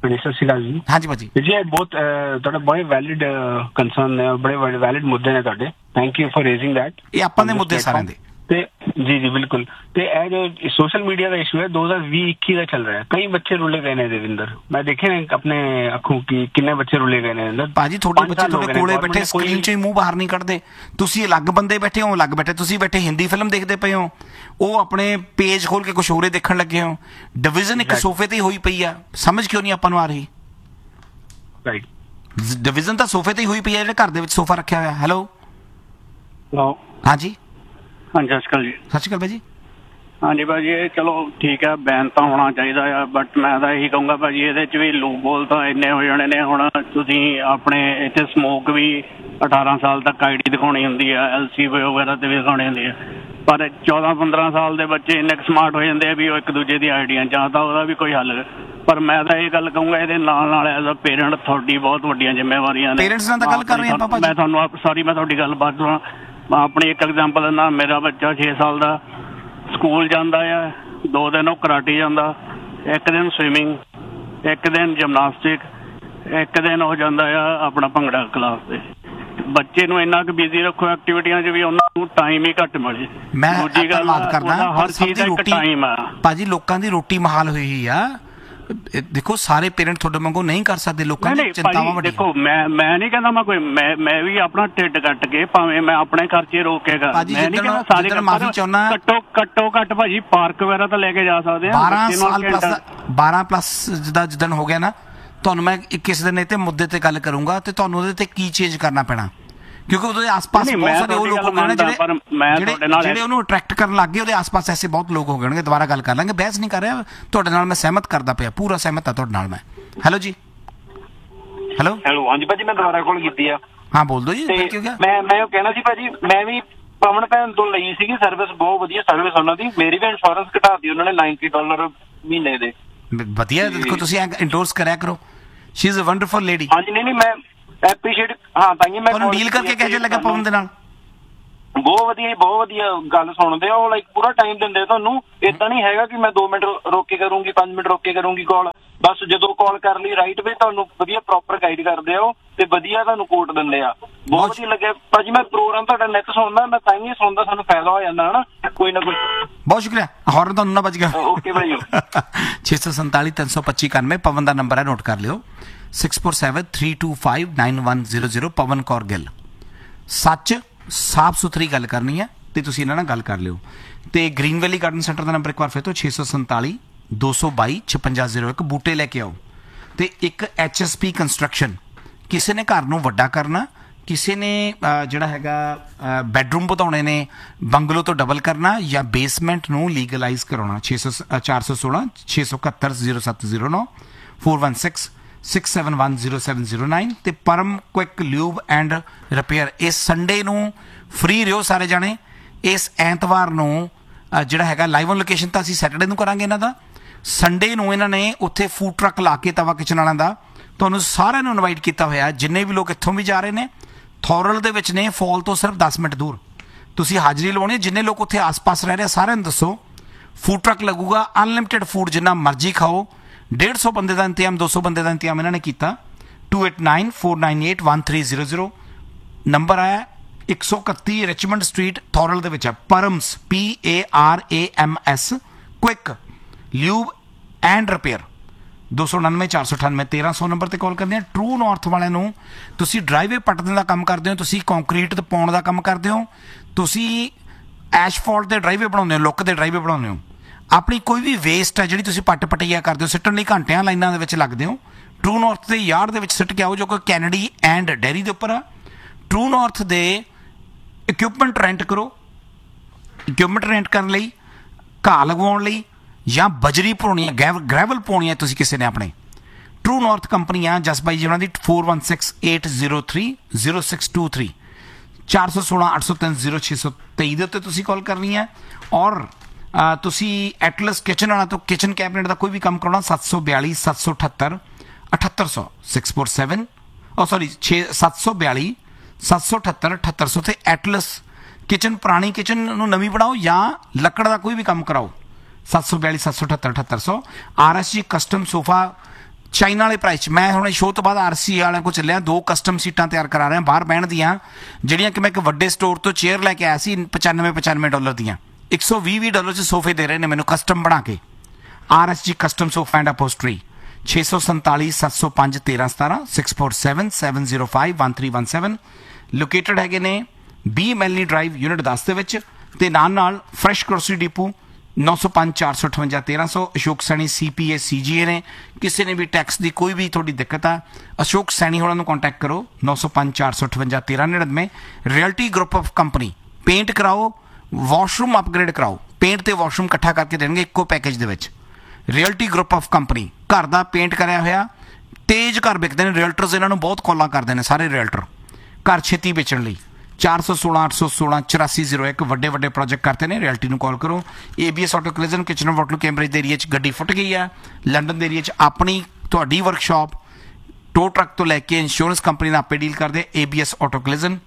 ਭਾਜੀ ਸਤਿ ਸ਼੍ਰੀ ਅਕਾਲ ਜੀ। ਹਾਂਜੀ ਭਾਜੀ। ਜੀ ਇਹ ਬਹੁਤ ਅਹ, ਤੁਹਾਡਾ ਬੜੇ ਵੈਲਿਡ ਕੰਸਰਨ ਨੇ, ਬੜੇ ਵੈਲਿਡ ਮੁੱਦੇ ਨੇ ਤੁਹਾਡੇ। Thank you for raising that. ਇਹ ਆਪਾਂ ਦੇ ਮੁੱਦੇ ਸਾਰਿਆਂ ਦੇ। ਤੇ ਜੀ ਜੀ ਬਿਲਕੁਲ। ਤੇ ਇਹ ਜੋ ਸੋਸ਼ਲ ਮੀਡੀਆ ਦਾ ਇਸ਼ੂ ਹੈ ਦੋ ਹਜ਼ਾਰ ਵੀਹ ਇੱਕੀ ਦਾ ਚੱਲ ਰਿਹਾ ਹੈ। ਕਈ ਬੱਚੇ ਰੁਲੇ ਗਏ ਨੇ ਦੇਵਿੰਦਰ, ਮੈਂ ਦੇਖੇ ਨੇ ਆਪਣੇ ਅੱਖੋਂ ਕਿ ਕਿੰਨੇ ਬੱਚੇ ਰੁਲੇ ਗਏ ਨੇ ਅੰਦਰ। ਭਾਜੀ ਤੁਹਾਡੇ ਬੱਚੇ ਤੁਹਾਡੇ ਕੋਲੇ ਬੈਠੇ ਸਕਰੀਨ 'ਚ ਹੀ ਮੂੰਹ ਬਾਹਰ ਨਹੀਂ ਕੱਢਦੇ। ਤੁਸੀਂ ਅਲੱਗ ਬੰਦੇ ਬੈਠੇ ਹੋ, ਅਲੱਗ ਬੈਠੇ। ਤੁਸੀਂ ਬੈਠੇ ਹਿੰਦੀ ਫਿਲਮ ਦੇਖਦੇ ਪਏ ਹੋ, ਉਹ ਆਪਣੇ ਪੇਜ ਖੋਲ ਕੇ ਕੁਛ ਹੋਰੇ ਦੇਖਣ ਲੱਗੇ ਹੋ। ਡਿਵੀਜ਼ਨ ਇੱਕ ਸੋਫੇ ਤੇ ਹੀ ਹੋਈ ਪਈ ਆ, ਸਮਝ ਕਿਉਂ ਨਹੀਂ ਆਪਾਂ ਨੂੰ ਆ ਰਹੀ? ਰਾਈਟ, ਡਿਵੀਜ਼ਨ ਤਾਂ ਸੋਫੇ ਤੇ ਹੀ ਹੋਈ ਪਈ ਆ, ਜਿਹੜੇ ਘਰ ਦੇ ਵਿੱਚ ਸੋਫਾ ਰੱਖਿਆ ਹੋਇਆ। ਹੈਲੋ ਹਾਂਜੀ ਹਾਂਜੀ ਸਤਿ ਸ਼੍ਰੀ ਅਕਾਲ ਜੀ। ਸਤਿ ਸ਼੍ਰੀ ਅਕਾਲ ਭਾਜੀ। ਹਾਂਜੀ ਭਾਜੀ ਇਹ ਚਲੋ ਠੀਕ ਹੈ, ਬੈਨ ਤਾਂ ਹੋਣਾ ਚਾਹੀਦਾ ਆ, ਬਟ ਮੈਂ ਤਾਂ ਇਹੀ ਕਹੂੰਗਾ ਭਾਜੀ ਇਹਦੇ 'ਚ ਵੀ ਲੂਪ ਹੋਲ ਤਾਂ ਇੰਨੇ ਹੋ ਜਾਣੇ ਨੇ। ਹੁਣ ਤੁਸੀਂ ਆਪਣੇ ਇੱਥੇ ਸਮੋਕ ਵੀ ਅਠਾਰਾਂ ਸਾਲ ਤੱਕ ਆਈ ਡੀ ਦਿਖਾਉਣੀ ਹੁੰਦੀ ਆ, ਐਲ ਸੀ ਵਗੈਰਾ 'ਤੇ ਵੀ ਦਿਖਾਉਣੀ ਹੁੰਦੀ ਆ, ਪਰ ਚੌਦਾਂ ਪੰਦਰਾਂ ਸਾਲ ਦੇ ਬੱਚੇ ਇੰਨੇ ਸਮਾਰਟ ਹੋ ਜਾਂਦੇ ਆ ਵੀ ਉਹ ਇੱਕ ਦੂਜੇ ਦੀ ਆਈਡੀਆਂ ਜਾਂ ਤਾਂ ਉਹਦਾ ਵੀ ਕੋਈ ਹੱਲ। ਪਰ ਮੈਂ ਤਾਂ ਇਹ ਗੱਲ ਕਹੂੰਗਾ ਇਹਦੇ ਨਾਲ ਨਾਲ ਐਜ਼ ਅ ਪੇਰੈਂਟ ਤੁਹਾਡੀ ਬਹੁਤ ਵੱਡੀਆਂ ਜ਼ਿੰਮੇਵਾਰੀਆਂ ਨੇ। ਪੇਰੈਂਟਸ ਨਾਲ ਤਾਂ ਗੱਲ ਕਰ ਰਹੇ ਆਪਾਂ ਭਾਜੀ। ਮੈਂ ਤੁਹਾਨੂੰ ਸੌਰੀ ਮੈਂ ਤੁਹਾਡੀ ਗੱਲ ਬਾਅਦ ਮੈਂ ਆਪਣੀ ਇੱਕ ਐਗਜ਼ਾਮਪਲ ਦਿੰਦਾ। ਮੇਰਾ ਬੱਚਾ ਛੇ ਸਾਲ ਦਾ ਸਕੂਲ ਜਾਂਦਾ ਆ, ਦੋ ਦਿਨ ਉਹ ਕਰਾਟੇ ਜਾਂਦਾ, ਇੱਕ ਦਿਨ ਸਵਿਮਿੰਗ, ਇੱਕ ਦਿਨ ਜਿਮਨਾਸਟਿਕ, ਇੱਕ ਦਿਨ ਹੋ ਜਾਂਦਾ ਆ ਆਪਣਾ ਭੰਗੜਾ ਕਲਾਸ ਤੇ। ਬੱਚੇ ਨੂੰ ਇੰਨਾ ਕੁ ਬਿਜ਼ੀ ਰੱਖੋ ਐਕਟੀਵਿਟੀਆਂ 'ਚ ਵੀ ਉਹਨਾਂ ਨੂੰ ਟਾਈਮ ਹੀ ਘੱਟ ਮਿਲੇ। ਮੈਂ ਧੰਨਵਾਦ ਕਰਦਾ ਹਰ ਚੀਜ਼ ਦਾ ਇੱਕ ਟਾਈਮ ਆ ਭਾਜੀ। ਲੋਕਾਂ ਦੀ ਰੋਟੀ ਮਹਾਲ ਹੋਈ ਹੋਈ ਆ। ਦੇਖੋ ਸਾਰੇ ਪੇਰੈਂਟ ਤੁਹਾਡੇ ਵਾਂਗੂ ਨਹੀਂ ਕਰ ਸਕਦੇ, ਲੋਕਾਂ ਦੀ ਚਿੰਤਾਵਾਂ ਵੱਡੀਆਂ। ਦੇਖੋ ਮੈਂ ਮੈਂ ਨਹੀਂ ਕਹਿੰਦਾ ਮੈਂ ਕੋਈ ਮੈਂ ਮੈਂ ਵੀ ਆਪਣਾ ਢਿੱਡ ਕੱਟ ਕੇ ਭਾਵੇਂ ਮੈਂ ਆਪਣੇ ਖਰਚੇ ਰੋਕੇਗਾ। ਮੈਂ ਨਹੀਂ ਕਹਿੰਦਾ ਸਾਰੇ ਮਾਫੀ ਚਾਹੁੰਦਾ। ਘੱਟੋ ਘੱਟੋ ਘੱਟ ਭਾਜੀ ਪਾਰਕ ਵਗੈਰਾ ਤਾਂ ਲੈ ਕੇ ਜਾ ਸਕਦੇ ਆ। ਬਾਰਾਂ ਸਾਲ ਪਲੱਸ ਬਾਰਾਂ ਪਲੱਸ ਜਿੱਦਾਂ ਜਿੱਦਣ ਹੋ ਗਿਆ ਨਾ, ਤੁਹਾਨੂੰ ਮੈਂ ਕਿਸੇ ਦਿਨ ਇਹ ਤੇ ਮੁੱਦੇ ਤੇ ਗੱਲ ਕਰੂੰਗਾ ਤੇ ਤੁਹਾਨੂੰ ਉਹਦੇ ਤੇ ਕੀ ਚੇਂਜ ਕਰਨਾ ਪੈਣਾ, ਕਿਉਂਕਿ ਉਹਦੇ ਆਸ-ਪਾਸ ਬਹੁਤ ਸਾਰੇ ਉਹ ਲੋਕ ਹੋਣਗੇ ਨਾ ਜਿਹੜੇ ਜਿਹੜੇ ਉਹਨੂੰ ਅਟਰੈਕਟ ਕਰਨ ਲੱਗ ਗਏ। ਉਹਦੇ ਆਸ-ਪਾਸ ਐਸੇ ਬਹੁਤ ਲੋਕ ਹੋ ਗਏ। ਦੁਬਾਰਾ ਗੱਲ ਕਰ ਲਾਂਗੇ, ਬਹਿਸ ਨਹੀਂ ਕਰ ਰਿਹਾ ਤੁਹਾਡੇ ਨਾਲ, ਮੈਂ ਸਹਿਮਤ ਕਰਦਾ ਪਿਆ, ਪੂਰਾ ਸਹਿਮਤ ਆ ਤੁਹਾਡੇ ਨਾਲ ਮੈਂ। ਹੈਲੋ ਜੀ। ਹੈਲੋ ਹੈਲੋ ਹਾਂਜੀ ਭਾਜੀ, ਮੈਂ ਦੁਬਾਰਾ ਕਾਲ ਕੀਤੀ ਆ। ਹਾਂ ਬੋਲ ਦਿਓ ਜੀ। ਕਿਉਂ ਗਿਆ ਮੈਂ ਮੈਂ ਉਹ ਕਹਿਣਾ ਸੀ ਭਾਜੀ, ਮੈਂ ਵੀ ਪਵਨ ਭੈਣ ਤੋਂ ਲਈ ਸੀਗੀ ਸਰਵਿਸ, ਬਹੁਤ ਵਧੀਆ ਸਰਵਿਸ ਉਹਨਾਂ ਦੀ। ਮੇਰੀ ਵੀ ਇੰਸ਼ੋਰੈਂਸ ਘਟਾਤੀ ਉਹਨਾਂ ਨੇ ਨਾਈਨਟੀ ਡਾਲਰ ਮਹੀਨੇ ਦੇ। ਵਧੀਆ, ਦੇਖੋ ਤੁਸੀਂ ਇੰਡੋਰਸ ਕਰਿਆ ਕਰੋ। She is a wonderful lady. ਹਾਂਜੀ ਨਹੀਂ ਨਹੀਂ ਮੈਂ ਐਪਰੀਸ਼ੀਏਟ ਹਾਂ ਤਾਂ ਹੀ ਮੈਂ ਤੁਹਾਨੂੰ ਡੀਲ ਕਰਕੇ ਕਿਹੋ ਲੱਗਾ ਪਵਨ ਦੇ ਨਾਲ? ਬਹੁਤ ਵਧੀਆ ਬਹੁਤ ਵਧੀਆ ਗੱਲ ਸੁਣਦੇ ਆ ਉਹ, ਲਾਈਕ ਪੂਰਾ ਟਾਈਮ ਦਿੰਦੇ ਤੁਹਾਨੂੰ। ਏਦਾਂ ਨਹੀਂ ਹੈਗਾ ਕਿ ਮੈਂ ਦੋ ਮਿੰਟ ਰੋਕ ਕੇ ਕਰੂੰਗੀ, ਪੰਜ ਮਿੰਟ ਰੋਕ ਕੇ ਕਰੂੰਗੀ ਕਾਲ। ਬਸ ਜਦੋਂ ਕਾਲ ਕਰ ਲਈ ਰਾਈਟ ਵੇ ਤੁਹਾਨੂੰ ਵਧੀਆ ਪ੍ਰੋਪਰ ਗਾਈਡ ਕਰਦੇ ਆ ਉਹ, ਤੇ ਵਧੀਆ ਤੁਹਾਨੂੰ ਕੋਟ ਦਿੰਦੇ ਆ। ਬਹੁਤ ਵਧੀਆ ਲੱਗਿਆ ਭਾਜੀ। ਮੈਂ ਪ੍ਰੋਗਰਾਮ ਤੁਹਾਡਾ ਨਿੱਤ ਸੁਣਦਾ, ਮੈਂ ਤਾਂ ਹੀ ਸੁਣਦਾ, ਸਾਨੂੰ ਫਾਇਦਾ ਹੋ ਜਾਂਦਾ ਹਨਾ ਕੋਈ ਨਾ ਕੋਈ। ਬਹੁਤ ਸ਼ੁਕਰੀਆ। ਹੋਰ ਤੁਹਾਨੂੰ ਨਾ ਬਚ ਗਿਆ। ਓਕੇ ਭਾਈ। ਛੇ ਸੌ ਸੰਤਾਲੀ ਤਿੰਨ ਸੌ ਪੱਚੀ ਇਕਾਨਵੇਂ ਪਵਨ ਦਾ ਨੰਬਰ ਹੈ, ਨੋਟ ਕਰ ਲਿਓ। Six four seven three two five nine one zero zero. ਪਵਨ ਕੌਰ ਗਿੱਲ। ਸੱਚ ਸਾਫ ਸੁਥਰੀ ਗੱਲ ਕਰਨੀ ਹੈ ਤੇ ਤੁਸੀਂ ਇਹਨਾਂ ਨਾਲ ਗੱਲ ਕਰ ਲਿਓ। ਤੇ ਗ੍ਰੀਨ ਵੈਲੀ ਗਾਰਡਨ ਸੈਂਟਰ ਦਾ ਨੰਬਰ ਇੱਕ ਵਾਰ ਫਿਰ ਤੋਂ ਛੇ ਸੌ ਸੰਤਾਲੀ ਦੋ ਸੌ ਬਾਈ ਛਪੰਜਾ ਜ਼ੀਰੋ ਇੱਕ। ਬੂਟੇ ਲੈ ਕੇ ਆਓ। ਤੇ ਇੱਕ ਐਚ ਐਸ ਪੀ ਕੰਸਟਰਕਸ਼ਨ, ਕਿਸੇ ਨੇ ਘਰ ਨੂੰ ਵੱਡਾ ਕਰਨਾ, ਕਿਸੇ ਨੇ ਜਿਹੜਾ ਹੈਗਾ ਬੈਡਰੂਮ ਵਧਾਉਣੇ ਨੇ, ਬੰਗਲੋ ਤੋਂ ਡਬਲ ਕਰਨਾ, ਜਾਂ ਬੇਸਮੈਂਟ ਨੂੰ ਲੀਗਲਾਈਜ਼ ਕਰਾਉਣਾ। ਛੇ ਸੌ ਚਾਰ ਸੌ ਸੋਲਾਂ ਛੇ ਸੌ ਇਕਹੱਤਰ ਜ਼ੀਰੋ ਸੱਤ ਜ਼ੀਰੋ ਨੌ four one six six seven one zero seven zero nine. ਤੇ ਪਰਮ ਕੁਇਕ ਲਿਊਬ ਐਂਡ ਰਿਪੇਅਰ। ਇਸ ਸੰਡੇ ਨੂੰ ਫ੍ਰੀ ਰਿਓ ਸਾਰੇ ਜਾਣੇ। ਇਸ ਐਤਵਾਰ ਨੂੰ ਜਿਹੜਾ ਹੈਗਾ ਲਾਈਵ ਔਨ ਲੋਕੇਸ਼ਨ ਤਾਂ ਅਸੀਂ ਸੈਟਰਡੇ ਨੂੰ ਕਰਾਂਗੇ ਇਹਨਾਂ ਦਾ। ਸੰਡੇ ਨੂੰ ਇਹਨਾਂ ਨੇ ਉੱਥੇ ਫੂਡ ਟਰੱਕ ਲਾ ਕੇ ਤਵਾ ਕਿਚਨ ਵਾਲਿਆਂ ਦਾ ਤੁਹਾਨੂੰ ਸਾਰਿਆਂ ਨੂੰ ਇਨਵਾਈਟ ਕੀਤਾ ਹੋਇਆ। ਜਿੰਨੇ ਵੀ ਲੋਕ ਇੱਥੋਂ ਵੀ ਜਾ ਰਹੇ ਨੇ, ਥੋਰਲ ਦੇ ਵਿੱਚ ਨੇ, ਫਾਲ ਤੋਂ ਸਿਰਫ ਦਸ ਮਿੰਟ ਦੂਰ, ਤੁਸੀਂ ਹਾਜ਼ਰੀ ਲਵਾਉਣੀ। ਜਿੰਨੇ ਲੋਕ ਉੱਥੇ ਆਸ-ਪਾਸ ਰਹਿ ਰਹੇ ਸਾਰਿਆਂ ਨੂੰ ਦੱਸੋ। ਫੂਡ ਟਰੱਕ ਲੱਗੂਗਾ, ਅਨਲਿਮਿਟਿਡ ਫੂਡ ਜਿੰਨਾ ਮਰਜ਼ੀ ਖਾਓ। ਡੇਢ ਸੌ ਬੰਦੇ ਦਾ ਇੰਤਜ਼ਾਮ, ਦੋ ਸੌ ਬੰਦੇ ਦਾ ਇੰਤਜ਼ਾਮ ਇਹਨਾਂ ਨੇ ਕੀਤਾ। To eight nine four nine eight one three zero zero number ਆਇਆ। ਇੱਕ ਸੌ ਇਕੱਤੀ ਰਿਚਮੰਡ ਸਟਰੀਟ ਥੋਰਲ ਦੇ ਵਿੱਚ ਹੈ। ਪਰਮਸ ਪੀ A R A M S quick lube and repair. ਦੋ ਸੌ ਉਣਾਨਵੇਂ ਚਾਰ ਸੌ ਅਠਾਨਵੇਂ ਤੇਰਾਂ ਸੌ ਨੰਬਰ ਤੇ ਕਾਲ ਕਰਦੇ ਆ। ਟਰੂ ਨਾਰਥ ਵਾਲਿਆਂ ਨੂੰ ਤੁਸੀਂ ਡਰਾਈਵੇ ਪੱਟਣ ਦਾ ਕੰਮ ਕਰਦੇ ਹੋ, ਤੁਸੀਂ ਕੰਕਰੀਟ ਪਾਉਣ ਦਾ ਕੰਮ ਕਰਦੇ ਹੋ, ਤੁਸੀਂ ਐਸ਼ਫਾਲਟ ਦੇ ਡਰਾਈਵੇ ਬਣਾਉਂਦੇ ਹੋ, ਲੁੱਕ ਦੇ ਡਰਾਈਵੇ ਬਣਾਉਂਦੇ ਹੋ। ਆਪਣੀ ਕੋਈ ਵੀ ਵੇਸਟ ਹੈ ਜਿਹੜੀ ਤੁਸੀਂ ਪੱਟ ਪਟਈਆ ਕਰਦੇ ਹੋ, ਸਿੱਟਣ ਲਈ ਘੰਟਿਆਂ ਲਾਈਨਾਂ ਦੇ ਵਿੱਚ ਲੱਗਦੇ ਹੋ, ਟਰੂ ਨਾਰਥ ਦੇ ਯਾਰਡ ਦੇ ਵਿੱਚ ਸਿੱਟ ਕੇ ਆਓ, ਜੋ ਕਿ ਕੈਨੇਡੀ ਐਂਡ ਡੈਰੀ ਦੇ ਉੱਪਰ ਆ। ਟਰੂ ਨਾਰਥ ਦੇ ਇਕਵਿਪਮੈਂਟ ਰੈਂਟ ਕਰੋ। ਇਕਵਿਪਮੈਂਟ ਰੈਂਟ ਕਰਨ ਲਈ, ਘਾਹ ਲਗਵਾਉਣ ਲਈ, ਜਾਂ ਬਜਰੀ ਪਾਉਣੀ ਹੈ, ਗ੍ਰੈਵਲ ਪਾਉਣੀ ਹੈ ਤੁਸੀਂ ਕਿਸੇ ਨੇ ਆਪਣੇ, ਟਰੂ ਨਾਰਥ ਕੰਪਨੀ ਆ ਜਸ ਬਾਈ ਜੀ ਉਹਨਾਂ ਦੀ। Four one six eight zero three zero six two three ਚਾਰ ਸੌ ਸੋਲਾਂ ਅੱਠ ਸੌ ਤਿੰਨ ਜ਼ੀਰੋ ਛੇ ਸੌ ਤੇਈ ਦੇ ਉੱਤੇ ਤੁਸੀਂ ਕਾਲ ਕਰਨੀ ਹੈ। ਔਰ ਤੁਸੀਂ ਐਟਲਸ ਕਿਚਨ ਵਾਲਾ ਤੋਂ ਕਿਚਨ ਕੈਬਨਿਟ ਦਾ ਕੋਈ ਵੀ ਕੰਮ ਕਰਾਉਣਾ, ਸੱਤ ਸੌ ਬਿਆਲੀ ਸੱਤ ਸੌ ਅਠੱਤਰ ਅਠੱਤਰ ਸੌ ਸਿਕਸ ਫੋਰ ਸੈਵਨ ਉਹ ਸੌਰੀ ਛੇ ਸੱਤ ਸੌ ਬਿਆਲੀ ਸੱਤ ਸੌ ਅਠੱਤਰ ਅਠੱਤਰ ਸੌ। ਤੇ ਐਟਲਸ ਕਿਚਨ, ਪੁਰਾਣੀ ਕਿਚਨ ਨੂੰ ਨਵੀਂ ਬਣਾਓ ਜਾਂ ਲੱਕੜ ਦਾ ਕੋਈ ਵੀ ਕੰਮ ਕਰਾਓ, ਸੱਤ ਸੌ ਬਿਆਲੀ ਸੱਤ ਸੌ ਅਠੱਤਰ ਅਠੱਤਰ ਸੌ। ਆਰ ਐਸ ਜੀ ਕਸਟਮ ਸੋਫਾ ਚਾਈਨਾ ਵਾਲੇ ਪ੍ਰਾਈਸ 'ਚ। ਮੈਂ ਹੁਣ ਸ਼ੋਅ ਤੋਂ ਬਾਅਦ ਆਰਸੀ ਵਾਲਿਆਂ ਕੋਲ ਚੱਲਿਆ, ਦੋ ਕਸਟਮ ਸੀਟਾਂ ਤਿਆਰ ਕਰਾ ਰਿਹਾ ਬਾਹਰ ਬਹਿਣ ਦੀਆਂ, ਜਿਹੜੀਆਂ ਕਿ ਮੈਂ ਇੱਕ ਵੱਡੇ ਸਟੋਰ ਤੋਂ ਚੇਅਰ ਲੈ ਕੇ ਆਇਆ ਸੀ ਪਚਾਨਵੇਂ ਪਚਾਨਵੇਂ ਡਾਲਰ ਦੀਆਂ। ਇੱਕ ਸੌ ਵੀਹ ਵੀਹ ਡਾਲਰ 'ਚ ਸੋਫੇ ਦੇ ਰਹੇ ਨੇ ਮੈਨੂੰ ਕਸਟਮ ਬਣਾ ਕੇ। ਆਰ ਐਸ ਜੀ ਕਸਟਮ ਸੋਫਾ ਐਂਡ ਅਪੋਸਟਰੀ। ਛੇ ਸੌ ਸੰਤਾਲੀ ਸੱਤ ਸੌ ਪੰਜ ਤੇਰਾਂ ਸਤਾਰਾਂ six four seven seven zero five one three one seven. Located ਹੈਗੇ ਨੇ ਬੀ ਮੈਲਨੀ ਡਰਾਈਵ ਯੂਨਿਟ ਦਸ ਦੇ ਵਿੱਚ, ਤੇ ਨਾਲ ਨਾਲ ਫਰੈਸ਼ ਗਰੋਸਰੀ ਡਿਪੂ ਨੌ ਸੌ ਪੰਜ ਚਾਰ ਸੌ ਅਠਵੰਜਾ ਤੇਰਾਂ ਸੌ। ਅਸ਼ੋਕ ਸੈਣੀ ਸੀ ਪੀ ਏ ਸੀ ਜੀ ਏ ਨੇ। ਕਿਸੇ ਨੇ ਵੀ ਟੈਕਸ ਦੀ ਕੋਈ ਵੀ ਤੁਹਾਡੀ ਦਿੱਕਤ ਆ, ਅਸ਼ੋਕ ਸੈਣੀ ਹੋਣਾ ਨੂੰ ਕੰਟੈਕਟ ਕਰੋ ਨੌ ਸੌ ਪੰਜ ਚਾਰ ਸੌ ਅਠਵੰਜਾ ਤੇਰਾਂ ਨੜਿਨਵੇਂ। Realty group of company. Paint ਕਰਾਓ, ਵਾਸ਼ਰੂਮ ਅਪਗ੍ਰੇਡ ਕਰਾਓ, ਪੇਂਟ ਤੇ ਵਾਸ਼ਰੂਮ ਇਕੱਠਾ ਕਰਕੇ ਦੇਣਗੇ ਇੱਕੋ ਪੈਕੇਜ ਦੇ ਵਿੱਚ। Realty group of company. ਘਰ ਦਾ ਪੇਂਟ ਕਰਿਆ ਹੋਇਆ, ਤੇਜ਼ ਘਰ ਵਿਕਦੇ ਨੇ, ਰੀਅਲਟਰਸ ਇਹਨਾਂ ਨੂੰ ਬਹੁਤ ਕਾਲਾਂ ਕਰਦੇ ਨੇ ਸਾਰੇ ਰੀਅਲਟਰ ਘਰ ਛੇਤੀ ਵੇਚਣ ਲਈ। ਚਾਰ ਸੌ ਸੋਲਾਂ ਅੱਠ ਸੌ ਸੋਲਾਂ ਚੁਰਾਸੀ ਜ਼ੀਰੋ ਇੱਕ ਵੱਡੇ ਵੱਡੇ ਪ੍ਰੋਜੈਕਟ ਕਰਤੇ ਨੇ, ਰਿਐਲਟੀ ਨੂੰ ਕਾਲ ਕਰੋ। A B S auto ਕਲਿਜ਼ਨ kitchen water Cambridge ਦੇ ਏਰੀਆ 'ਚ ਗੱਡੀ ਫੁੱਟ ਗਈ ਆ। ਲੰਡਨ ਦੇ ਏਰੀਆ 'ਚ ਆਪਣੀ ਤੁਹਾਡੀ ਵਰਕਸ਼ਾਪ ਟੋ ਟਰੱਕ ਤੋਂ ਲੈ ਕੇ ਇੰਸ਼ੋਰੈਂਸ ਕੰਪਨੀ ਨਾਲ ਆਪੇ ਡੀਲ ਕਰਦੇ। A B S auto ਕਲਿਜ਼ਨ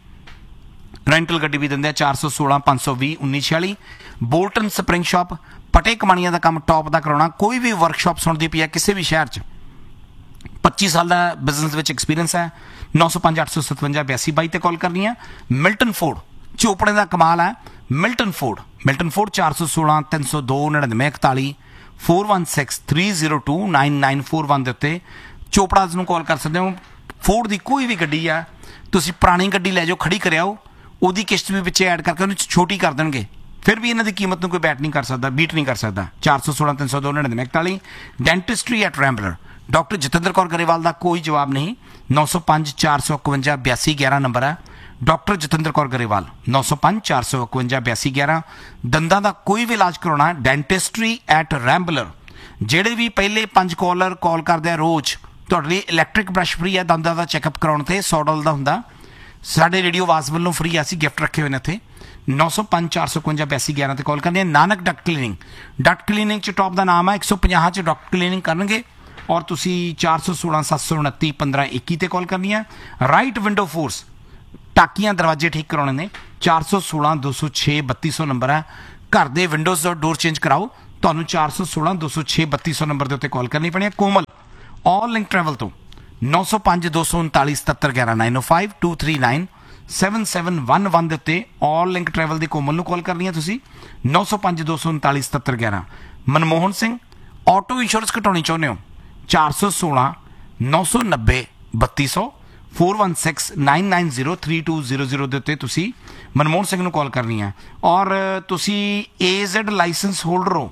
rental ਗੱਡੀ ਵੀ ਦਿੰਦੇ ਆ। ਚਾਰ ਸੌ ਸੋਲਾਂ ਪੰਜ ਸੌ ਵੀਹ ਉੱਨੀ ਛਿਆਲੀ। Bolton spring shop. ਪਟੇ ਕਮਾਣੀਆਂ ਦਾ ਕੰਮ ਟੌਪ ਦਾ ਕਰਾਉਣਾ। ਕੋਈ ਵੀ ਵਰਕਸ਼ਾਪ ਸੁਣਦੀ ਪਈ ਹੈ ਕਿਸੇ ਵੀ ਸ਼ਹਿਰ 'ਚ, ਪੱਚੀ ਸਾਲ ਦਾ ਬਿਜ਼ਨਸ ਵਿੱਚ ਐਕਸਪੀਰੀਅੰਸ ਹੈ। ਨੌ ਸੌ ਪੰਜ ਅੱਠ ਸੌ ਸਤਵੰਜਾ ਬਿਆਸੀ ਬਾਈ ਤੇ ਕਾਲ ਕਰਨੀ ਹੈ। ਮਿਲਟਨ ਫੋਰਡ ਚੋਪੜੇ ਦਾ ਕਮਾਲ ਹੈ। ਮਿਲਟਨ ਫੋਰਡ ਮਿਲਟਨ ਫੋਰਡ ਚਾਰ ਸੌ ਸੋਲਾਂ ਤਿੰਨ ਸੌ ਦੋ ਨੜਿਨਵੇਂ ਇਕਤਾਲੀ four one six three zero two nine nine four one ਦੇ ਉੱਤੇ ਚੋਪੜਾਜ਼ ਨੂੰ ਕਾਲ ਕਰ ਸਕਦੇ ਹੋ। ਫੋਰਡ ਦੀ ਕੋਈ ਵੀ ਗੱਡੀ ਆ, ਤੁਸੀਂ ਪੁਰਾਣੀ ਗੱਡੀ ਲੈ ਜਾਓ ਖੜੀ ਕਰਿਆਓ, ਉਹਦੀ ਕਿਸ਼ਤ ਵੀ ਵਿੱਚੇ ਐਡ ਕਰਕੇ ਉਹਨੂੰ ਛੋਟੀ ਕਰ ਦੇਣਗੇ, ਫਿਰ ਵੀ ਇਹਨਾਂ ਦੀ ਕੀਮਤ ਨੂੰ ਕੋਈ ਬੈਟ ਨਹੀਂ ਕਰ ਸਕਦਾ, ਬੀਟ ਨਹੀਂ ਕਰ ਸਕਦਾ। ਚਾਰ ਸੌ ਸੋਲਾਂ ਤਿੰਨ ਸੌ ਦੋ ਨੜਿਨਵੇਂ ਇਕਤਾਲੀ। ਡੈਂਟਿਸਟਰੀ ਐਟ ਰੈਂਬਲਰ ਡਾਕਟਰ ਜਤਿੰਦਰ ਕੌਰ ਗਰੇਵਾਲ ਦਾ ਕੋਈ ਜਵਾਬ ਨਹੀਂ। ਨੌ ਸੌ ਪੰਜ ਚਾਰ ਸੌ ਇਕਵੰਜਾ ਬਿਆਸੀ ਗਿਆਰਾਂ ਨੰਬਰ ਹੈ। ਡਾਕਟਰ ਜਤਿੰਦਰ ਕੌਰ ਗਰੇਵਾਲ ਨੌ ਸੌ ਪੰਜ ਚਾਰ ਸੌ ਇਕਵੰਜਾ ਬਿਆਸੀ ਗਿਆਰਾਂ। ਦੰਦਾਂ ਦਾ ਕੋਈ ਵੀ ਇਲਾਜ ਕਰਾਉਣਾ ਡੈਂਟਿਸਟਰੀ ਐਟ ਰੈਂਬਲਰ। ਜਿਹੜੇ ਵੀ ਪਹਿਲੇ ਪੰਜ ਕਾਲਰ ਕਾਲ ਕਰਦੇ ਆ ਰੋਜ਼, ਤੁਹਾਡੇ ਲਈ ਇਲੈਕਟ੍ਰਿਕ ਬ੍ਰਸ਼ ਫ੍ਰੀ ਹੈ ਦੰਦਾਂ ਦਾ ਚੈੱਕਅਪ ਕਰਾਉਣ ਤੇ ਸੌ ਡਾਲਰ ਦਾ ਹੁੰਦਾ। ਸਾਡੇ ਰੇਡੀਓ ਆਵਾਜ਼ ਵੱਲੋਂ ਫ੍ਰੀ ਆ, ਅਸੀਂ ਗਿਫਟ ਰੱਖੇ ਹੋਏ ਨੇ ਇੱਥੇ। ਨੌ ਸੌ ਪੰਜ ਚਾਰ ਸੌ ਇਕਵੰਜਾ ਬਿਆਸੀ ਗਿਆਰਾਂ ਤੇ ਕਾਲ ਕਰਨੀ ਹੈ। Nanak Duckett cleaning. Duckett cleaning 'ਚ ਟੌਪ ਦਾ ਨਾਮ ਹੈ। ਇੱਕ ਸੌ ਪੰਜਾਹ 'ਚ ਡਕਟ ਕਲੀਨਿੰਗ ਕਰਨਗੇ। ਔਰ ਤੁਸੀਂ ਚਾਰ ਸੌ ਸੋਲਾਂ ਸੱਤ ਸੌ ਉਨੱਤੀ ਪੰਦਰਾਂ ਇੱਕੀ ਤੇ ਕਾਲ ਕਰਨੀ ਹੈ। ਰਾਈਟ ਵਿੰਡੋ ਫੋਰਸ ਟਾਕੀਆਂ ਦਰਵਾਜ਼ੇ ਠੀਕ ਕਰਾਉਣੇ ਨੇ। ਚਾਰ ਸੌ ਸੋਲਾਂ ਦੋ ਸੌ ਛੇ ਬੱਤੀ ਸੌ ਨੰਬਰ ਹੈ। ਘਰ ਦੇ ਵਿੰਡੋਜ਼ ਦਾ ਡੋਰ ਚੇਂਜ ਕਰਾਓ, ਤੁਹਾਨੂੰ ਚਾਰ ਸੌ ਸੋਲਾਂ ਦੋ ਸੌ ਛੇ ਬੱਤੀ ਸੌ ਨੰਬਰ ਦੇ ਉੱਤੇ ਕਾਲ ਕਰਨੀ ਪੈਣੀ ਹੈ। ਕੋਮਲ ਆਲ ਲਿੰਕ ਟਰੈਵਲ ਤੋਂ ਨੌ ਸੌ ਪੰਜ ਦੋ ਸੌ ਉਨਤਾਲੀ ਸਤੱਤਰ ਗਿਆਰਾਂ ਨਾਈਨ ਓ five two three nine seven seven one one ਦੇ ਉੱਤੇ ਆਲ ਲਿੰਕ ਟਰੈਵਲ ਦੀ ਕੋਮਲ ਨੂੰ ਕਾਲ ਕਰਨੀ ਹੈ ਤੁਸੀਂ। ਨੌ ਸੌ ਪੰਜ ਦੋ ਸੌ ਉਨਤਾਲੀ ਸਤੱਤਰ ਗਿਆਰਾਂ। ਮਨਮੋਹਨ ਸਿੰਘ ਆਟੋ ਇੰਸ਼ੋਰੈਂਸ ਘਟਾਉਣੀ ਚਾਹੁੰਦੇ ਹੋ, ਚਾਰ ਸੌ ਸੋਲਾਂ ਨੌ ਸੌ ਨੱਬੇ ਬੱਤੀ ਸੌ four one six nine nine zero three two zero zero ਦੇ ਉੱਤੇ ਤੁਸੀਂ ਮਨਮੋਹਨ ਸਿੰਘ ਨੂੰ ਕਾਲ ਕਰਨੀ ਹੈ। ਔਰ ਤੁਸੀਂ ਏ ਜ਼ੈਡ ਲਾਇਸੈਂਸ ਹੋਲਡਰ ਹੋ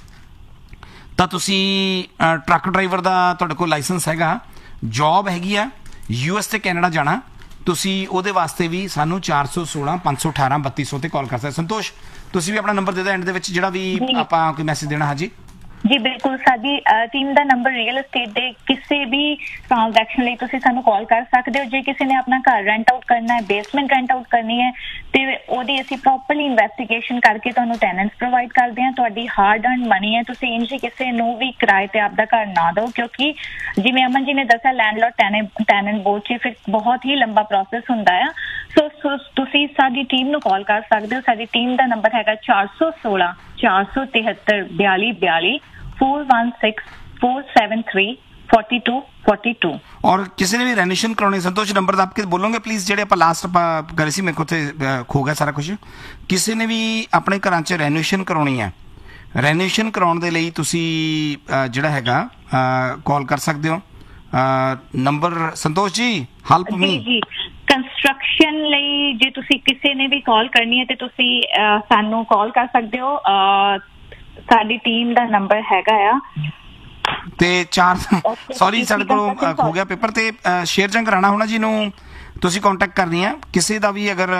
ਤਾਂ ਤੁਸੀਂ ਟਰੱਕ ਡਰਾਈਵਰ ਦਾ ਤੁਹਾਡੇ ਕੋਲ ਲਾਇਸੈਂਸ ਹੈਗਾ, ਜੌਬ ਹੈਗੀ ਆ ਯੂ ਐਸ ਤੇ ਕੈਨੇਡਾ ਜਾਣਾ, ਤੁਸੀਂ ਉਹਦੇ ਵਾਸਤੇ ਵੀ ਸਾਨੂੰ ਚਾਰ ਸੌ ਸੋਲਾਂ ਪੰਜ ਸੌ ਅਠਾਰਾਂ ਬੱਤੀ ਸੌ ਤੇ ਕਾਲ ਕਰ ਸਕਦੇ। ਸੰਤੋਸ਼ ਤੁਸੀਂ ਵੀ ਆਪਣਾ ਨੰਬਰ ਦੇ ਦਿਓ ਐਂਡ ਦੇ ਵਿੱਚ ਜਿਹੜਾ ਵੀ ਆਪਾਂ ਕੋਈ ਮੈਸੇਜ ਦੇਣਾ। ਹਾਂਜੀ ਜੀ ਬਿਲਕੁਲ, ਸਾਡੀ ਟੀਮ ਦਾ ਨੰਬਰ ਰੀਅਲ ਏਸਟੇਟ ਦੇ ਕਿਸੇ ਵੀ ਟ੍ਰਾਂਜੈਕਸ਼ਨ ਲਈ ਤੁਸੀਂ ਸਾਨੂੰ ਕਾਲ ਕਰ ਸਕਦੇ ਹੋ। ਜੇ ਕਿਸੇ ਨੇ ਆਪਣਾ ਘਰ ਰੈਂਟ ਆਊਟ ਕਰਨਾ ਹੈ, ਬੇਸਮੈਂਟ ਰੈਂਟ ਆਊਟ ਕਰਨੀ ਹੈ, ਤੇ ਉਹਦੀ ਅਸੀਂ ਪ੍ਰੋਪਰਲੀ ਇਨਵੈਸਟੀਗੇਸ਼ਨ ਕਰਕੇ ਤੁਹਾਨੂੰ ਟੈਨੈਂਟਸ ਪ੍ਰੋਵਾਈਡ ਕਰਦੇ ਹਾਂ। ਤੁਹਾਡੀ ਹਾਰਡ ਅਰਨ ਮਨੀ ਹੈ, ਤੁਸੀਂ ਇੰਝ ਕਿਸੇ ਨੂੰ ਵੀ ਕਿਰਾਏ ਤੇ ਆਪਦਾ ਘਰ ਨਾ ਦਿਓ, ਕਿਉਂਕਿ ਜਿਵੇਂ ਅਮਨ ਜੀ ਨੇ ਦੱਸਿਆ ਲੈਂਡਲੋਰਡ ਟੈਨੈਂਟ ਬੋਰਡ 'ਚ ਫਿਰ ਬਹੁਤ ਹੀ ਲੰਬਾ ਪ੍ਰੋਸੈਸ ਹੁੰਦਾ ਆ। ਸੋ ਤੁਸੀਂ ਸਾਡੀ ਟੀਮ ਨੂੰ ਕਾਲ ਕਰ ਸਕਦੇ ਹੋ। ਸਾਡੀ ਟੀਮ ਦਾ ਨੰਬਰ ਹੈਗਾ ਚਾਰ ਸੌ ਸੋਲਾਂ ਚਾਰ ਸੌ ਤਿਹੱਤਰ ਬਿਆਲੀ ਬਿਆਲੀ four one six four seven three forty to forty to. ਔਰ ਕਿਸੇ ਨੇ ਵੀ ਰੈਨੋਵੇਸ਼ਨ ਕਰਾਉਣੀ, ਸੰਤੋਸ਼ ਨੰਬਰ ਦਾ ਆਪਕੇ ਬੋਲੋਗੇ ਪਲੀਜ਼, ਜਿਹੜੇ ਆਪਾਂ ਲਾਸਟ ਆਪਾਂ ਕਰੇ ਸੀ, ਮੇਰੇ ਕੋਲ ਤੇ ਖੋ ਗਿਆ ਸਾਰਾ ਕੁਝ। ਕਿਸੇ ਨੇ ਵੀ ਆਪਣੇ ਘਰਾਂ 'ਚ ਰੈਨੋਵੇਸ਼ਨ ਕਰਾਉਣੀ ਹੈ, ਰੈਨੋਵੇਸ਼ਨ ਕਰਾਉਣ ਦੇ ਲਈ ਤੁਸੀਂ ਜਿਹੜਾ ਹੈਗਾ ਕਾਲ ਕਰ ਸਕਦੇ ਹੋ। Number Santosh ji help me ਜੀ ਕੰਸਟਰਕਸ਼ਨ ਲਈ ਜੇ ਤੁਸੀਂ ਕਿਸੇ ਨੇ ਵੀ ਕਾਲ ਕਰਨੀ ਹੈ ਤੇ ਤੁਸੀਂ ਸਾਨੂੰ ਕਾਲ ਕਰ ਸਕਦੇ ਹੋ। ਸਾਡੀ ਟੀਮ ਦਾ ਨੰਬਰ ਹੈਗਾ ਆ ਤੇ ਚਾਰ ਸੌਰੀ ਸਾਡੇ ਕੋਲ ਖੋ ਗਿਆ ਪੇਪਰ ਤੇ ਸ਼ੇਰਜੰਗ ਰਾਣਾ ਹੋਣਾ ਜੀ ਨੂੰ ਤੁਸੀਂ ਕੰਟੈਕਟ ਕਰਨੀ ਹੈ। ਕਿਸੇ ਦਾ ਵੀ ਅਗਰ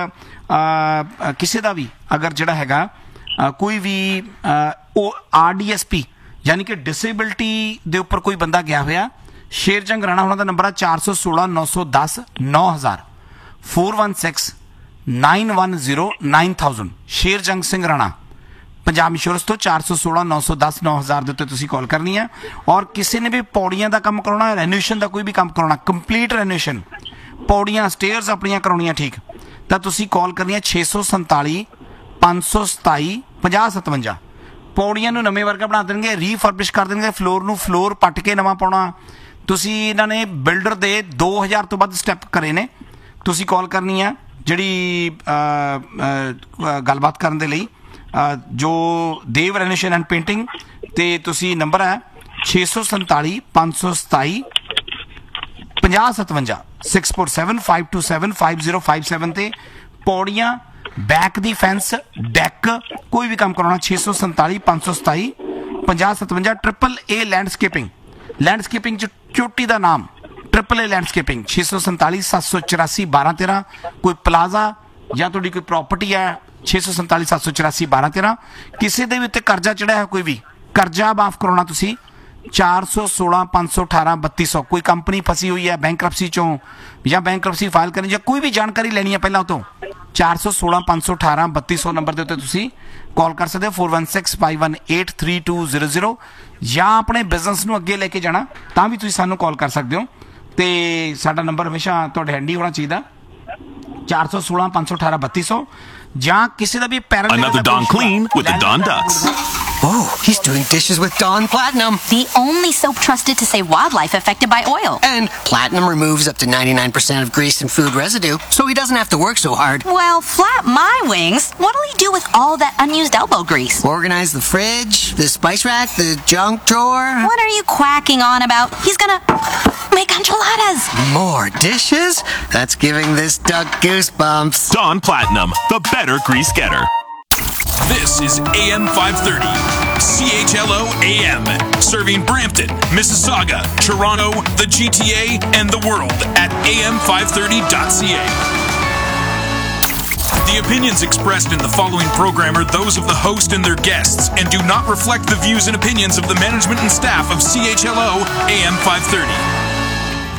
ਕਿਸੇ ਦਾ ਵੀ ਅਗਰ ਜਿਹੜਾ ਹੈਗਾ ਕੋਈ ਵੀ ਉਹ ਆਰ ਡੀ ਐਸ ਪੀ ਯਾਨੀ ਕਿ ਡਿਸੇਬਿਲਟੀ ਦੇ ਉੱਪਰ ਕੋਈ ਬੰਦਾ ਗਿਆ ਹੋਇਆ, ਸ਼ੇਰਜੰਗ ਰਾਣਾ ਹੋਣਾ ਦਾ ਨੰਬਰ ਹੈ ਚਾਰ ਸੌ ਸੋਲਾਂ ਨੌ ਸੌ ਦਸ ਨੌ ਹਜ਼ਾਰ four one six nine one zero nine thousand. ਸ਼ੇਰਜੰਗ Singh Rana Punjab insurance ਤੋਂ ਚਾਰ ਸੌ ਸੋਲਾਂ ਨੌ ਸੌ ਦਸ ਨੌ ਹਜ਼ਾਰ ਦੇ ਉੱਤੇ ਤੁਸੀਂ ਕਾਲ ਕਰਨੀ ਹੈ। ਔਰ ਕਿਸੇ ਨੇ ਵੀ ਪੌੜੀਆਂ ਦਾ ਕੰਮ ਕਰਾਉਣਾ, ਰੈਨੋਵੇਸ਼ਨ ਦਾ ਕੋਈ ਵੀ ਕੰਮ ਕਰਾਉਣਾ, ਕੰਪਲੀਟ ਰੈਨੋਵੇਸ਼ਨ, ਪੌੜੀਆਂ ਸਟੇਅਰਸ ਆਪਣੀਆਂ ਕਰਾਉਣੀਆਂ ਠੀਕ, ਤਾਂ ਤੁਸੀਂ ਕਾਲ ਕਰਨੀ ਹੈ ਛੇ ਸੌ ਸੰਤਾਲੀ ਪੰਜ ਸੌ ਸਤਾਈ ਪੰਜਾਹ ਸਤਵੰਜਾ। ਪੌੜੀਆਂ ਨੂੰ ਨਵੇਂ ਵਰਗਾ ਬਣਾ ਦੇਣਗੇ, ਰੀਫਰਬਿਸ਼ ਕਰ ਦੇਣਗੇ, ਫਲੋਰ ਨੂੰ ਫਲੋਰ ਪੱਟ ਕੇ ਨਵਾਂ ਪਾਉਣਾ ਤੁਸੀਂ ਇਹਨਾਂ ਨੇ ਬਿਲਡਰ ਦੇ ਦੋ ਹਜ਼ਾਰ ਤੋਂ ਵੱਧ ਸਟੈਪ ਕਰੇ ਨੇ। ਤੁਸੀਂ ਕਾਲ ਕਰਨੀ ਹੈ ਜਿਹੜੀ ਗੱਲਬਾਤ ਕਰਨ ਦੇ ਲਈ, ਜੋ ਦੇਵ ਰੈਨੋਵੇਸ਼ਨ ਐਂਡ ਪੇਂਟਿੰਗ, ਤੇ ਤੁਸੀਂ ਨੰਬਰ ਹੈ ਛੇ ਸੌ ਸੰਤਾਲੀ ਪੰਜ ਸੌ ਸਤਾਈ ਪੰਜਾਹ ਸਤਵੰਜਾ six four seven five to seven five zero five seven ਤੇ ਪੌੜੀਆਂ, ਬੈਕ ਦੀ ਫੈਂਸ, ਡੈਕ, ਕੋਈ ਵੀ ਕੰਮ ਕਰਾਉਣਾ ਛੇ ਸੌ ਸੰਤਾਲੀ ਪੰਜ ਸੌ ਸਤਾਈ ਪੰਜਾਹ ਸਤਵੰਜਾ। ਟ੍ਰਿਪਲ ਏ ਲੈਂਡਸਕੇਪਿੰਗ, ਲੈਂਡਸਕੇਪਿੰਗ ਚ ਚੋਟੀ ਦਾ ਨਾਮ ट्रिपल ए लैंडस्केपिंग छे सौ संताली सत्त सौ चौरासी बारह तेरह। कोई प्लाजा या तुहाडी कोई प्रॉपर्टी है छे सौ संताली सत्त सौ चौरासी बारह तेरह। किसी दे भी उत्ते कर्जा चढ़िया है, कोई भी कर्जा माफ कराउणा तुसी चार सौ सोलह पाँच सौ अठारह बत्ती सौ। कोई कंपनी फसी हुई है बैंकरप्सी चों या बैंकरप्सी फाइल करनी या कोई भी जानकारी लैनी है पहला तो चार सौ सोलह पाँच सौ अठारह बत्ती सौ नंबर के उत्ते तुसी कॉल कर सकते हो four one six five one eight three to zero zero. या अपने बिजनेस नूं अगे लेके जाना तां भी तुसी सानूं कॉल कर सकते हो। ਤੇ ਸਾਡਾ ਨੰਬਰ ਹਮੇਸ਼ਾ ਤੁਹਾਡੇ ਹੈਂਡੀ ਹੋਣਾ ਚਾਹੀਦਾ ਚਾਰ ਸੌ ਸੋਲਹ ਪੰਜ ਸੌ ਅਠਾਰਹ ਬੱਤੀ ਸੌ। ਜਾਂ ਕਿਸੇ ਦਾ ਵੀ parallel Another Dawn clean with the Dawn Ducks. Oh, he's doing dishes with Dawn Platinum. The only soap trusted to save wildlife affected by oil. And Platinum removes up to ninety-nine percent of grease and food residue, so he doesn't have to work so hard. Well, flap my wings. What'll he do with all that unused elbow grease? Organize the fridge, the spice rack, the junk drawer. What are you quacking on about? He's gonna make enchiladas. More dishes? That's giving this duck goosebumps. Dawn Platinum, the better grease getter. This is A M five thirty, C H L O A M, serving Brampton, Mississauga, Toronto, the G T A, and the world at A M five thirty dot C A. The opinions expressed in the following program are those of the host and their guests and do not reflect the views and opinions of the management and staff of C H L O A M five thirty.